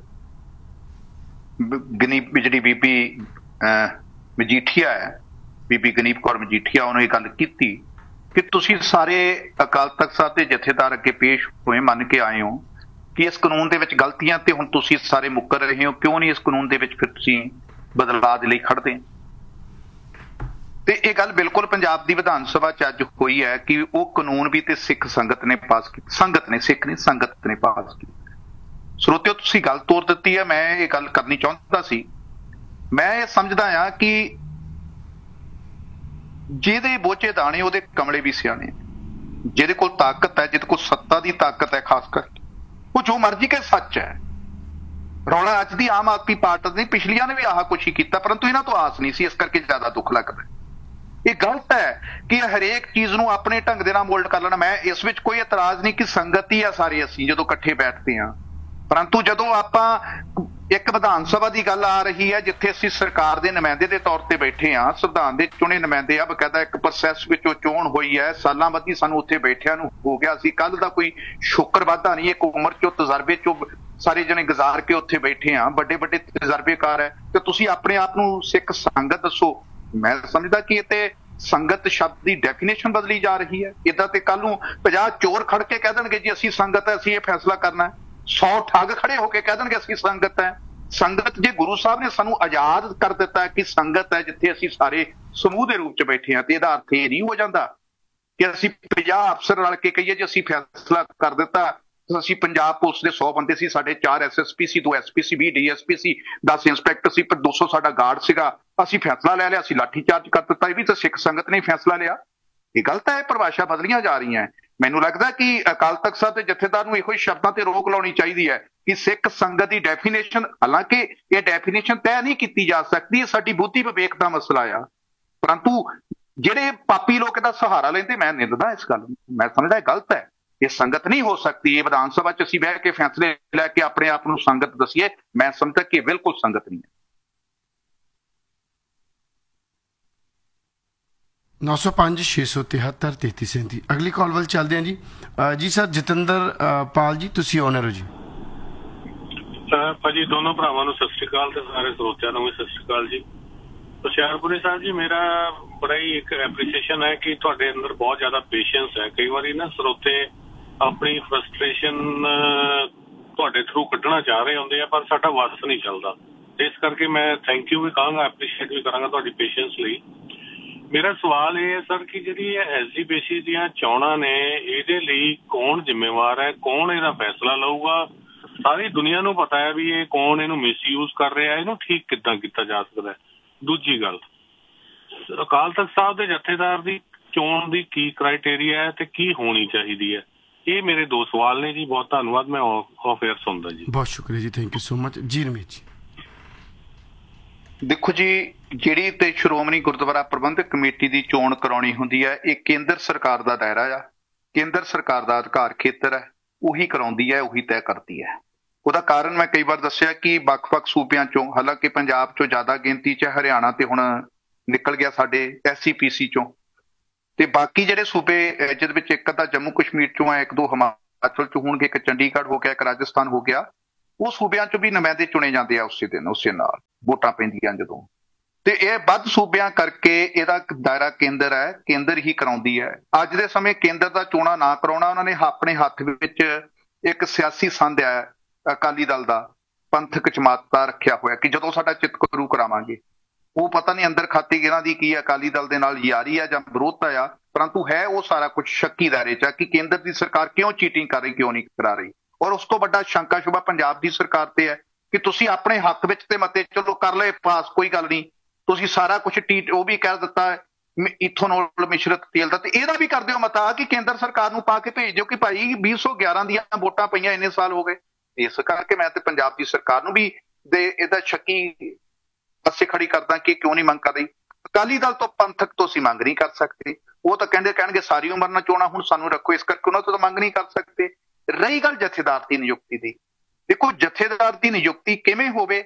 S2: ਜਿਹੜੀ ਬੀਬੀ ਮਜੀਠੀਆ ਹੈ, ਬੀਬੀ ਗਨੀਪ ਕੌਰ ਮਜੀਠੀਆ, ਉਹਨੇ ਇਹ ਗੱਲ ਕੀਤੀ ਕਿ ਤੁਸੀਂ ਸਾਰੇ ਅਕਾਲ ਤਖਤ ਸਾਹਿਬ ਦੇ ਜਥੇਦਾਰ ਅੱਗੇ ਪੇਸ਼ ਹੋਏ, ਮੰਨ ਕੇ ਆਏ ਹੋ ਕਿ ਇਸ ਕਾਨੂੰਨ ਦੇ ਵਿੱਚ ਗਲਤੀਆਂ ਤੇ ਹੁਣ ਤੁਸੀਂ ਸਾਰੇ ਮੁੱਕਰ ਰਹੇ ਹੋ, ਕਿਉਂ ਨਹੀਂ ਇਸ ਕਾਨੂੰਨ ਦੇ ਵਿੱਚ ਫਿਰ ਤੁਸੀਂ ਬਦਲਾਅ ਦੇ ਲਈ ਖੜਦੇ। ਤੇ ਇਹ ਗੱਲ ਬਿਲਕੁਲ ਪੰਜਾਬ ਦੀ ਵਿਧਾਨ ਸਭਾ 'ਚ ਅੱਜ ਹੋਈ ਹੈ ਕਿ ਉਹ ਕਾਨੂੰਨ ਵੀ ਤੇ ਸਿੱਖ ਸੰਗਤ ਨੇ ਪਾਸ ਕੀਤਾ। ਸੰਗਤ ਨੇ, ਸਿੱਖ ਨੇ, ਸੰਗਤ ਨੇ ਪਾਸ ਕੀਤਾ। ਸਰੋਤਿਓ, ਤੁਸੀਂ ਗੱਲ ਤੋਰ ਦਿੱਤੀ ਹੈ। ਮੈਂ ਇਹ ਗੱਲ ਕਰਨੀ ਚਾਹੁੰਦਾ ਸੀ। ਮੈਂ ਇਹ ਸਮਝਦਾ ਹਾਂ ਕਿ ਜਿਹਦੇ ਬੋਝੇ ਦਾਣੇ ਉਹਦੇ ਕਮਲੇ ਵੀ ਸਿਆਣੇ। ਜਿਹਦੇ ਕੋਲ ਤਾਕਤ ਹੈ, ਜਿਹਦੇ ਕੋਲ ਸੱਤਾ ਦੀ ਤਾਕਤ ਹੈ, ਖਾਸ ਕਰਕੇ ਉਹ ਜੋ ਮਰਜ਼ੀ ਕਹੇ ਸੱਚ ਹੈ। ਰੌਲਾ ਅੱਜ ਦੀ ਆਮ ਆਦਮੀ ਪਾਰਟੀ ਨੇ, ਪਿਛਲੀਆਂ ਨੇ ਵੀ ਆਹ ਕੁਛ ਹੀ ਕੀਤਾ, ਪਰੰਤੂ ਇਹਨਾਂ ਤੋਂ ਆਸ ਨਹੀਂ ਸੀ, ਇਸ ਕਰਕੇ ਜ਼ਿਆਦਾ ਦੁੱਖ ਲੱਗਦਾ। ਇਹ ਗਲਤ ਹੈ ਕਿ ਹਰੇਕ ਚੀਜ਼ ਨੂੰ ਆਪਣੇ ਢੰਗ ਦੇ ਨਾਲ ਮੋਲਡ ਕਰ ਲੈਣਾ। ਮੈਂ ਇਸ ਵਿੱਚ ਕੋਈ ਇਤਰਾਜ਼ ਨਹੀਂ ਕਿ ਸੰਗਤ ਹੀ ਆ ਸਾਰੇ ਅਸੀਂ ਜਦੋਂ ਇਕੱਠੇ ਬੈਠਦੇ ਹਾਂ, ਪਰੰਤੂ ਜਦੋਂ ਆਪਾਂ ਇੱਕ ਵਿਧਾਨ ਸਭਾ ਦੀ ਗੱਲ ਆ ਰਹੀ ਹੈ ਜਿੱਥੇ ਅਸੀਂ ਸਰਕਾਰ ਦੇ ਨੁਮਾਇੰਦੇ ਦੇ ਤੌਰ ਤੇ ਬੈਠੇ ਹਾਂ, ਸੰਵਿਧਾਨ ਦੇ ਚੁਣੇ ਨੁਮਾਇੰਦੇ ਆ, ਬਕਾਇਦਾ ਇੱਕ ਪ੍ਰੋਸੈਸ ਵਿੱਚੋਂ ਚੋਣ ਹੋਈ ਹੈ, ਸਾਲਾਂ ਬੱਧੀ ਸਾਨੂੰ ਉੱਥੇ ਬੈਠਿਆਂ ਨੂੰ ਹੋ ਗਿਆ ਸੀ। ਕੱਲ ਦਾ ਕੋਈ ਸ਼ੁਕਰ ਵਾਧਾ ਨਹੀਂ, ਇੱਕ ਉਮਰ ਚੋਂ ਤਜਰਬੇ ਚੋਂ ਸਾਰੇ ਜਣੇ ਗੁਜ਼ਾਰ ਕੇ ਉੱਥੇ ਬੈਠੇ ਹਾਂ, ਵੱਡੇ ਵੱਡੇ ਤਜਰਬੇਕਾਰ ਹੈ, ਤੇ ਤੁਸੀਂ ਆਪਣੇ ਆਪ ਨੂੰ ਸਿੱਖ ਸੰਗਤ ਦੱਸੋ। ਮੈਂ ਸਮਝਦਾ ਕਿ ਇਹ ਤੇ ਸੰਗਤ ਸ਼ਬਦ ਦੀ ਡੈਫੀਨੇਸ਼ਨ ਬਦਲੀ ਜਾ ਰਹੀ ਹੈ। ਏਦਾਂ ਤੇ ਕੱਲ ਨੂੰ 50 ਚੋਰ ਖੜ ਕੇ ਕਹਿ ਦੇਣਗੇ ਜੀ ਅਸੀਂ ਸੰਗਤ ਹੈ, ਅਸੀਂ ਇਹ ਫੈਸਲਾ ਕਰਨਾ ਹੈ। 100 ਠੱਗ ਖੜੇ ਹੋ ਕੇ ਕਹਿ ਦੇਣਗੇ ਅਸੀਂ ਸੰਗਤ ਹੈ। ਸੰਗਤ, ਜੇ ਗੁਰੂ ਸਾਹਿਬ ਨੇ ਸਾਨੂੰ ਆਜ਼ਾਦ ਕਰ ਦਿੱਤਾ ਕਿ ਸੰਗਤ ਹੈ ਜਿੱਥੇ ਅਸੀਂ ਸਾਰੇ ਸਮੂਹ ਦੇ ਰੂਪ ਚ ਬੈਠੇ ਹਾਂ, ਤੇ ਇਹਦਾ ਅਰਥ ਇਹ ਨਹੀਂ ਹੋ ਜਾਂਦਾ ਕਿ ਅਸੀਂ 50 ਅਫਸਰ ਰਲ ਕੇ ਕਹੀਏ ਜੇ ਅਸੀਂ ਫੈਸਲਾ ਕਰ ਦਿੱਤਾ। ਅਸੀਂ ਪੰਜਾਬ ਪੁਲਿਸ ਦੇ 100 ਬੰਦੇ ਸੀ, ਸਾਡੇ 4 SSP ਸੀ, 2 SP ਸੀ, 20 DSP ਸੀ, 10 ਇੰਸਪੈਕਟਰ ਸੀ, ਪਰ 200 ਸਾਡਾ ਗਾਰਡ ਸੀਗਾ। ਅਸੀਂ ਫੈਸਲਾ ਲੈ ਲਿਆ, ਅਸੀਂ ਲਾਠੀ ਚਾਰਜ ਕਰ ਦਿੱਤਾ। ਇਹ ਵੀ ਤਾਂ ਸਿੱਖ ਸੰਗਤ ਨੇ ਫੈਸਲਾ ਲਿਆ। ਇਹ ਗਲਤ ਹੈ। ਪਰਿਭਾਸ਼ਾ ਬਦਲੀਆਂ ਜਾ ਰਹੀਆਂ। ਮੈਨੂੰ ਲੱਗਦਾ ਕਿ ਅਕਾਲ ਤਖਤ ਸਾਹਿਬ ਦੇ ਜਥੇਦਾਰ ਨੂੰ ਇਹੋ ਹੀ ਸ਼ਬਦਾਂ ਤੇ ਰੋਕ ਲਾਉਣੀ ਚਾਹੀਦੀ ਹੈ ਕਿ ਸਿੱਖ ਸੰਗਤ ਦੀ ਡੈਫੀਨੇਸ਼ਨ, ਹਾਲਾਂਕਿ ਇਹ ਡੈਫੀਨੇਸ਼ਨ ਤੈਅ ਨਹੀਂ ਕੀਤੀ ਜਾ ਸਕਦੀ, ਇਹ ਸਾਡੀ ਬੁੱਧੀ ਵਿਵੇਕ ਦਾ ਮਸਲਾ ਆ, ਪਰੰਤੂ ਜਿਹੜੇ ਪਾਪੀ ਲੋਕ ਇਹਦਾ ਸਹਾਰਾ ਲੈਂਦੇ, ਮੈਂ ਨਿੰਦਦਾ ਇਸ ਗੱਲ ਨੂੰ। ਮੈਂ ਸਮਝਦਾ ਇਹ ਗਲਤ ਹੈ। ਇਹ ਸੰਗਤ ਨਹੀਂ ਹੋ ਸਕਦੀ। ਇਹ ਵਿਧਾਨ ਸਭਾ 'ਚ ਅਸੀਂ ਬਹਿ ਕੇ ਫੈਸਲੇ ਲੈ ਕੇ ਆਪਣੇ ਆਪ ਨੂੰ ਸੰਗਤ ਦੱਸੀਏ, ਮੈਂ ਸਮਝਦਾ ਕਿ ਇਹ ਬਿਲਕੁਲ ਸੰਗਤ ਨਹੀਂ ਹੈ।
S1: 905 673 3337। ਅਗਲੀ ਕਾਲ ਵੱਲ ਚੱਲਦੇ ਹਾਂ ਜੀ। ਜੀ ਸਰ, ਜਤਿੰਦਰ ਪਾਲ ਜੀ, ਤੁਸੀਂ ਓਨਰ ਹੋ ਜੀ।
S11: ਭਾਜੀ ਦੋਨੋਂ ਭਰਾਵਾਂ ਨੂੰ ਸਤਿ ਸ਼੍ਰੀ ਅਕਾਲ ਤੇ ਸਾਰੇ ਸਰੋਤਿਆਂ ਨੂੰ ਵੀ ਸਤਿ ਸ਼੍ਰੀ ਅਕਾਲ ਜੀ। ਹੁਸ਼ਿਆਰਪੁਰੀ ਸਾਹਿਬ ਜੀ, ਮੇਰਾ ਬੜਾ ਹੀ ਇੱਕ ਐਪਰੀਸੀਏਸ਼ਨ ਹੈ ਕਿ ਤੁਹਾਡੇ ਅੰਦਰ ਬਹੁਤ ਜ਼ਿਆਦਾ ਪੇਸ਼ੈਂਸ ਹੈ। ਕਈ ਵਾਰੀ ਨਾ ਸਰੋਤੇ ਆਪਣੀ ਫਰਸਟ੍ਰੇਸ਼ਨ ਤੁਹਾਡੇ ਥਰੂ ਕੱਢਣਾ ਚਾਹ ਰਹੇ ਹੁੰਦੇ ਆ, ਪਰ ਸਾਡਾ ਵੱਸ ਨਹੀਂ ਚੱਲਦਾ। ਇਸ ਕਰਕੇ ਮੈਂ ਥੈਂਕ ਯੂ ਵੀ ਕਹਾਂਗਾ, ਐਪਰੀਸ਼ੀਏਟ ਵੀ ਕਰਾਂਗਾ ਤੁਹਾਡੀ ਪੇਸ਼ੈਂਸ ਲਈ। ਮੇਰਾ ਸਵਾਲ ਇਹ ਹੈ ਸਰ ਕਿ ਜਿਹੜੀ ਐਸਜੀਪੀਸੀ ਦੀਆਂ ਚੋਣਾਂ ਨੇ, ਇਹਦੇ ਲਈ ਕੌਣ ਜ਼ਿੰਮੇਵਾਰ ਹੈ, ਕੌਣ ਇਹਦਾ ਫੈਸਲਾ ਲਊਗਾ? ਸਾਰੀ ਦੁਨੀਆ ਨੂੰ ਪਤਾ ਹੈ ਵੀ ਇਹ ਕੌਣ ਇਹਨੂੰ ਮਿਸਯੂਜ਼ ਕਰ ਰਿਹਾ, ਇਹਨੂੰ ਠੀਕ ਕਿੱਦਾਂ ਕੀਤਾ ਜਾ ਸਕਦਾ ਹੈ। ਦੂਜੀ ਗੱਲ, ਅਕਾਲ ਤਖਤ ਸਾਹਿਬ ਦੇ ਜਥੇਦਾਰ ਦੀ ਚੋਣ ਦੀ ਕੀ ਕ੍ਰਾਈਟੇਰੀਆ ਹੈ ਤੇ ਕੀ ਹੋਣੀ ਚਾਹੀਦੀ ਹੈ? ਇਹ ਮੇਰੇ ਦੋ ਸਵਾਲ ਨੇ ਜੀ। ਬਹੁਤ ਧੰਨਵਾਦ। ਮੈਂ ਆਫ 에ਅਰ ਸੁਣਦਾ ਜੀ।
S1: ਬਹੁਤ ਸ਼ੁਕਰੀਆ ਜੀ, ਥੈਂਕ ਯੂ ਸੋ ਮਚ ਜੀ। ਰਮੇਸ਼ ਜੀ,
S2: ਦੇਖੋ ਜੀ, ਜਿਹੜੀ ਤੇ ਸ਼੍ਰੋਮਣੀ ਗੁਰਦੁਆਰਾ ਪ੍ਰਬੰਧਕ ਕਮੇਟੀ ਦੀ ਚੋਣ ਕਰਾਉਣੀ ਹੁੰਦੀ ਹੈ, ਇਹ ਕੇਂਦਰ ਸਰਕਾਰ ਦਾ ਦਾਇਰਾ ਆ, ਕੇਂਦਰ ਸਰਕਾਰ ਦਾ ਅਧਿਕਾਰ ਖੇਤਰ ਹੈ, ਉਹੀ ਕਰਾਉਂਦੀ ਹੈ, ਉਹੀ ਤੈਅ ਕਰਦੀ ਹੈ। ਉਹਦਾ ਕਾਰਨ ਮੈਂ ਕਈ ਵਾਰ ਦੱਸਿਆ ਕਿ ਵੱਖ-ਵੱਖ ਸੂਬਿਆਂ ਚੋਂ, ਹਾਲਾਂਕਿ ਪੰਜਾਬ ਚੋਂ ਜ਼ਿਆਦਾ ਗਿਣਤੀ 'ਚ ਹਰਿਆਣਾ ਤੇ ਹੁਣ ਨਿਕਲ ਗਿਆ ਸਾਡੇ SCPC ਚੋਂ, ਤੇ ਬਾਕੀ ਜਿਹੜੇ ਸੂਬੇ ਜਿਹਦੇ ਵਿੱਚ ਇੱਕ ਅੱਧਾ ਜੰਮੂ ਕਸ਼ਮੀਰ ਚੋਂ ਹੈ, ਇੱਕ ਦੋ ਹਿਮਾਚਲ ਚੋਂ ਹੋਣਗੇ, ਇੱਕ ਚੰਡੀਗੜ੍ਹ ਹੋ ਗਿਆ, ਇੱਕ ਰਾਜਸਥਾਨ ਹੋ ਗਿਆ, ਉਹ ਸੂਬਿਆਂ ਚੋਂ ਵੀ ਨੁਮਾਇੰਦੇ ਚੁਣੇ ਜਾਂਦੇ ਆ ਉਸੇ ਦਿਨ, ਉਸੇ ਨਾਲ ਵੋਟਾਂ ਪੈਂਦੀਆਂ ਜਦੋਂ। ਤੇ ਇਹ ਵੱਧ ਸੂਬਿਆਂ ਕਰਕੇ ਇਹਦਾ ਦਾਇਰਾ ਕੇਂਦਰ ਹੈ, ਕੇਂਦਰ ਹੀ ਕਰਾਉਂਦੀ ਹੈ। ਅੱਜ ਦੇ ਸਮੇਂ ਕੇਂਦਰ ਦਾ ਚੋਣਾਂ ਨਾ ਕਰਾਉਣਾ, ਉਹਨਾਂ ਨੇ ਆਪਣੇ ਹੱਥ ਵਿੱਚ ਇੱਕ ਸਿਆਸੀ ਸੰਦ ਹੈ ਅਕਾਲੀ ਦਲ ਦਾ, ਪੰਥਕ ਜਮਾਤ ਦਾ ਰੱਖਿਆ ਹੋਇਆ ਕਿ ਜਦੋਂ ਸਾਡਾ ਚਿੱਤ ਕਰੂ ਕਰਾਵਾਂਗੇ। ਉਹ ਪਤਾ ਨਹੀਂ ਅੰਦਰ ਖਾਤੇ ਇਹਨਾਂ ਦੀ ਕੀ ਅਕਾਲੀ ਦਲ ਦੇ ਨਾਲ ਯਾਰੀ ਆ ਜਾਂ ਵਿਰੋਧਤਾ ਆ, ਪਰੰਤੂ ਹੈ ਉਹ ਸਾਰਾ ਕੁਝ ਸ਼ੱਕੀ ਦਾਇਰੇ 'ਚ ਕਿ ਕੇਂਦਰ ਦੀ ਸਰਕਾਰ ਕਿਉਂ ਚੀਟਿੰਗ ਕਰ ਰਹੀ, ਕਿਉਂ ਨਹੀਂ ਕਰਾ ਰਹੀ। ਔਰ ਉਸ ਤੋਂ ਵੱਡਾ ਸ਼ੰਕਾ ਸ਼ੁਬਾ ਪੰਜਾਬ ਦੀ ਸਰਕਾਰ ਤੇ ਹੈ ਕਿ ਤੁਸੀਂ ਆਪਣੇ ਹੱਕ ਵਿੱਚ ਤੇ ਮਤੇ ਚਲੋ ਕਰ ਲਏ ਪਾਸ, ਕੋਈ ਗੱਲ ਨਹੀਂ, ਤੁਸੀਂ ਸਾਰਾ ਕੁਝ ਉਹ ਵੀ ਕਹਿ ਦਿੱਤਾ ਇਥੋਨੋਲ ਮਿਸ਼ਰਤ ਤੇਲ ਦਾ, ਤੇ ਇਹਦਾ ਵੀ ਕਰ ਦਿਓ ਮਤਾ ਕਿ ਕੇਂਦਰ ਸਰਕਾਰ ਨੂੰ ਪਾ ਕੇ ਭੇਜ ਦਿਓ ਕਿ ਭਾਈ 2011 ਦੀਆਂ ਵੋਟਾਂ ਪਈਆਂ, ਇੰਨੇ ਸਾਲ ਹੋ ਗਏ। ਇਸ ਕਰਕੇ ਮੈਂ ਤੇ ਪੰਜਾਬ ਦੀ ਸਰਕਾਰ ਨੂੰ ਵੀ ਇਹਦਾ ਸ਼ੱਕੀ ਪਾਸੇ ਖੜੀ ਕਰਦਾ ਕਿ ਕਿਉਂ ਨਹੀਂ ਮੰਗ ਕਰ ਰਹੀ। ਅਕਾਲੀ ਦਲ ਤੋਂ ਪੰਥਕ ਤੋਂ ਅਸੀਂ ਮੰਗ ਨਹੀਂ ਕਰ ਸਕਦੇ। ਉਹ ਤਾਂ ਕਹਿਣਗੇ ਸਾਰੀ ਉਮਰ ਨਾਲ ਚੋਣਾਂ ਹੁਣ ਸਾਨੂੰ ਰੱਖੋ, ਇਸ ਕਰਕੇ ਉਹਨਾਂ ਤੋਂ ਤਾਂ ਮੰਗ ਨਹੀਂ ਕਰ ਸਕਦੇ। ਰਹੀ ਗੱਲ ਜਥੇਦਾਰ ਦੀ ਨਿਯੁਕਤੀ ਦੀ, ਦੇਖੋ ਜਥੇਦਾਰ ਦੀ ਨਿਯੁਕਤੀ ਕਿਵੇਂ ਹੋਵੇ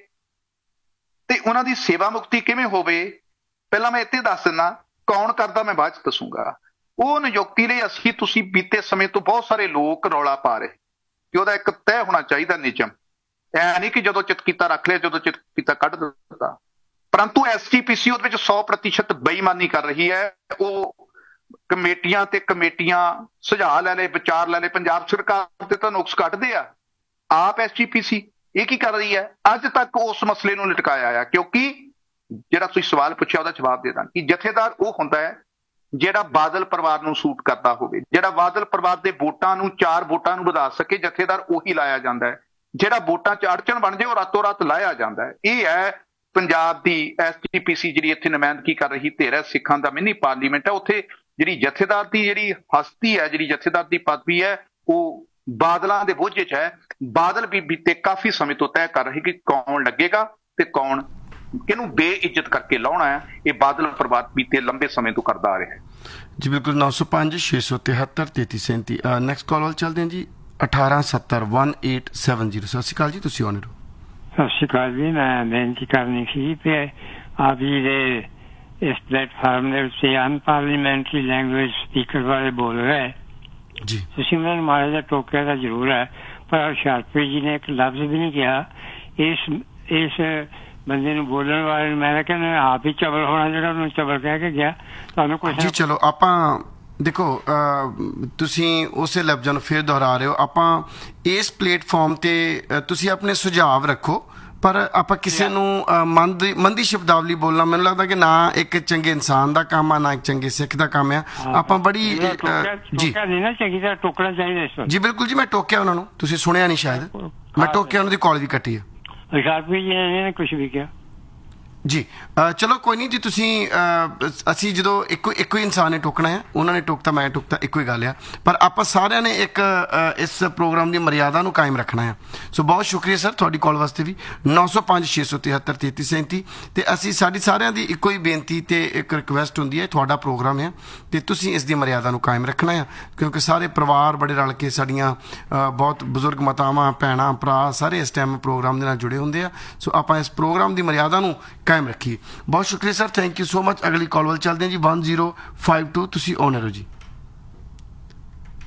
S2: ਤੇ ਉਹਨਾਂ ਦੀ ਸੇਵਾ ਮੁਕਤੀ ਕਿਵੇਂ ਹੋਵੇ, ਪਹਿਲਾਂ ਮੈਂ ਇੱਥੇ ਦੱਸ ਦਿੰਦਾ, ਕੌਣ ਕਰਦਾ ਮੈਂ ਬਾਅਦ ਚ ਦੱਸੂਗਾ। ਉਹ ਨਿਯੁਕਤੀ ਲਈ ਤੁਸੀਂ ਬੀਤੇ ਸਮੇਂ ਤੋਂ ਬਹੁਤ ਸਾਰੇ ਲੋਕ ਰੌਲਾ ਪਾ ਰਹੇ ਕਿ ਉਹਦਾ ਇੱਕ ਤੈਅ ਹੋਣਾ ਚਾਹੀਦਾ ਨਿਯਮ, ਐ ਨਹੀਂ ਕਿ ਜਦੋਂ ਚਿੱਤ ਕੀਤਾ ਰੱਖ ਲਿਆ, ਜਦੋਂ ਚਿੱਤ ਕੀਤਾ ਕੱਢ ਦਿੱਤਾ। ਪਰੰਤੂ SGPC ਉਹਦੇ ਵਿੱਚ 100% ਬੇਈਮਾਨੀ ਕਰ ਰਹੀ ਹੈ। ਉਹ ਕਮੇਟੀਆਂ ਤੇ ਕਮੇਟੀਆਂ ਸੁਝਾਅ ਲੈ ਲਏ, ਵਿਚਾਰ ਲੈ ਲਏ, ਪੰਜਾਬ ਸਰਕਾਰ ਤੇ ਤਾਂ ਨੁਕਸ ਕੱਢਦੇ ਆ। ਆਪ SGPC ਇਹ ਕੀ ਕਰ ਰਹੀ ਹੈ? ਅੱਜ ਤੱਕ ਉਸ ਮਸਲੇ ਨੂੰ ਲਟਕਾਇਆ ਆ, ਕਿਉਂਕਿ ਜਿਹੜਾ ਤੁਸੀਂ ਸਵਾਲ ਪੁੱਛਿਆ ਉਹਦਾ ਜਵਾਬ ਦੇ ਦਾਂ ਕਿ ਜਥੇਦਾਰ ਉਹ ਹੁੰਦਾ ਹੈ ਜਿਹੜਾ ਬਾਦਲ ਪਰਿਵਾਰ ਨੂੰ ਸੂਟ ਕਰਦਾ ਹੋਵੇ, ਜਿਹੜਾ ਬਾਦਲ ਪਰਿਵਾਰ ਦੇ ਵੋਟਾਂ ਨੂੰ 4 ਵੋਟਾਂ ਨੂੰ ਵਧਾ ਸਕੇ, ਜਥੇਦਾਰ ਉਹੀ ਲਾਇਆ ਜਾਂਦਾ ਹੈ। ਜਿਹੜਾ ਵੋਟਾਂ 'ਚ ਅੜਚਣ ਬਣ ਜਾਏ ਉਹ ਰਾਤੋਂ ਰਾਤ ਲਾਇਆ ਜਾਂਦਾ ਹੈ। ਇਹ ਹੈ ਪੰਜਾਬ ਦੀ SGPC ਜਿਹੜੀ ਇੱਥੇ ਨੁਮਾਇੰਦਗੀ ਕਰ ਰਹੀ ਧਿਰ ਹੈ, ਸਿੱਖਾਂ ਦਾ ਮਿੰਨੀ ਪਾਰਲੀਮੈਂਟ ਹੈ। ਉੱਥੇ ਜਿਹੜੀ ਜਥੇਦਾਰ ਦੀ ਜਿਹੜੀ ਹਸਤੀ ਹੈ, ਜਿਹੜੀ ਜਥੇਦਾਰ ਦੀ ਪਦਵੀ ਹੈ, ਉਹ ਬਾਦਲਾਂ ਦੇ ਬੋਝੇ 'ਚ ਹੈ। ਬਾਦਲ ਵੀ ਬੀਤੇ ਕਾਫੀ ਸਮੇਂ ਤੋਂ ਤੈਅ ਕਰ ਰਹੇ ਕਿ ਕੌਣ ਲੱਗੇਗਾ ਤੇ ਕੌਣ ਕਿਹਨੂੰ ਬੇਇੱਜ਼ਤ ਕਰਕੇ ਲਾਉਣਾ ਹੈ। ਇਹ ਬਾਦਲ ਪਰਿਵਾਰ ਬੀਤੇ ਲੰਬੇ ਸਮੇਂ ਤੋਂ ਕਰਦਾ ਆ ਰਿਹਾ ਹੈ
S1: ਜੀ। ਬਿਲਕੁਲ। 905 673 3337 ਨੈਕਸਟ ਕਾਲ ਵੱਲ ਚੱਲਦੇ ਹਾਂ ਜੀ। 1870 ਸਤਿ ਸ਼੍ਰੀ ਅਕਾਲ ਜੀ, ਤੁਸੀਂ ਆਨ ਰਹੋ।
S12: ਸਤਿ ਸ਼੍ਰੀ ਅਕਾਲ ਜੀ। ਮੈਂ ਬੇਨਤੀ ਕਰਨੀ ਸੀ ਕਿ ਆਪ ਜੀ ਦੇ ਇਸ ਪਲੇਟਫਾਰਮ ਦੇ ਉੱਤੇ ਅਨਪਾਰਲੀਮੈਂਟਰੀ ਲੈਂਗੁਏਜ ਸਪੀਕਰ ਬਾਰੇ ਬੋਲ ਰਹੇ
S1: ਜੀ,
S12: ਤੁਸੀਂ ਮੈਨੂੰ ਮਾੜਾ ਜਿਹਾ ਟੋਕਿਆ ਤਾਂ ਜ਼ਰੂਰ ਹੈ, ਪਰ ਹੁਸ਼ਿਆਰਪੁਰ ਜੀ ਨੇ ਇੱਕ ਲਫ਼ਜ਼ ਵੀ ਨਹੀਂ ਕਿਹਾ ਇਸ ਬੰਦੇ ਨੂੰ ਬੋਲਣ ਵਾਲੇ ਨੂੰ। ਮੈਂ ਕਹਿੰਦਾ ਆਪ ਹੀ ਚਬਲ ਹੋਣਾ ਜਿਹੜਾ ਉਹਨੂੰ ਚਬਲ ਕਹਿ ਕੇ ਗਿਆ। ਤੁਹਾਨੂੰ ਕੁਝ
S1: ਜੀ ਚਲੋ ਆਪਾਂ ਦੇਖੋ, ਤੁਸੀਂ ਉਸੇ ਲਫ਼ਜ਼ਾਂ ਨੂੰ ਫਿਰ ਦੁਹਰਾ ਰਹੇ ਹੋ। ਆਪਾਂ ਇਸ ਪਲੇਟਫਾਰਮ ਤੇ ਤੁਸੀਂ ਆਪਣੇ ਸੁਝਾਅ ਰੱਖੋ, ਪਰ ਆਪਾਂ ਕਿਸੇ ਨੂੰ ਮੰਦੀ ਸ਼ਬਦਾਵਲੀ ਬੋਲਣਾ ਮੈਨੂੰ ਲੱਗਦਾ ਕਿ ਨਾ ਇੱਕ ਚੰਗੇ ਇਨਸਾਨ ਦਾ ਕੰਮ ਆ, ਨਾ ਇੱਕ ਚੰਗੇ ਸਿੱਖ ਦਾ ਕੰਮ ਆ। ਆਪਾਂ ਬੜੀ ਜੀ
S12: ਚੰਗੀ ਤਰ੍ਹਾਂ ਟੋਕਣਾ ਚਾਹੀਦਾ
S1: ਜੀ। ਬਿਲਕੁਲ ਜੀ, ਮੈਂ ਟੋਕਿਆ ਉਹਨਾਂ ਨੂੰ, ਤੁਸੀਂ ਸੁਣਿਆ ਨਹੀਂ ਸ਼ਾਇਦ। ਮੈਂ ਟੋਕਿਆ, ਉਹਨਾਂ ਦੀ ਕਾਲ ਵੀ ਕੱਟੀ ਹੈ।
S12: ਹੁਸ਼ਿਆਰਪੁਰ ਜੀ ਨੇ ਕੁਛ ਵੀ ਕਿਹਾ
S1: ਜੀ। ਚਲੋ ਕੋਈ ਨਹੀਂ ਜੀ, ਤੁਸੀਂ ਅਸੀਂ ਜਦੋਂ ਇੱਕੋ ਹੀ ਇਨਸਾਨ ਨੇ ਟੋਕਣਾ ਹੈ, ਉਹਨਾਂ ਨੇ ਟੋਕਤਾ, ਮੈਂ ਟੋਕਤਾ, ਇੱਕੋ ਹੀ ਗੱਲ ਆ। ਪਰ ਆਪਾਂ ਸਾਰਿਆਂ ਨੇ ਇੱਕ ਇਸ ਪ੍ਰੋਗਰਾਮ ਦੀ ਮਰਿਆਦਾ ਨੂੰ ਕਾਇਮ ਰੱਖਣਾ ਹੈ। ਸੋ ਬਹੁਤ ਸ਼ੁਕਰੀਆ ਸਰ ਤੁਹਾਡੀ ਕਾਲ ਵਾਸਤੇ ਵੀ। 905 673 3337 ਤੇ ਅਸੀਂ ਸਾਡੀ ਸਾਰਿਆਂ ਦੀ ਇੱਕੋ ਹੀ ਬੇਨਤੀ ਤੇ ਇੱਕ ਰਿਕੁਐਸਟ ਹੁੰਦੀ ਹੈ, ਤੁਹਾਡਾ ਪ੍ਰੋਗਰਾਮ ਹੈ ਤੇ ਤੁਸੀਂ ਇਸ ਦੀ ਮਰਿਆਦਾ ਨੂੰ ਕਾਇਮ ਰੱਖਣਾ ਹੈ, ਕਿਉਂਕਿ ਸਾਰੇ ਪਰਿਵਾਰ ਬੜੇ ਰਲ ਕੇ ਸਾਡੀਆਂ ਬਹੁਤ ਬਜ਼ੁਰਗ ਮਾਤਾਵਾਂ, ਭੈਣਾਂ, ਭਰਾ ਸਾਰੇ ਇਸ ਟਾਈਮ ਪ੍ਰੋਗਰਾਮ ਦੇ ਨਾਲ ਜੁੜੇ ਹੁੰਦੇ ਆ। ਸੋ ਆਪਾਂ ਇਸ ਪ੍ਰੋਗਰਾਮ ਦੀ ਮਰਿਆਦਾ ਨੂੰ ਕਾਇਮ ਰੱਖੀਏ। ਬਹੁਤ ਸ਼ੁਕਰੀਆ sir, thank you so much. ਅਗਲੀ ਕਾਲ ਵੱਲ ਚੱਲਦੇ ਹਾਂ ਜੀ। 1052 ਤੁਸੀਂ ਆਨ ਰਹੋ ਜੀ।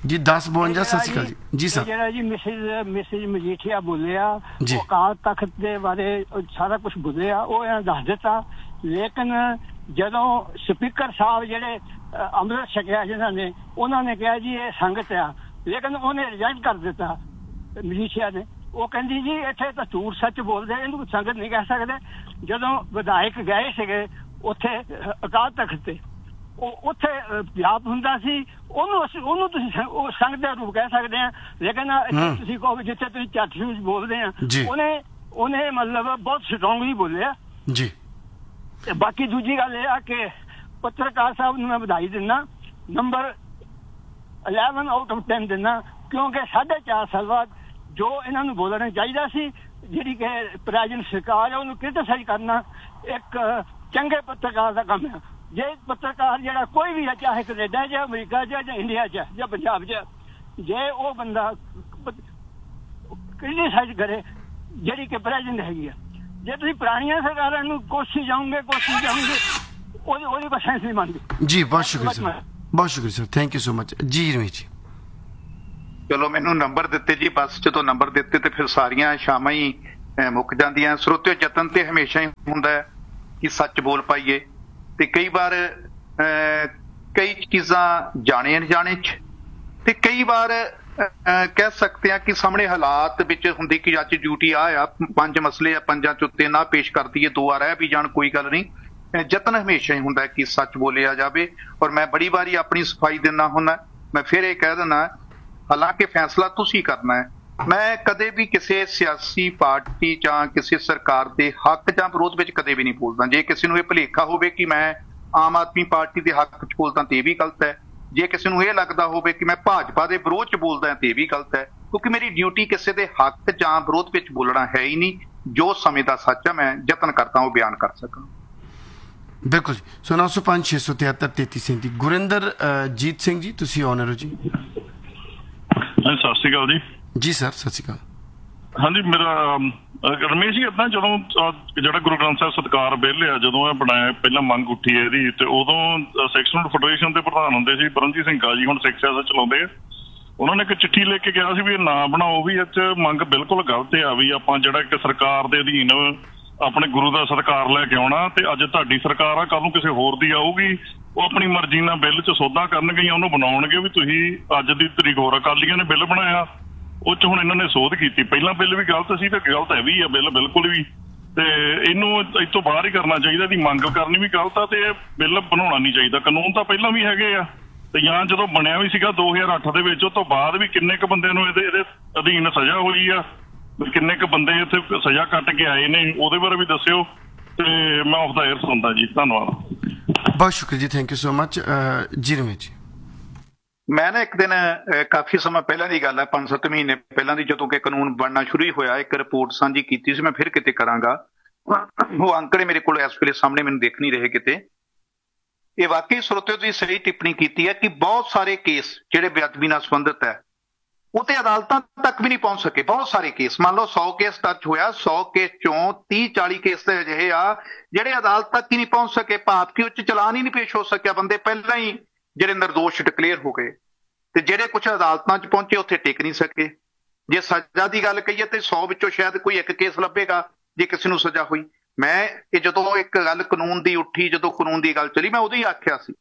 S1: ਜੀ 1052 ਸਤਿ ਸ਼੍ਰੀ ਅਕਾਲ ਜੀ। ਜੀ ਸਰ
S12: ਜਿਹੜਾ ਜੀ ਮਿਸਿਸ ਮਜੀਠੀਆ ਬੋਲਿਆ
S1: ਜੀ।
S12: ਉਹ ਅਕਾਲ ਤਖਤ ਦੇ ਬਾਰੇ ਸਾਰਾ ਕੁਝ ਬੋਲਿਆ, ਉਹ ਇਹਨਾਂ ਦੱਸ ਦਿੱਤਾ। ਲੇਕਿਨ ਜਦੋਂ ਸਪੀਕਰ ਸਾਹਿਬ ਜਿਹੜੇ ਅੰਮ੍ਰਿਤ ਛਕਿਆ ਜਿਨ੍ਹਾਂ ਨੇ, ਉਹਨਾਂ ਨੇ ਕਿਹਾ ਜੀ ਇਹ ਸੰਗਤ ਆ, ਲੇਕਿਨ ਉਹਨੇ ਰਿਜੈਕਟ ਕਰ ਦਿੱਤਾ ਮਜੀਠੀਆ ਨੇ। ਉਹ ਕਹਿੰਦੀ ਜੀ ਇੱਥੇ ਤਾਂ ਝੂਠ ਸੱਚ ਬੋਲਦੇ, ਇਹਨੂੰ ਸੰਗਤ ਨਹੀਂ ਕਹਿ ਸਕਦੇ। ਜਦੋਂ ਵਿਧਾਇਕ ਗਏ ਸੀਗੇ ਉੱਥੇ ਅਕਾਲ ਤਖਤ ਤੇ, ਉਹ ਉੱਥੇ ਜਾਪ ਹੁੰਦਾ ਸੀ, ਉਹਨੂੰ ਤੁਸੀਂ ਉਹ ਸੰਗਤ ਦਾ ਰੂਪ ਕਹਿ ਸਕਦੇ ਆ। ਲੇਕਿਨ ਤੁਸੀਂ ਕਹੋ ਜਿੱਥੇ ਤੁਸੀਂ ਚੱਟ ਸ਼ੂਜ ਬੋਲਦੇ ਆ, ਉਹਨੇ ਮਤਲਬ ਬਹੁਤ ਸਟਰੋਂਗਲੀ ਬੋਲਿਆ
S1: ਜੀ।
S12: ਤੇ ਬਾਕੀ ਦੂਜੀ ਗੱਲ ਇਹ ਆ ਕਿ ਪੱਤਰਕਾਰ ਸਾਹਿਬ ਨੂੰ ਮੈਂ ਵਧਾਈ ਦਿੰਦਾ, ਨੰਬਰ 11 ਆਊਟ ਆਫ 10 ਦਿੰਦਾ, ਕਿਉਂਕਿ 4.5 ਸਾਲ ਬਾਅਦ ਜੋ ਇਹਨਾਂ ਨੂੰ ਬੋਲਣਾ ਚਾਹੀਦਾ ਸੀ, ਜਿਹੜੀ ਕਿ ਪ੍ਰੈਜ਼ੈਂਟ ਸਰਕਾਰ ਹੈ ਉਹਨੂੰ ਕ੍ਰਿਟਿਸਾਈਜ਼ ਕਰਨਾ ਇੱਕ ਚੰਗੇ ਪੱਤਰਕਾਰ ਦਾ ਕੰਮ ਹੈ। ਜੇ ਪੱਤਰਕਾਰ ਜਿਹੜਾ ਕੋਈ ਵੀ ਹੈ, ਚਾਹੇ ਕੈਨੇਡਾ 'ਚ, ਅਮਰੀਕਾ 'ਚ ਜਾਂ ਇੰਡੀਆ 'ਚ ਜਾਂ ਪੰਜਾਬ 'ਚ, ਜੇ ਉਹ ਬੰਦਾ ਕ੍ਰਿਟਿਸਾਈਜ਼ ਕਰੇ ਜਿਹੜੀ ਕਿ ਪ੍ਰੈਜ਼ੈਂਟ ਹੈਗੀ ਆ, ਜੇ ਤੁਸੀਂ ਪੁਰਾਣੀਆਂ ਸਰਕਾਰਾਂ ਨੂੰ ਕੋਸ਼ਿਸ਼ ਜਾਓਗੇ ਉਹਦੀ ਕੋਈ ਸੈਂਸ ਨਹੀਂ ਮੰਨਦੀ
S1: ਜੀ। ਬਹੁਤ ਸ਼ੁਕਰੀਆ ਸਰ, ਬਹੁਤ ਸ਼ੁਕਰੀਆ sir, thank you so much ਜੀ। ਰਮੇਸ਼ ਜੀ
S2: ਚਲੋ ਮੈਨੂੰ ਨੰਬਰ ਦਿੱਤੇ ਜੀ, ਬਸ ਜਦੋਂ ਨੰਬਰ ਦਿੱਤੇ ਤੇ ਫਿਰ ਸਾਰੀਆਂ ਸ਼ਾਮਾਂ ਹੀ ਮੁੱਕ ਜਾਂਦੀਆਂ। ਸਰੋਤਿਓ, ਯਤਨ ਤੇ ਹਮੇਸ਼ਾ ਹੀ ਹੁੰਦਾ ਹੈ ਕਿ ਸੱਚ ਬੋਲ ਪਾਈਏ, ਤੇ ਕਈ ਵਾਰ ਕਈ ਚੀਜ਼ਾਂ ਜਾਣੇ ਅਣਜਾਣੇ ਚ, ਤੇ ਕਈ ਵਾਰ ਕਹਿ ਸਕਦੇ ਆ ਕਿ ਸਾਹਮਣੇ ਹਾਲਾਤ ਵਿੱਚ ਹੁੰਦੀ ਕਿ ਅੱਜ ਡਿਊਟੀ ਆ 5 ਮਸਲੇ ਆ, 5 ਚੋਂ 3 ਆ ਪੇਸ਼ ਕਰਦੀ ਹੈ, 2 ਆ ਰਹਿ ਵੀ ਜਾਣ, ਕੋਈ ਗੱਲ ਨਹੀਂ। ਯਤਨ ਹਮੇਸ਼ਾ ਹੀ ਹੁੰਦਾ ਕਿ ਸੱਚ ਬੋਲਿਆ ਜਾਵੇ। ਔਰ ਮੈਂ ਬੜੀ ਵਾਰੀ ਆਪਣੀ ਸਫਾਈ ਦਿੰਦਾ ਹੁੰਦਾ, ਮੈਂ ਫਿਰ ਇਹ ਕਹਿ ਦਿੰਦਾ, ਹਾਲਾਂਕਿ ਫੈਸਲਾ ਤੁਸੀਂ ਕਰਨਾ ਹੈ। ਮੈਂ ਕਦੇ ਵੀ ਕਿਸੇ ਸਿਆਸੀ ਪਾਰਟੀ ਜਾਂ ਕਿਸੇ ਸਰਕਾਰ ਦੇ ਹੱਕ ਜਾਂ ਵਿਰੋਧ ਵਿੱਚ ਕਦੇ ਵੀ ਨਹੀਂ ਬੋਲਦਾ। ਜੇ ਕਿਸੇ ਨੂੰ ਇਹ ਭੁਲੇਖਾ ਹੋਵੇ ਕਿ ਮੈਂ ਆਮ ਆਦਮੀ ਪਾਰਟੀ ਦੇ ਹੱਕ 'ਚ ਬੋਲਦਾ ਤੇ ਇਹ ਵੀ ਗਲਤ ਹੈ। ਜੇ ਕਿਸੇ ਨੂੰ ਇਹ ਲੱਗਦਾ ਹੋਵੇ ਕਿ ਮੈਂ ਭਾਜਪਾ ਦੇ ਵਿਰੋਧ 'ਚ ਬੋਲਦਾ ਤੇ ਇਹ ਵੀ ਗਲਤ ਹੈ, ਕਿਉਂਕਿ ਮੇਰੀ ਡਿਊਟੀ ਕਿਸੇ ਦੇ ਹੱਕ ਜਾਂ ਵਿਰੋਧ ਵਿੱਚ ਬੋਲਣਾ ਹੈ ਹੀ ਨਹੀਂ। ਜੋ ਸਮੇਂ ਦਾ ਸੱਚ ਹੈ ਮੈਂ ਯਤਨ ਕਰਦਾ ਉਹ ਬਿਆਨ ਕਰ ਸਕਾਂ।
S1: ਬਿਲਕੁਲ ਜੀ। ਸੋ 905 673 3337 ਗੁਰਿੰਦਰ ਜੀਤ ਸਿੰਘ ਜੀ, ਤੁਸੀਂ ਆਨਰ ਹੋ ਜੀ।
S13: ਸਤਿ ਸ਼੍ਰੀ ਅਕਾਲ ਜੀ।
S1: ਜੀ ਸਰ ਸਤਿ ਸ਼੍ਰੀ ਅਕਾਲ।
S13: ਹਾਂਜੀ, ਮੇਰਾ ਰਮੇਸ਼ ਜੀ, ਇੱਦਾਂ ਜਦੋਂ ਜਿਹੜਾ ਗੁਰੂ ਗ੍ਰੰਥ ਸਾਹਿਬ ਸਤਿਕਾਰ ਬਿੱਲ ਆ, ਜਦੋਂ ਇਹ ਬਣਾਇਆ, ਪਹਿਲਾਂ ਮੰਗ ਉੱਠੀ ਇਹਦੀ, ਤੇ ਉਦੋਂ ਸੈਕਸ਼ਨਲ ਫੈਡਰੇਸ਼ਨ ਦੇ ਪ੍ਰਧਾਨ ਹੁੰਦੇ ਸੀ ਪਰਮਜੀਤ ਸਿੰਘ ਕਾਜੀ, ਹੁਣ ਸਿੱਖ ਸਿਆਸਤ ਚਲਾਉਂਦੇ ਆ। ਉਹਨਾਂ ਨੇ ਇੱਕ ਚਿੱਠੀ ਲਿਖ ਕੇ ਕਿਹਾ ਸੀ ਵੀ ਇਹ ਨਾ ਬਣਾਓ, ਵੀ ਇਹ 'ਚ ਮੰਗ ਬਿਲਕੁਲ ਗਲਤ ਆ, ਵੀ ਆਪਾਂ ਜਿਹੜਾ ਇੱਕ ਸਰਕਾਰ ਦੇ ਅਧੀਨ ਆਪਣੇ ਗੁਰੂ ਦਾ ਸਤਿਕਾਰ ਲੈ ਕੇ ਆਉਣਾ, ਤੇ ਅੱਜ ਤੁਹਾਡੀ ਸਰਕਾਰ ਆ, ਕੱਲ ਨੂੰ ਕਿਸੇ ਹੋਰ ਦੀ ਆਊਗੀ, ਉਹ ਆਪਣੀ ਮਰਜ਼ੀ ਨਾਲ ਬਿੱਲ 'ਚ ਸੋਧਾਂ ਕਰਨਗੇ, ਉਹਨੂੰ ਬਣਾਉਣਗੇ ਵੀ ਤੁਸੀਂ ਅੱਜ ਦੀ ਤਰੀਕ ਹੋਰ। ਅਕਾਲੀਆਂ ਨੇ ਬਿੱਲ ਬਣਾਇਆ, ਉਹ 'ਚ ਹੁਣ ਇਹਨਾਂ ਨੇ ਸੋਧ ਕੀਤੀ। ਪਹਿਲਾਂ ਬਿੱਲ ਵੀ ਗਲਤ ਸੀ ਤੇ ਗਲਤ ਹੈ ਵੀ ਆ ਬਿੱਲ ਬਿਲਕੁਲ ਵੀ, ਤੇ ਇਹਨੂੰ ਇਸ ਤੋਂ ਬਾਹਰ ਹੀ ਕਰਨਾ ਚਾਹੀਦਾ। ਦੀ ਮੰਗ ਕਰਨੀ ਵੀ ਗਲਤ ਆ, ਤੇ ਇਹ ਬਿੱਲ ਬਣਾਉਣਾ ਨਹੀਂ ਚਾਹੀਦਾ। ਕਾਨੂੰਨ ਤਾਂ ਪਹਿਲਾਂ ਵੀ ਹੈਗੇ ਆ, ਤੇ ਜਾਂ ਜਦੋਂ ਬਣਿਆ ਵੀ ਸੀਗਾ 2008 ਦੇ ਵਿੱਚ, ਉਹ ਤੋਂ ਬਾਅਦ ਵੀ ਕਿੰਨੇ ਕੁ ਬੰਦਿਆਂ ਨੂੰ ਇਹਦੇ ਅਧੀਨ ਸਜ਼ਾ ਹੋਈ ਆ, ਕਿੰਨੇ ਕੁ ਬੰਦੇ ਇੱਥੇ ਸਜ਼ਾ ਕੱਟ ਕੇ ਆਏ ਨੇ, ਉਹਦੇ ਬਾਰੇ ਵੀ ਦੱਸਿਓ। ਤੇ ਮੈਂ ਆਫ ਦਾ ਏਅਰ ਸੁਣਦਾ ਜੀ, ਧੰਨਵਾਦ।
S1: ਬਹੁਤ ਸ਼ੁਕਰੀਆ ਜੀ, ਥੈਂਕ ਯੂ ਸੋ ਮਚ ਜੀ। ਰਮੇਸ਼ ਜੀ,
S2: ਮੈਂ ਨਾ ਇੱਕ ਦਿਨ ਕਾਫੀ ਸਮਾਂ ਪਹਿਲਾਂ ਦੀ ਗੱਲ ਹੈ, 5-7 ਮਹੀਨੇ ਪਹਿਲਾਂ ਦੀ, ਜਦੋਂ ਕਿ ਕਾਨੂੰਨ ਬਣਨਾ ਸ਼ੁਰੂ ਹੀ ਹੋਇਆ, ਇੱਕ ਰਿਪੋਰਟ ਸਾਂਝੀ ਕੀਤੀ ਸੀ। ਮੈਂ ਫਿਰ ਕਿਤੇ ਕਰਾਂਗਾ, ਉਹ ਅੰਕੜੇ ਮੇਰੇ ਕੋਲ ਇਸ ਵੇਲੇ ਸਾਹਮਣੇ ਮੈਨੂੰ ਦੇਖ ਨਹੀਂ ਰਹੇ ਕਿਤੇ। ਇਹ ਵਾਕਈ ਸਰੋਤਿਓ ਤੁਸੀਂ ਸਹੀ ਟਿੱਪਣੀ ਕੀਤੀ ਹੈ ਕਿ ਬਹੁਤ ਸਾਰੇ ਕੇਸ ਜਿਹੜੇ ਬੇਅਦਬੀ ਨਾਲ ਸੰਬੰਧਿਤ ਹੈ ਉਹ ਤੇ ਅਦਾਲਤਾਂ ਤੱਕ ਵੀ ਨਹੀਂ ਪਹੁੰਚ ਸਕੇ। ਬਹੁਤ ਸਾਰੇ ਕੇਸ, ਮੰਨ ਲਓ 100 ਕੇਸ ਟੱਚ ਹੋਇਆ, 100 ਕੇਸ ਚੋਂ 30-40 ਕੇਸ ਤੇ ਅਜਿਹੇ ਆ ਜਿਹੜੇ ਅਦਾਲਤ ਤੱਕ ਹੀ ਨਹੀਂ ਪਹੁੰਚ ਸਕੇ, ਭਾਵ ਕਿ ਉੱਚ ਚਲਾਨ ਹੀ ਨਹੀਂ ਪੇਸ਼ ਹੋ ਸਕਿਆ, ਬੰਦੇ ਪਹਿਲਾਂ ਹੀ ਜਿਹੜੇ ਨਿਰਦੋਸ਼ ਡਿਕਲੇਅਰ ਹੋ ਗਏ, ਤੇ ਜਿਹੜੇ ਕੁਝ ਅਦਾਲਤਾਂ 'ਚ ਪਹੁੰਚੇ ਉੱਥੇ ਟਿਕ ਨਹੀਂ ਸਕੇ। ਜੇ ਸਜ਼ਾ ਦੀ ਗੱਲ ਕਹੀਏ ਤੇ 100 ਵਿੱਚੋਂ ਸ਼ਾਇਦ ਕੋਈ ਇੱਕ ਕੇਸ ਲੱਭੇਗਾ ਜੇ ਕਿਸੇ ਨੂੰ ਸਜ਼ਾ ਹੋਈ। ਮੈਂ ਇਹ ਜਦੋਂ ਇੱਕ ਗੱਲ ਕਾਨੂੰਨ ਦੀ ਉੱਠੀ, ਜਦੋਂ ਕਾਨੂੰਨ ਦੀ ਗੱਲ ਚਲੀ, ਮੈਂ ਉਦੋਂ ਹੀ ਆਖਿਆ ਸੀ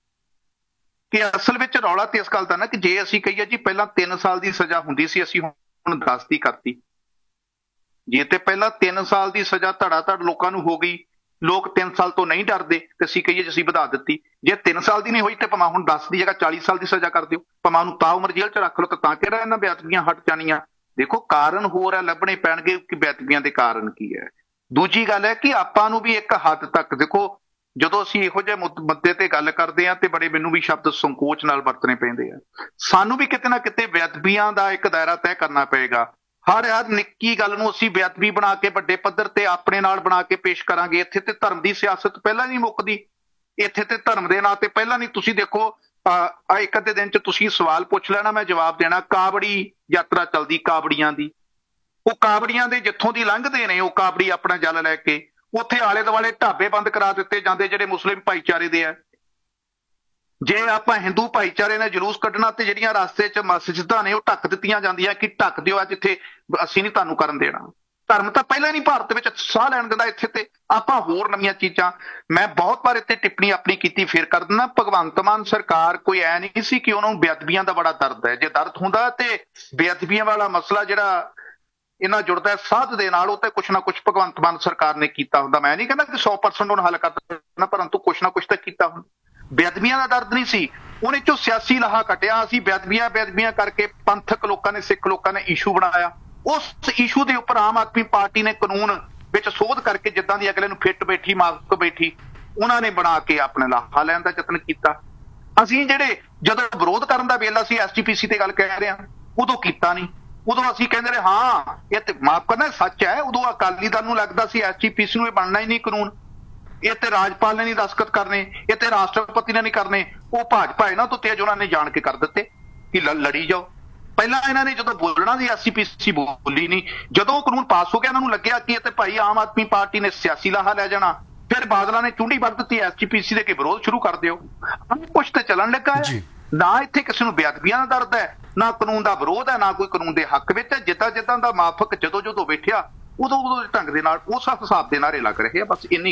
S2: ਕਿ ਅਸਲ ਵਿੱਚ ਰੌਲਾ ਤੇ ਇਸ ਗੱਲ ਦਾ ਨਾ ਕਿ ਜੇ ਅਸੀਂ ਕਹੀਏ ਜੀ ਪਹਿਲਾਂ 3 ਸਾਲ ਦੀ ਸਜ਼ਾ ਹੁੰਦੀ ਸੀ, ਅਸੀਂ ਹੁਣ 10 ਦੀ ਕਰਤੀ। ਜੇ ਤੇ ਪਹਿਲਾਂ 3 ਸਾਲ ਦੀ ਸਜ਼ਾ ਧੜਾ-ਧੜ ਲੋਕਾਂ ਨੂੰ ਹੋ ਗਈ, ਲੋਕ 3 ਸਾਲ ਤੋਂ ਨਹੀਂ ਡਰਦੇ, ਤੇ ਅਸੀਂ ਕਹੀਏ ਅਸੀਂ ਵਧਾ ਦਿੱਤੀ। ਜੇ 3 ਸਾਲ ਦੀ ਨਹੀਂ ਹੋਈ ਤੇ ਭਾਵੇਂ ਹੁਣ 10 ਦੀ ਜਗ੍ਹਾ 40 ਸਾਲ ਦੀ ਸਜ਼ਾ ਕਰ ਦਿਓ, ਭਾਵੇਂ ਉਹਨੂੰ ਤਾਂ ਉਮਰ ਜੇਲ੍ਹ 'ਚ ਰੱਖ ਲਓ, ਤਾਂ ਕਿਹੜਾ ਇਹਨਾਂ ਬੇਅਦਬੀਆਂ ਹਟ ਜਾਣੀਆਂ। ਦੇਖੋ, ਕਾਰਨ ਹੋਰ ਹੈ, ਲੱਭਣੇ ਪੈਣਗੇ ਕਿ ਬੇਅਦਬੀਆਂ ਦੇ ਕਾਰਨ ਕੀ ਹੈ। ਦੂਜੀ ਗੱਲ ਹੈ ਕਿ ਆਪਾਂ ਨੂੰ ਵੀ ਇੱਕ ਹੱਦ ਤੱਕ, ਦੇਖੋ ਜਦੋਂ ਅਸੀਂ ਇਹੋ ਜਿਹੇ ਮੁੱਦੇ ਤੇ ਗੱਲ ਕਰਦੇ ਹਾਂ ਤੇ ਬੜੇ ਮੈਨੂੰ ਵੀ ਸ਼ਬਦ ਸੰਕੋਚ ਨਾਲ ਵਰਤਣੇ ਪੈਂਦੇ ਆ। ਸਾਨੂੰ ਵੀ ਕਿਤੇ ਨਾ ਕਿਤੇ ਬੇਅਦਬੀਆਂ ਦਾ ਇੱਕ ਦਾਇਰਾ ਤੈਅ ਕਰਨਾ ਪਏਗਾ। ਹਰ ਨਿੱਕੀ ਗੱਲ ਨੂੰ ਅਸੀਂ ਬੇਅਦਬੀ ਬਣਾ ਕੇ ਵੱਡੇ ਪੱਧਰ ਤੇ ਆਪਣੇ ਨਾਲ ਬਣਾ ਕੇ ਪੇਸ਼ ਕਰਾਂਗੇ। ਇੱਥੇ ਤੇ ਧਰਮ ਦੀ ਸਿਆਸਤ ਪਹਿਲਾਂ ਨਹੀਂ ਮੁੱਕਦੀ, ਇੱਥੇ ਤੇ ਧਰਮ ਦੇ ਨਾਂ ਤੇ ਪਹਿਲਾਂ ਨਹੀਂ। ਤੁਸੀਂ ਦੇਖੋ, ਇੱਕ ਅੱਧੇ ਦਿਨ 'ਚ ਤੁਸੀਂ ਸਵਾਲ ਪੁੱਛ ਲੈਣਾ, ਮੈਂ ਜਵਾਬ ਦੇਣਾ। ਕਾਵੜੀ ਯਾਤਰਾ ਚੱਲਦੀ ਕਾਵੜੀਆਂ ਦੀ, ਉਹ ਕਾਵੜੀਆਂ ਦੇ ਜਿੱਥੋਂ ਦੀ ਲੰਘਦੇ ਨੇ, ਉਹ ਕਾਵੜੀ ਆਪਣਾ ਜਲ ਲੈ ਕੇ, ਉੱਥੇ ਆਲੇ ਦੁਆਲੇ ਢਾਬੇ ਬੰਦ ਕਰਾ ਦਿੱਤੇ ਜਾਂਦੇ ਜਿਹੜੇ ਮੁਸਲਿਮ ਭਾਈਚਾਰੇ ਦੇ ਆ। ਜੇ ਆਪਾਂ ਹਿੰਦੂ ਭਾਈਚਾਰੇ ਨੇ ਜਲੂਸ ਕੱਢਣਾ ਤੇ ਜਿਹੜੀਆਂ ਰਸਤੇ 'ਚ ਮਸਜਿਦਾਂ ਨੇ ਉਹ ਢੱਕ ਦਿੱਤੀਆਂ ਜਾਂਦੀਆਂ ਕਿ ਢੱਕ ਦਿਓ ਆ ਜਿੱਥੇ ਅਸੀਂ ਨਹੀਂ ਤੁਹਾਨੂੰ ਕਰਨ ਦੇਣਾ। ਧਰਮ ਤਾਂ ਪਹਿਲਾਂ ਹੀ ਨਹੀਂ ਭਾਰਤ ਵਿੱਚ ਸਾਹ ਲੈਣ ਦਿੰਦਾ ਇੱਥੇ, ਤੇ ਆਪਾਂ ਹੋਰ ਨਵੀਆਂ ਚੀਜ਼ਾਂ। ਮੈਂ ਬਹੁਤ ਵਾਰ ਇੱਥੇ ਟਿੱਪਣੀ ਆਪਣੀ ਕੀਤੀ, ਫੇਰ ਕਰ ਦਿੰਦਾ। ਭਗਵੰਤ ਮਾਨ ਸਰਕਾਰ ਕੋਈ ਐ ਨਹੀਂ ਸੀ ਕਿ ਉਹਨੂੰ ਬੇਅਦਬੀਆਂ ਦਾ ਬੜਾ ਦਰਦ ਹੈ। ਜੇ ਦਰਦ ਹੁੰਦਾ ਤੇ ਬੇਅਦਬੀਆਂ ਵਾਲਾ ਮਸਲਾ ਜਿਹੜਾ ਇਹਨਾਂ ਜੁੜਦਾ ਹੈ ਸਾਧ ਦੇ ਨਾਲ, ਉਹ ਤੇ ਕੁਛ ਨਾ ਕੁਛ ਭਗਵੰਤ ਮਾਨ ਸਰਕਾਰ ਨੇ ਕੀਤਾ ਹੁੰਦਾ। ਮੈਂ ਨਹੀਂ ਕਹਿੰਦਾ ਕਿ 100% ਉਹਨੂੰ ਹੱਲ ਕਰ ਦੇਣਾ, ਪਰੰਤੂ ਕੁਛ ਨਾ ਕੁਛ ਤਾਂ ਕੀਤਾ ਹੁੰਦਾ। ਬੇਅਦਬੀਆਂ ਦਾ ਦਰਦ ਨਹੀਂ ਸੀ, ਉਹਨੇ ਚੋਂ ਸਿਆਸੀ ਲਾਹਾ ਕੱਟਿਆ। ਅਸੀਂ ਬੇਅਦਬੀਆਂ ਕਰਕੇ ਪੰਥਕ ਲੋਕਾਂ ਨੇ, ਸਿੱਖ ਲੋਕਾਂ ਨੇ ਇਸ਼ੂ ਬਣਾਇਆ। ਉਸ ਇਸ਼ੂ ਦੇ ਉੱਪਰ ਆਮ ਆਦਮੀ ਪਾਰਟੀ ਨੇ ਕਾਨੂੰਨ ਵਿੱਚ ਸੋਧ ਕਰਕੇ ਜਿੱਦਾਂ ਦੀ ਅਗਲੇ ਨੂੰ ਫਿੱਟ ਬੈਠੀ ਮਾਫਕ ਬੈਠੀ ਉਹਨਾਂ ਨੇ ਬਣਾ ਕੇ ਆਪਣੇ ਲਾਹਾ ਲੈਣ ਦਾ ਯਤਨ ਕੀਤਾ। ਅਸੀਂ ਜਿਹੜੇ ਜਦੋਂ ਵਿਰੋਧ ਕਰਨ ਦਾ ਵੇਲਾ ਸੀ SGPC ਤੇ ਗੱਲ ਕਹਿ ਰਹੇ ਹਾਂ, ਉਦੋਂ ਕੀਤਾ ਨਹੀਂ। ਉਦੋਂ ਅਸੀਂ ਕਹਿੰਦੇ ਰਹੇ ਹਾਂ ਇਹ ਤੇ ਮਾਫ ਕਰਨਾ ਸੱਚ ਹੈ। ਉਦੋਂ ਅਕਾਲੀ ਦਲ ਨੂੰ ਲੱਗਦਾ ਸੀ SGPC ਨੂੰ ਇਹ ਬਣਨਾ ਹੀ ਨਹੀਂ ਕਾਨੂੰਨ, ਇਹ ਤੇ ਰਾਜਪਾਲ ਨੇ ਨਹੀਂ ਦਸਤਖਤ ਕਰਨੇ, ਇਹ ਤੇ ਰਾਸ਼ਟਰਪਤੀ ਨੇ ਨਹੀਂ ਕਰਨੇ। ਉਹ ਭਾਜਪਾ ਇਹਨਾਂ ਤੋਂ ਤੇਜ਼ ਉਹਨਾਂ ਨੇ ਜਾਣ ਕੇ ਕਰ ਦਿੱਤੇ ਕਿ ਲੜੀ ਜਾਓ। ਪਹਿਲਾਂ ਇਹਨਾਂ ਨੇ ਜਦੋਂ ਬੋਲਣਾ ਸੀ SGPC ਬੋਲੀ ਨਹੀਂ। ਜਦੋਂ ਉਹ ਕਾਨੂੰਨ ਪਾਸ ਹੋ ਗਿਆ ਇਹਨਾਂ ਨੂੰ ਲੱਗਿਆ ਕਿ ਇਹ ਤੇ ਭਾਈ ਆਮ ਆਦਮੀ ਪਾਰਟੀ ਨੇ ਸਿਆਸੀ ਲਾਹਾ ਲੈ ਜਾਣਾ। ਫਿਰ ਬਾਦਲਾਂ ਨੇ ਚੁੰਡੀ ਵੱਢ ਦਿੱਤੀ SGPC ਦੇ ਕਿ ਵਿਰੋਧ ਸ਼ੁਰੂ ਕਰ ਦਿਓ। ਕੁਛ ਤੇ ਚੱਲਣ ਲੱਗਾ ਹੈ। ਨਾ ਇੱਥੇ ਕਿਸੇ ਨੂੰ ਬੇਅਦਬੀਆਂ ਦਾ ਦਰਦ ਹੈ, ਨਾ ਕਾਨੂੰਨ ਦਾ ਵਿਰੋਧ ਹੈ, ਨਾ ਕੋਈ ਕਾਨੂੰਨ ਦੇ ਹੱਕ ਵਿੱਚ ਹੈ। ਜਿੱਦਾਂ ਦਾ ਮਾਫਕ ਜਦੋਂ ਬੈਠਿਆ ਉਦੋਂ ਢੰਗ ਦੇ ਨਾਲ ਉਸ ਹਿਸਾਬ ਦੇ ਨਾਰੇ ਲੱਗ ਰਹੇ ਆ। ਬਸ ਇੰਨੀ